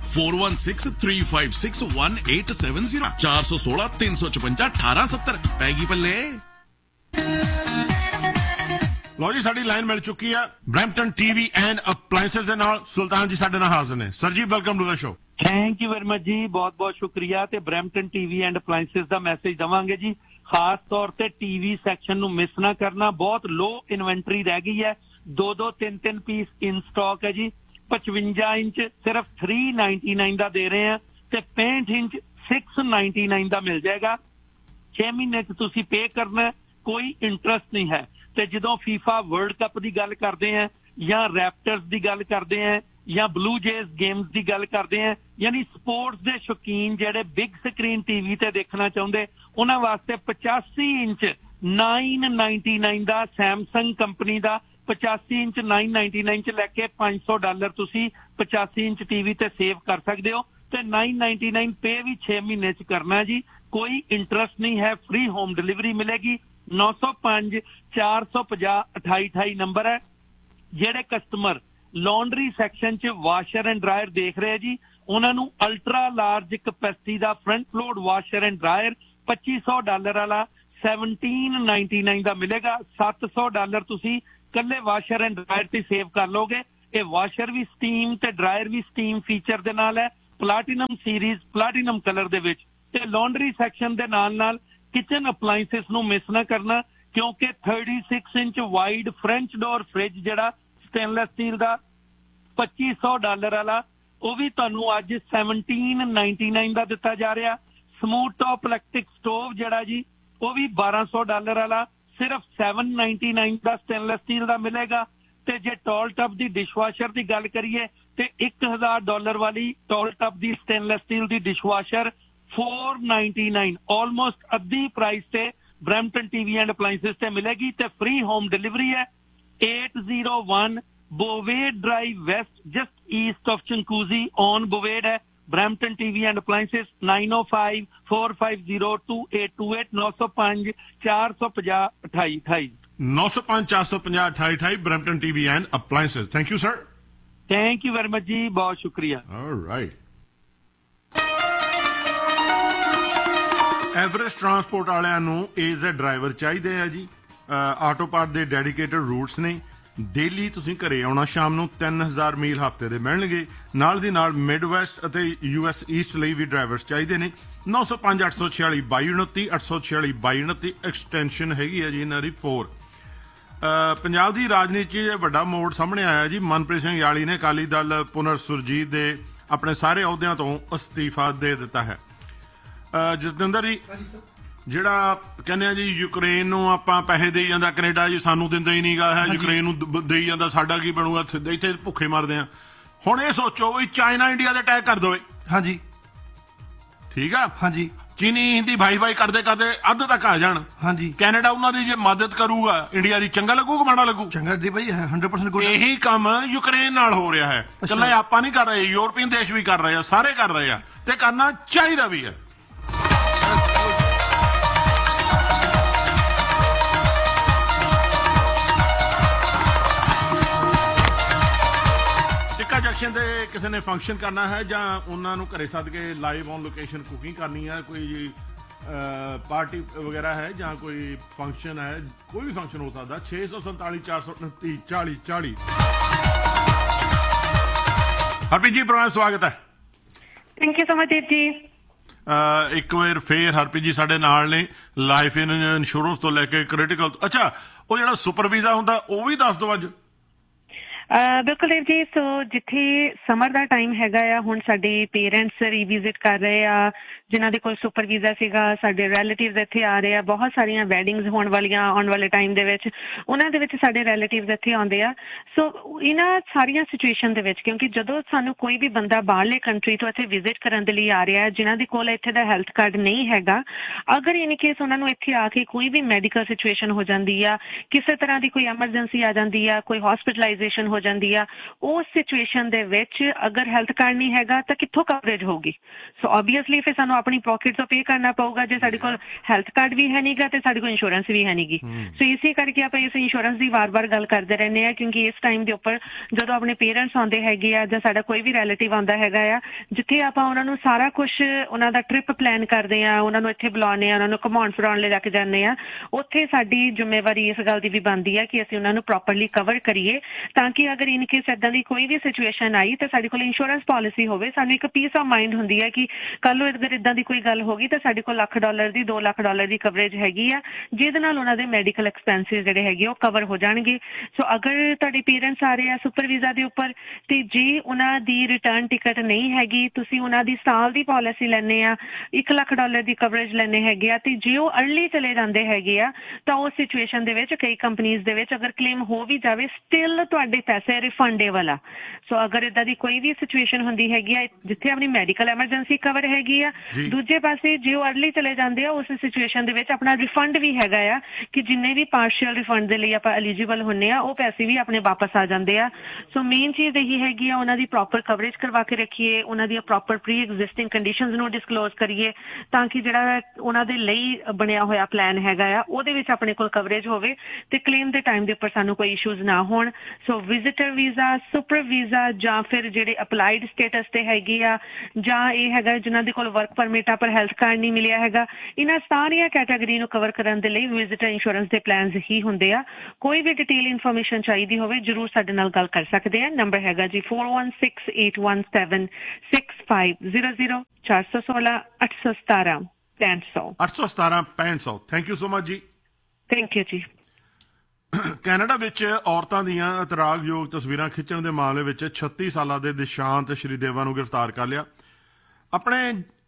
4163561870 416 355 1870 ਪੈ ਗਈ ਪੱਲੇ। ਲਓ ਜੀ, ਸਾਡੀ ਲਾਈਨ ਮਿਲ ਚੁੱਕੀ ਹੈ ਬ੍ਰੈਂਪਟਨ ਟੀਵੀ ਐਂਡ ਅਪਲਾਈਐਂਸਸ ਦੇ ਨਾਲ। ਸੁਲਤਾਨ ਜੀ ਸਾਡੇ ਨਾਲ ਹਾਜ਼ਰ ਨੇ। ਸਰ ਜੀ, welcome to the show. Thank you very much ਜੀ, ਬਹੁਤ ਸ਼ੁਕਰੀਆ। ਤੇ Brampton TV and appliances the message ਦਵਾਂਗੇ ਜੀ, ਖਾਸ ਤੌਰ ਤੇ ਟੀਵੀ ਸੈਕਸ਼ਨ ਨੂੰ ਮਿਸ ਨਾ ਕਰਨਾ। ਬਹੁਤ ਲੋ ਇਨਵੈਂਟਰੀ ਰਹਿ ਗਈ ਹੈ, 2-2, 3-3 ਪੀਸ ਇਨ ਸਟਾਕ ਹੈ ਜੀ। 55 ਇੰਚ ਸਿਰਫ $399 ਦਾ ਦੇ ਰਹੇ ਆ ਤੇ 65 ਇੰਚ $699 ਦਾ ਮਿਲ ਜਾਏਗਾ। 6 ਮਹੀਨੇ ਚ ਤੁਸੀਂ ਪੇ ਕਰਨਾ, ਕੋਈ ਇੰਟਰਸਟ ਨਹੀਂ ਹੈ। ਤੇ ਜਦੋਂ FIFA ਵਰਲਡ ਕੱਪ ਦੀ ਗੱਲ ਕਰਦੇ ਆ ਜਾਂ ਰੈਪਟਰਸ ਦੀ ਗੱਲ ਕਰਦੇ ਆ ਜਾਂ ਬਲੂ ਜੇਜ਼ ਗੇਮਸ ਦੀ ਗੱਲ ਕਰਦੇ ਆ, ਯਾਨੀ ਸਪੋਰਟਸ ਦੇ ਸ਼ੌਕੀਨ ਜਿਹੜੇ ਬਿਗ ਸਕਰੀਨ ਟੀਵੀ ਤੇ ਦੇਖਣਾ ਚਾਹੁੰਦੇ, ਉਹਨਾਂ ਵਾਸਤੇ 85 ਇੰਚ $999 ਦਾ ਸੈਮਸੰਗ ਕੰਪਨੀ ਦਾ 85 ਇੰਚ $999 ਚ ਲੈ ਕੇ $500 ਤੁਸੀਂ 85 ਇੰਚ ਟੀਵੀ ਤੇ ਸੇਵ ਕਰ ਸਕਦੇ ਹੋ। ਤੇ $999 ਪੇ ਵੀ 6 ਮਹੀਨੇ ਚ ਕਰਨਾ ਜੀ, ਕੋਈ ਇੰਟਰਸਟ ਨਹੀਂ ਹੈ। ਫ੍ਰੀ ਹੋਮ ਡਿਲੀਵਰੀ ਮਿਲੇਗੀ। 905 450 2828 ਨੰਬਰ ਹੈ। ਜਿਹੜੇ ਕਸਟਮਰ ਲੌਂਡਰੀ ਸੈਕਸ਼ਨ ਚ ਵਾਸ਼ਰ ਐਂਡ ਡਰਾਇਰ ਦੇਖ ਰਹੇ ਜੀ, ਉਹਨਾਂ ਨੂੰ ultra large capacity the front load washer and dryer $2500 ਵਾਲਾ $1799 ਦਾ ਮਿਲੇਗਾ। $700 ਤੁਸੀਂ ਕੱਲੇ ਵਾਸ਼ਰ ਐਂਡ ਡਰਾਇਰ ਤੇ ਸੇਵ ਕਰ ਲੋਗੇ। ਇਹ ਵਾਸ਼ਰ ਵੀ ਸਟੀਮ ਤੇ ਡਰਾਇਰ ਵੀ ਸਟੀਮ ਫੀਚਰ ਦੇ ਨਾਲ ਹੈ, ਪਲਾਟੀਨਮ ਸੀਰੀਜ਼ ਪਲਾਟੀਨਮ ਕਲਰ ਦੇ ਵਿੱਚ। ਤੇ ਲਾਂਡਰੀ ਸੈਕਸ਼ਨ ਦੇ ਨਾਲ ਕਿਚਨ ਅਪਲਾਈਐਂਸਿਸ ਨੂੰ ਮਿਸ ਨਾ ਕਰਨਾ, ਕਿਉਂਕਿ 36 inch wide French door fridge ਜਿਹੜਾ ਸਟੇਨਲੈਸ ਸਟੀਲ ਦਾ $2500 ਵਾਲਾ, ਉਹ ਵੀ ਤੁਹਾਨੂੰ ਅੱਜ $1799 ਦਾ ਦਿੱਤਾ ਜਾ ਰਿਹਾ। ਸਮੂਥ ਟੌਪ ਇਲੈਕਟ੍ਰਿਕ ਸਟੋਵ ਜਿਹੜਾ ਜੀ ਉਹ ਵੀ $1200 ਵਾਲਾ ਸਿਰਫ $799 ਦਾ ਸਟੇਨਲੈਸ ਸਟੀਲ ਦਾ ਮਿਲੇਗਾ। ਤੇ ਜੇ ਟੌਲ ਟੱਬ ਦੀ ਡਿਸ਼ਵਾਸ਼ਰ ਦੀ ਗੱਲ ਕਰੀਏ ਤੇ $1000 ਵਾਲੀ ਟੌਲ ਟੱਬ ਦੀ ਸਟੇਨਲੈਸ ਸਟੀਲ ਦੀ ਡਿਸ਼ਵਾਸ਼ਰ $499 ਆਲਮੋਸਟ ਅੱਧੀ ਪ੍ਰਾਈਸ ਤੇ ਬਰੈਂਪਟਨ ਟੀਵੀ ਐਂਡ ਅਪਲਾਈਐਂਸਿਸ ਤੇ ਮਿਲੇਗੀ। ਤੇ ਫ੍ਰੀ ਹੋਮ ਡਿਲੀਵਰੀ ਹੈ। 801 Bovade Drive West, just east of Chinguacousy on Bovade है। Brampton TV and Appliances 905-450-2828 905 450 2828 905 450 2828 Brampton TV and Appliances। Thank you, sir. Thank you very much जी, बहुत शुक्रिया। All right. Everest transport ਵਾਲਿਆਂ ਨੂੰ AZ driver ਚਾਹੀਦੇ ਆ ਜੀ। Auto part ਦੇ dedicated roots ਨੇ। ਡੇਲੀ ਤੁਸੀਂ ਘਰੇ ਆਉਣਾ, ਸ਼ਾਮ ਨੂੰ 3000 ਮੀਲ ਹਫ਼ਤੇ ਦੇ ਮਿਲਣਗੇ। ਨਾਲ ਦੀ ਨਾਲ ਮਿਡਵੈਸਟ ਅਤੇ US ਈਸਟ ਲਈ ਵੀ ਡਰਾਈਵਰਸ ਚਾਹੀਦੇ ਨੇ। 905 846 2229 846 2229 ਐਕਸਟੈਂਸ਼ਨ ਹੈਗੀ ਹੈ ਜੀ ਇਹਨਾਂ ਦੀ 4। ਪੰਜਾਬ ਦੀ ਰਾਜਨੀਤੀ 'ਚ ਵੱਡਾ ਮੋੜ ਸਾਹਮਣੇ ਆਇਆ ਜੀ। ਮਨਪ੍ਰੀਤ ਸਿੰਘ ਯਾਲੀ ਨੇ ਅਕਾਲੀ ਦਲ ਪੁਨਰ ਸੁਰਜੀਤ ਦੇ ਆਪਣੇ ਸਾਰੇ ਅਹੁਦਿਆਂ ਤੋਂ ਅਸਤੀਫਾ ਦੇ ਦਿੱਤਾ ਹੈ। ਜਤਿੰਦਰ ਜੀ, ਜਿਹੜਾ ਕਹਿੰਦੇ ਆ ਜੀ ਯੂਕਰੇਨ ਨੂੰ ਆਪਾਂ ਪੈਸੇ ਦੇਈ ਜਾਂਦਾ, ਕੈਨੇਡਾ ਜੀ ਸਾਨੂੰ ਦਿੰਦਾ ਹੀ ਨਹੀਂਗਾ ਹੈ, ਯੂਕਰੇਨ ਨੂੰ ਦੇਈ ਜਾਂਦਾ, ਸਾਡਾ ਕੀ ਬਣੂਗਾ, ਇੱਥੇ ਭੁੱਖੇ ਮਰਦੇ ਆ। ਹੁਣ ਇਹ ਸੋਚੋ ਵੀ ਚਾਈਨਾ ਇੰਡੀਆ ਤੇ ਅਟੈਕ ਕਰ ਦੇਵੇ। ਹਾਂਜੀ ਠੀਕ ਆ। ਹਾਂਜੀ ਚੀਨੀ ਹਿੰਦੀ ਭਾਈ ਕਰਦੇ ਕਰਦੇ ਅੱਧ ਤੱਕ ਆ ਜਾਣ। ਹਾਂਜੀ ਕੈਨੇਡਾ ਉਹਨਾਂ ਦੀ ਜੇ ਮਦਦ ਕਰੂਗਾ ਇੰਡੀਆ ਦੀ, ਚੰਗਾ ਲੱਗੂਗਾ ਮਾੜਾ ਲੱਗੂ? ਚੰਗਾ ਜੀ ਭਾਈ 100% ਗੁੱਡ। ਇਹੀ ਕੰਮ ਯੂਕਰੇਨ ਨਾਲ ਹੋ ਰਿਹਾ ਹੈ। ਇਕੱਲੇ ਆਪਾਂ ਨਹੀਂ ਕਰ ਰਹੇ, ਯੂਰਪੀਅਨ ਦੇਸ਼ ਵੀ ਕਰ ਰਹੇ ਆ, ਸਾਰੇ ਕਰ ਰਹੇ ਆ ਤੇ ਕਰਨਾ ਚਾਹੀਦਾ ਵੀ ਹੈ। ਜੰਕਸ਼ਨ ਤੇ ਕਿਸੇ ਨੇ ਫੰਕਸ਼ਨ ਕਰਨਾ ਹੈ ਜਾਂ ਉਹਨਾਂ ਨੂੰ ਘਰੇ ਸੱਦ ਕੇ ਲਾਈਵ ਔਨ ਲੋਕੇਸ਼ਨ ਕੁਕਿੰਗ ਕਰਨੀ ਹੈ, ਕੋਈ ਪਾਰਟੀ ਵਗੈਰਾ ਹੈ ਜਾਂ ਕੋਈ ਫੰਕਸ਼ਨ ਹੈ, ਕੋਈ ਵੀ ਫੰਕਸ਼ਨ ਹੋ ਸਕਦਾ। 647 429 40 40। ਹਰਪ੍ਰੀਤ ਜੀ ਪ੍ਰੋਗਰਾਮ ਸਵਾਗਤ ਹੈ। ਥੈਂਕ ਯੂ ਸੋ ਮਚ ਜੀ। ਇੱਕ ਵਾਰ ਫੇਰ ਹਰਪ੍ਰੀਤ ਜੀ ਸਾਡੇ ਨਾਲ ਨੇ, ਲਾਈਫ ਇੰਸ਼ੋਰੈਂਸ ਤੋਂ ਲੈ ਕੇ ਕ੍ਰਿਟੀਕਲ। ਅੱਛਾ, ਉਹ ਜਿਹੜਾ ਸੁਪਰ ਵੀਜ਼ਾ ਹੁੰਦਾ ਉਹ ਵੀ ਦੱਸ ਦਿਓ ਅੱਜ। ਬਿਲਕੁਲ ਦੇਵ ਜੀ। ਸੋ ਜਿੱਥੇ ਸਮਰ ਦਾ ਟਾਈਮ ਹੈਗਾ ਆ, ਹੁਣ ਸਾਡੇ ਪੇਰੈਂਟਸ ਰੀਵਿਜ਼ਿਟ ਕਰ ਰਹੇ ਆ ਜਿਨ੍ਹਾਂ ਦੇ ਕੋਲ ਸੁਪਰ ਵੀਜ਼ਾ ਸੀਗਾ, ਸਾਡੇ ਰਿਲੇਟਿਵਸ ਇੱਥੇ ਆ ਰਹੇ ਆ, ਬਹੁਤ ਸਾਰੀਆਂ ਵੈਡਿੰਗਸ ਹੋਣ ਵਾਲੀਆਂ ਆਉਣ ਵਾਲੇ ਟਾਈਮ ਦੇ ਵਿੱਚ, ਉਹਨਾਂ ਦੇ ਵਿੱਚ ਸਾਡੇ ਰਿਲੇਟਿਵਸ ਇੱਥੇ ਆਉਂਦੇ ਆ। ਸੋ ਇਹਨਾਂ ਸਾਰੀਆਂ ਸਿਚੁਏਸ਼ਨ ਦੇ ਵਿੱਚ, ਕਿਉਂਕਿ ਜਦੋਂ ਸਾਨੂੰ ਕੋਈ ਵੀ ਬੰਦਾ ਬਾਹਰਲੇ ਕੰਟਰੀ ਤੋਂ ਇੱਥੇ ਵਿਜ਼ਿਟ ਕਰਨ ਦੇ ਲਈ ਆ ਰਿਹਾ ਜਿਨ੍ਹਾਂ ਦੇ ਕੋਲ ਇੱਥੇ ਦਾ ਹੈਲਥ ਕਾਰਡ ਨਹੀਂ ਹੈਗਾ, ਅਗਰ ਇਨ ਕੇਸ ਉਹਨਾਂ ਨੂੰ ਇੱਥੇ ਆ ਕੇ ਕੋਈ ਵੀ ਮੈਡੀਕਲ ਸਿਚੁਏਸ਼ਨ ਹੋ ਜਾਂਦੀ ਆ, ਕਿਸੇ ਤਰ੍ਹਾਂ ਦੀ ਕੋਈ ਐਮਰਜੈਂਸੀ ਆ ਜਾਂਦੀ ਆ, ਕੋਈ ਹਸਪੀਟਲਾਈਜੇਸ਼ਨ ਹੋ ਜਾਂਦੀ ਆ, ਉਸ ਸਿਚੁਏਸ਼ਨ ਦੇ ਵਿੱਚ ਅਗਰ ਹੈਲਥ ਕਾਰਡ ਨਹੀਂ ਹੈਗਾ ਤਾਂ ਕਿੱਥੋਂ ਕਵਰੇਜ ਹੋਊਗੀ? ਸੋ ਆਬਵੀਅਸਲੀ ਫਿਰ ਸਾਨੂੰ ਆਪਣੀ ਪਾਕਟ ਤੋਂ ਪੇ ਕਰਨਾ ਪਊਗਾ ਜੇ ਸਾਡੇ ਕੋਲ ਹੈਲਥ ਕਾਰਡ ਵੀ ਹੈ ਨਹੀਂਗਾ ਤੇ ਸਾਡੇ ਕੋਲ ਇੰਸ਼ੋਰੈਂਸ ਵੀ ਹੈ ਨਹੀਂਗੀ। ਸੋ ਇਸੇ ਕਰਕੇ ਆਪਾਂ ਇਸ ਇੰਸ਼ੋਰੈਂਸ ਦੀ ਵਾਰ-ਵਾਰ ਗੱਲ ਕਰਦੇ ਰਹਿੰਦੇ ਆ, ਕਿਉਂਕਿ ਇਸ ਟਾਈਮ ਦੇ ਉੱਪਰ ਜਦੋਂ ਆਪਣੇ ਪੇਰੈਂਟਸ ਆਉਂਦੇ ਹੈਗੇ ਆ ਜਾਂ ਸਾਡਾ ਕੋਈ ਵੀ ਰਿਲੇਟਿਵ ਆਉਂਦਾ ਹੈਗਾ ਆ, ਜਿੱਥੇ ਆਪਾਂ ਉਹਨਾਂ ਨੂੰ ਸਾਰਾ ਕੁਝ ਉਹਨਾਂ ਦਾ ਟ੍ਰਿਪ ਪਲਾਨ ਕਰਦੇ ਆ, ਉਹਨਾਂ ਨੂੰ ਇੱਥੇ ਬੁਲਾਉਂਦੇ ਆ, ਉਹਨਾਂ ਨੂੰ ਘੁਮਾਉਣ ਫਿਰਾਉਣ ਲੈ ਜਾ ਕੇ ਜਾਂਦੇ ਆ, ਉੱਥੇ ਸਾਡੀ ਜ਼ਿੰਮੇਵਾਰੀ ਇਸ ਗੱਲ ਦੀ ਵੀ ਬਣਦੀ ਆ ਕਿ ਅਸੀਂ ਉਹਨਾਂ ਨੂੰ ਪ੍ਰੋਪਰਲੀ ਕਵਰ ਕਰੀਏ, ਤਾਂ ਕਿ ਅਗਰ ਇਨ ਕੇਸ ਏਦਾਂ ਦੀ ਕੋਈ ਵੀ ਸਿਚੁਏਸ਼ਨ ਆਈ ਤਾਂ ਸਾਡੇ ਕੋਲ ਇੰਸ਼ੋਰੈਂਸ ਪਾਲਿਸੀ ਹੋਵੇ। ਸਾਨੂੰ ਇੱਕ ਪੀਸ ਆਫ ਮਾਈਂਡ ਹੁੰਦੀ ਹੈ ਕਿ ਕੱਲ ਨੂੰ ਅਗਰ ਏਦਾਂ ਦੀ ਕੋਈ ਗੱਲ ਹੋ ਗਈ ਤਾਂ ਸਾਡੇ ਕੋਲ $1,00,000 ਦੀ $2 ਲੱਖ ਦੀ ਕਵਰੇਜ ਹੈਗੀ ਆ, ਜਿਹਦੇ ਨਾਲ ਉਹਨਾਂ ਦੇ ਮੈਡੀਕਲ ਐਕਸਪੈਂਸਿਸ ਜਿਹੜੇ ਹੈਗੇ ਉਹ ਕਵਰ ਹੋ ਜਾਣਗੇ। ਸੋ ਅਗਰ ਤੁਹਾਡੇ ਪੇਰੈਂਟਸ ਆ ਰਹੇ ਆ ਸੁਪਰ ਵੀਜ਼ਾ ਦੇ ਉੱਪਰ ਤੇ ਜੇ ਉਹਨਾਂ ਦੀ ਰਿਟਰਨ ਟਿਕਟ ਨਹੀਂ ਹੈਗੀ, ਤੁਸੀਂ ਉਹਨਾਂ ਦੀ ਸਾਲ ਦੀ ਪਾਲਿਸੀ ਲੈਣੇ ਆ, $1 ਲੱਖ ਦੀ ਕਵਰੇਜ ਲੈਣੇ ਹੈਗੇ ਆ, ਤੇ ਜੇ ਉਹ ਅਰਲੀ ਚਲੇ ਜਾਂਦੇ ਹੈਗੇ ਆ ਤਾਂ ਉਸ ਸਿਚੁਏਸ਼ਨ ਦੇ ਵਿੱਚ ਕਈ ਕੰਪਨੀਜ਼ ਦੇ ਵਿੱਚ ਅਗਰ ਕਲੇਮ ਹੋ ਵੀ ਜਾਵੇ ਸਟਿਲ ਤੁਹਾਡੇ ਪੈਸੇ ਰਿਫੰਡੇਬਲ ਆ। ਸੋ ਅਗਰ ਏਦਾਂ ਦੀ ਕੋਈ ਵੀ ਸਿਚੁਏਸ਼ਨ ਹੁੰਦੀ ਹੈਗੀ ਆ ਜਿੱਥੇ ਆਪਣੀ ਮੈਡੀਕਲ ਐਮਰਜੈਂਸੀ ਕਵਰ ਹੈਗੀ ਆ, ਦੂਜੇ ਪਾਸੇ ਜੇ ਉਹ ਅਰਲੀ ਚਲੇ ਜਾਂਦੇ ਆ ਉਸ ਸਿਚੁਏਸ਼ਨ ਦੇ ਵਿੱਚ ਆਪਣਾ ਰਿਫੰਡ ਵੀ ਹੈਗਾ ਆ ਕਿ ਜਿੰਨੇ ਵੀ ਪਾਰਸ਼ੀਅਲ ਰਿਫੰਡ ਦੇ ਲਈ ਆਪਾਂ ਐਲੀਜੀਬਲ ਹੁੰਨੇ ਆ ਉਹ ਪੈਸੇ ਵੀ ਆਪਣੇ ਵਾਪਸ ਆ ਜਾਂਦੇ ਆ। ਸੋ ਮੇਨ ਚੀਜ਼ ਇਹੀ ਹੈਗੀ ਆ ਉਹਨਾਂ ਦੀ ਪ੍ਰੋਪਰ ਕਵਰੇਜ ਕਰਵਾ ਕੇ ਰੱਖੀਏ, ਉਹਨਾਂ ਦੀਆਂ ਪ੍ਰੋਪਰ ਪ੍ਰੀ ਐਗਜ਼ਿਸਟਿੰਗ ਕੰਡੀਸ਼ਨਸ ਨੂੰ ਡਿਸਕਲੋਜ਼ ਕਰੀਏ ਤਾਂ ਕਿ ਜਿਹੜਾ ਉਹਨਾਂ ਦੇ ਲਈ ਬਣਿਆ ਹੋਇਆ ਪਲਾਨ ਹੈਗਾ ਆ ਉਹਦੇ ਵਿੱਚ ਆਪਣੇ ਕੋਲ ਕਵਰੇਜ ਹੋਵੇ ਤੇ ਕਲੇਮ ਦੇ ਟਾਈਮ ਦੇ ਉੱਪਰ ਸਾਨੂੰ ਕੋਈ ਇਸ਼ੂਜ਼ ਨਾ ਹੋਣ। ਸੋ visit visitor visa, super visa ਜਾਂ ਫਿਰ ਜਿਹੜੇ ਅਪਲਾਈਡ ਸਟੇਟਸ ਤੇ ਹੈਗੇ ਆ, ਜਾਂ ਇਹ ਹੈਗਾ ਜਿਨ੍ਹਾਂ ਦੇ ਕੋਲ ਵਰਕ ਪਰਮਿਟ ਆ ਪਰ ਹੈਲਥ ਕਾਰਡ ਨਹੀਂ ਮਿਲਿਆ ਹੈਗਾ, ਇਹਨਾਂ ਸਾਰੀਆਂ ਕੈਟਾਗਰੀ ਨੂੰ ਕਵਰ ਕਰਨ ਦੇ ਲਈ ਵਿਜ਼ਿਟਰ ਇੰਸ਼ੋਰੈਂਸ ਦੇ ਪਲਾਨਸ ਹੀ ਹੁੰਦੇ ਆ। ਕੋਈ ਵੀ ਡਿਟੇਲ ਇਨਫੋਰਮੇਸ਼ਨ ਚਾਹੀਦੀ ਹੋਵੇ ਜ਼ਰੂਰ ਸਾਡੇ ਨਾਲ ਗੱਲ ਕਰ ਸਕਦੇ ਆ। ਨੰਬਰ ਹੈਗਾ ਜੀ 4168176500 416 817 6500 817 6500। ਥੈਂਕ ਯੂ ਸੋ ਮਚ ਜੀ। ਥੈਂਕ ਯੂ ਜੀ। ਕੈਨੇਡਾ ਵਿੱਚ ਔਰਤਾਂ ਦੀਆਂ ਇਤਰਾਜ਼ਯੋਗ ਤਸਵੀਰਾਂ ਖਿੱਚਣ ਦੇ ਮਾਮਲੇ ਵਿੱਚ 36 ਸਾਲਾਂ ਦੇ ਦਿਸ਼ਾਂਤ ਸ਼੍ਰੀਦੇਵਾ ਨੂੰ ਗ੍ਰਿਫਤਾਰ ਕਰ ਲਿਆ। ਆਪਣੇ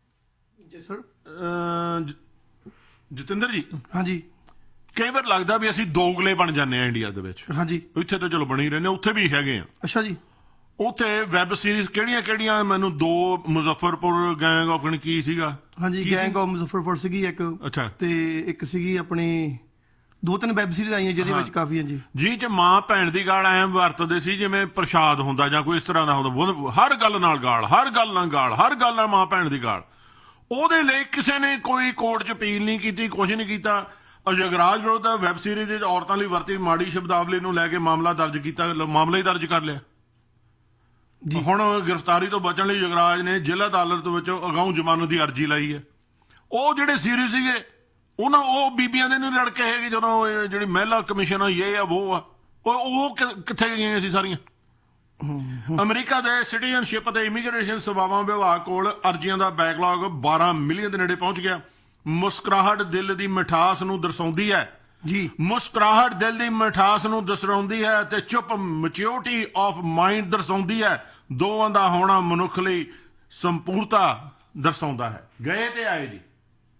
ਜਤਿੰਦਰ ਜੀ, ਹਾਂਜੀ, ਕਈ ਵਾਰ ਲੱਗਦਾ ਵੀ ਅਸੀਂ ਦੋਗਲੇ ਬਣ ਜਾਂਦੇ ਆ ਇੰਡੀਆ ਦੇ ਵਿੱਚ। ਹਾਂਜੀ, ਇੱਥੇ ਤਾਂ ਚਲੋ ਬਣੀ ਰਹਿੰਦੇ, ਉੱਥੇ ਵੀ ਹੈਗੇ ਆ। ਅੱਛਾ ਜੀ। ਉੱਥੇ ਵੈਬ ਸੀਰੀਜ਼ ਕਿਹੜੀਆਂ ਮੈਨੂੰ ਦੋ ਮੁਜ਼ੱਫਰਪੁਰ ਗੈਂਗ ਆਫ ਕੀ ਸੀਗਾ? ਹਾਂਜੀ, ਗੈਂਗ ਆਫ ਮੁਜ਼ੱਫਰਪੁਰ ਸੀਗੀ ਇੱਕ। ਅੱਛਾ। ਤੇ ਇੱਕ ਸੀਗੀ ਆਪਣੀ 2-3 ਵੈਬ ਸੀਰੀਜ਼ ਆਈਆਂ ਜਿਹਦੇ ਵਿੱਚ ਕਾਫੀ ਜੀ ਚ ਮਾਂ ਭੈਣ ਦੀ ਗਾਲ ਐਂ ਵਰਤਦੇ ਸੀ ਜਿਵੇਂ ਪ੍ਰਸ਼ਾਦ ਹੁੰਦਾ ਜਾਂ ਕੋਈ ਇਸ ਤਰ੍ਹਾਂ ਦਾ ਹੁੰਦਾ। ਹਰ ਗੱਲ ਨਾਲ ਗਾਲ, ਹਰ ਗੱਲ ਨਾਲ ਮਾਂ ਭੈਣ ਦੀ ਗਾਲ। ਉਹਦੇ ਲਈ ਕਿਸੇ ਨੇ ਕੋਈ ਕੋਰਟ ਚ ਅਪੀਲ ਨਹੀਂ ਕੀਤੀ, ਕੁਝ ਨਹੀਂ ਕੀਤਾ। ਜਗਰਾਜ ਵਿਰੁੱਧ ਵੈਬ ਸੀਰੀਜ਼ ਵਿੱਚ ਔਰਤਾਂ ਲਈ ਵਰਤੀ ਮਾੜੀ ਸ਼ਬਦਾਵਲੀ ਨੂੰ ਲੈ ਕੇ ਮਾਮਲਾ ਹੀ ਦਰਜ ਕਰ ਲਿਆ। ਹੁਣ ਗ੍ਰਿਫਤਾਰੀ ਤੋਂ ਬਚਣ ਲਈ ਜਗਰਾਜ ਨੇ ਜ਼ਿਲ੍ਹਾ ਅਦਾਲਤ ਵਿੱਚੋਂ ਅਗਾਊਂ ਜ਼ਮਾਨਤ ਦੀ ਅਰਜ਼ੀ ਲਾਈ ਹੈ। ਉਹ ਜਿਹੜੇ ਸੀਰੀਜ਼ ਸੀਗੇ ਉਹ ਬੀਬੀਆਂ ਦੇ ਨਹੀਂ ਲੜਕੇ ਹੈਗੇ ਜਦੋਂ ਜਿਹੜੀ ਮਹਿਲਾ ਕਮਿਸ਼ਨ ਆ ਇਹ ਆ ਉਹ ਆ, ਉਹ ਕਿੱਥੇ ਗਈਆਂ ਸੀ ਸਾਰੀਆਂ? ਅਮਰੀਕਾ ਦੇ ਸਿਟੀਜ਼ਨਸ਼ਿਪ ਅਤੇ ਇਮੀਗ੍ਰੇਸ਼ਨ ਸੇਵਾਵਾਂ ਵਿਭਾਗ ਕੋਲ ਅਰਜ਼ੀਆਂ ਦਾ ਬੈਕਲੌਗ 12 ਮਿਲੀਅਨ ਦੇ ਨੇੜੇ ਪਹੁੰਚ ਗਿਆ। ਮੁਸਕਰਾਹਟ ਦਿਲ ਦੀ ਮਿਠਾਸ ਨੂੰ ਦਰਸਾਉਂਦੀ ਹੈ ਜੀ। ਮੁਸਕਰਾਹਟ ਦਿਲ ਦੀ ਮਿਠਾਸ ਨੂੰ ਦਰਸਾਉਂਦੀ ਹੈ ਤੇ ਚੁੱਪ ਮੈਚਿਓਰਿਟੀ ਆਫ ਮਾਈਂਡ ਦਰਸਾਉਂਦੀ ਹੈ। ਦੋਵਾਂ ਦਾ ਹੋਣਾ ਮਨੁੱਖ ਲਈ ਸੰਪੂਰਨਤਾ ਦਰਸਾਉਂਦਾ ਹੈ। ਗਏ ਤੇ ਆਏ ਜੀ।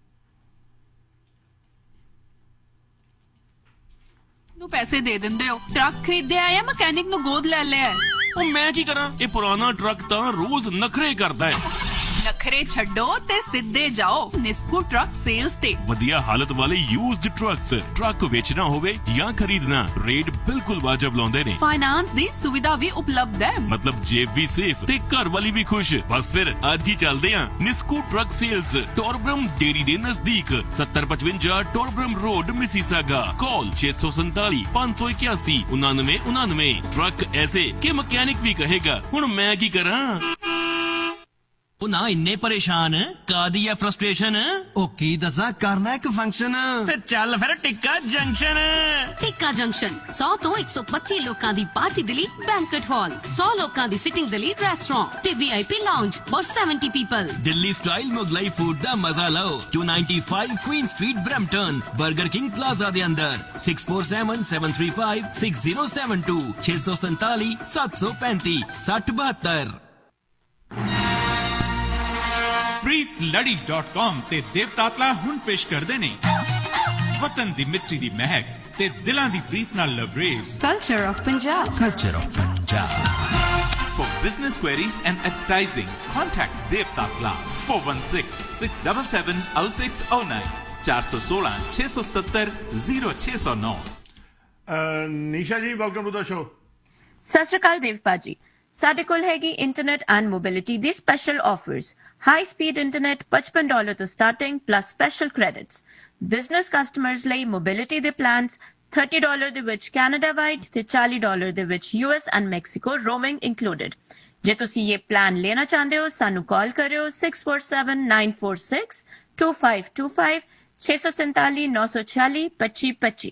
ਨੂੰ ਪੈਸੇ ਦੇ ਦਿੰਦੇ ਹੋ, ਟਰੱਕ ਖਰੀਦਿਆ ਜਾਂ ਮਕੈਨਿਕ ਨੂੰ ਗੋਦ ਲੈ ਲਿਆ? ਉਹ ਮੈਂ ਕੀ ਕਰਾਂ, ਇਹ ਪੁਰਾਣਾ ਟਰੱਕ ਤਾਂ ਰੋਜ਼ ਨਖਰੇ ਕਰਦਾ ਹੈ। ਨਖਰੇ ਛੱਡੋ ਤੇ ਸਿੱਧੇ ਜਾਓ ਨਿਸਕੂ ਟਰੱਕ ਸੇਲਸ ਤੇ। ਵਧੀਆ ਹਾਲਤ ਵਾਲੇ ਯੂਜ਼ਡ ਟਰੱਕਸ, ਟਰੱਕ ਵੇਚਣਾ ਹੋਵੇ ਜਾਂ ਖਰੀਦਣਾ, ਰੇਟ ਬਿਲਕੁਲ ਵਾਜਬ ਲਾਉਂਦੇ ਨੇ। ਫਾਈਨਾਂਸ ਦੀ ਸੁਵਿਧਾ ਵੀ ਉਪਲਬਧ ਹੈ, ਮਤਲਬ ਜੇਬ ਵੀ ਸੇਫ ਤੇ ਘਰ ਵਾਲੀ ਵੀ ਖੁਸ਼। ਬਸ ਫਿਰ ਅੱਜ ਹੀ ਚੱਲਦੇ ਆਂ ਨਿਸਕੂ ਟਰੱਕ ਸੇਲਸ, ਟੋਰਬਰਮ ਡੇਰੀ ਦੇ ਨਜ਼ਦੀਕ, 7055 ਟੋਰਬਰਮ ਰੋਡ, ਮਿਸੀਸਾਗਾ। ਕਾਲ 647 581 9999। ਟਰੱਕ ਐਸੇ ਕਿ ਮਕੈਨਿਕ ਵੀ ਕਹੇਗਾ ਹੁਣ ਮੈਂ ਕੀ ਕਰਾਂ। ਉਹ ਨਾ ਇੰਨੇ ਪਰੇਸ਼ਾਨ ਕਾਦੀ ਆ ਫਰਸਟ੍ਰੇਸ਼ਨ? ਉਹ ਕੀ ਦੱਸਾਂ, ਕਰਨਾ ਇੱਕ ਫੰਕਸ਼ਨ। ਫਿਰ ਚੱਲ ਫਿਰ ਟਿੱਕਾ ਜੰਕਸ਼ਨ। ਟਿੱਕਾ ਜੰਕਸ਼ਨ 100 ਤੋਂ 125 ਲੋਕਾਂ ਦੀ ਪਾਰਟੀ ਦੇ ਲਈ ਬੈਂਕਟ ਹਾਲ, 100 ਲੋਕਾਂ ਦੀ ਸਿਟਿੰਗ ਦੇ ਲਈ ਰੈਸਟੋਰੈਂਟ ਤੇ VIP lounge for 70 people. Delhi style Mughlai food ਦਾ ਮਜ਼ਾ ਲਓ। 295 Queen street Brampton, 버ਗਰ king plaza ਦੇ ਅੰਦਰ। 6477356072 647 735 6072। ਪ੍ਰੀਤਲੜੀ.com ਤੇ ਦੇਵਤਾਤਲਾ ਹੁਣ ਪੇਸ਼ ਕਰਦੇ ਨੇ ਵਤਨ ਦੀ ਮਿੱਟੀ ਦੀ ਮਹਿਕ ਤੇ ਦਿਲਾਂ ਦੀ ਪ੍ਰੀਤ ਨਾਲ ਲਬਰੇਜ਼ culture of Punjab. For business queries and advertising, contact Devtatla 416-677-0609 416 677 0609। Nisha ਜੀ, ਵੈਲਕਮ ਟੂ ਦਾ ਸ਼ੋ। ਸਤਿ ਸ਼੍ਰੀ ਅਕਾਲ ਦੇਵਪਾ ਜੀ। ਸਾਡੇ ਕੋਲ ਹੈਗੀ internet and mobility the special offers. High speed internet $55 ਤੋਂ starting plus special credits. Business customers ਲਈ ਮੋਬਿਲਿਟੀ ਦੇ ਪਲਾਨਸ $30 ਦੇ ਵਿੱਚ ਕੈਨੇਡਾ ਵਾਈਡ ਤੇ $40 ਦੇ ਵਿੱਚ US and Mexico roaming included. ਜੇ ਤੁਸੀਂ ਇਹ ਪਲਾਨ ਲੈਣਾ ਚਾਹੁੰਦੇ ਹੋ ਸਾਨੂੰ ਕਾਲ ਕਰਿਓ 6479462525 647 946 2525।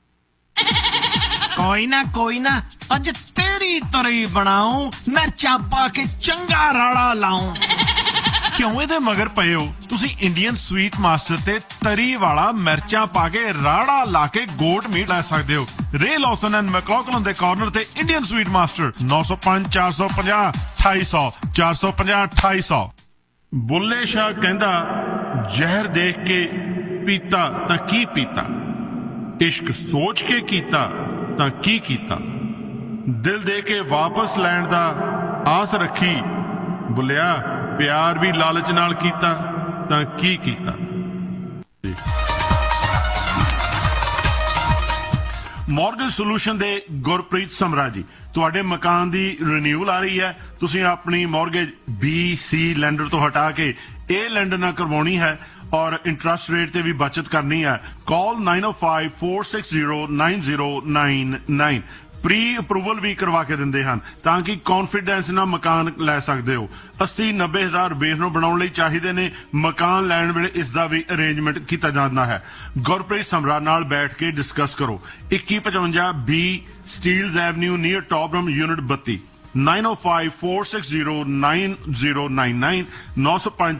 ਕੋਈ ਨਾ ਅੱਜ ਤੇਰੀ ਤਰੀ ਬਣਾਉ, ਮਿਰਚਾਂ ਪਾ ਕੇ ਚੰਗਾ ਰਾੜਾ ਲਾਉ। ਕਿਉਂ ਇਹਦੇ ਮਗਰ ਪਏ ਹੋ? ਤੁਸੀਂ ਇੰਡੀਅਨ ਸਵੀਟ ਮਾਸਟਰ ਤੇ ਤਰੀ ਵਾਲਾ ਮਿਰਚਾਂ ਪਾ ਕੇ ਰਾੜਾ ਲਾ ਕੇ ਗੋਟ ਮੀਟ ਲੈ ਸਕਦੇ ਹੋ। ਰੇ ਲੌਸਨ ਐਂਡ ਮੈਕਲੌਗਲਨ ਦੇ ਕਾਰਨਰ ਤੇ ਇੰਡੀਅਨ ਸਵੀਟ ਮਾਸਟਰ 905 450 2800 450 2800। ਬੁੱਲੇ ਸ਼ਾਹ ਕਹਿੰਦਾ ਜ਼ਹਿਰ ਦੇਖ ਕੇ ਪੀਤਾ ਤਾਂ ਕੀ ਪੀਤਾ, ਇਸ਼ਕ ਸੋਚ ਕੇ ਕੀਤਾ ਤਾਂ ਕੀ ਕੀਤਾ, ਦਿਲ ਦੇ ਕੇ ਵਾਪਸ ਲੈਣ ਦਾ ਆਸ ਰੱਖੀ, ਬੁੱਲਿਆ ਪਿਆਰ ਵੀ ਲਾਲਚ ਨਾਲ ਕੀਤਾ ਤਾਂ ਕੀ ਕੀਤਾ। ਮਾਰਗੇਜ ਸੋਲੂਸ਼ਨ ਦੇ ਗੁਰਪ੍ਰੀਤ ਸਮਰਾ ਜੀ, ਤੁਹਾਡੇ ਮਕਾਨ ਦੀ ਰੀਨਿਊਅਲ ਆ ਰਹੀ ਹੈ। ਤੁਸੀਂ ਆਪਣੀ ਮਾਰਗੇਜ BC ਲੈਂਡਰ ਤੋਂ ਹਟਾ ਕੇ ਇਹ ਲੈਂਡਰ ਨਾਲ ਕਰਵਾਉਣੀ ਹੈ ਔਰ ਇੰਟਰਸਟ ਰੇਟ ਤੇ ਵੀ ਬਚਤ ਕਰਨੀ ਹੈ। ਕਾਲ 905-460-9099। ਪ੍ਰੀ ਅਪਰੂਵਲ ਵੀ ਕਰਵਾ ਕੇ ਦਿੰਦੇ ਹਨ ਤਾਂ ਕਿ ਕੌਨਫੀਡੈਂਸ ਨਾਲ ਮਕਾਨ ਲੈ ਸਕਦੇ ਹੋ। 80-90 ਹਜ਼ਾਰ ਬੇਸ ਨੂੰ ਬਣਾਉਣ ਲਈ ਚਾਹੀਦੇ ਨੇ। ਮਕਾਨ ਲੈਣ ਵੇਲੇ ਇਸ ਦਾ ਵੀ ਅਰੇਂਜਮੈਂਟ ਕੀਤਾ ਜਾਂਦਾ ਹੈ। ਗੁਰਪ੍ਰੀਤ ਸਮਰਾ ਨਾਲ ਬੈਠ ਕੇ ਡਿਸਕਸ ਕਰੋ। 2155 B ਸਟੀਲਜ਼ ਐਵਨਿਊ ਨੀਅਰ ਟੌਪਰਮ ਯੂਨਿਟ 32 905-460-9099 905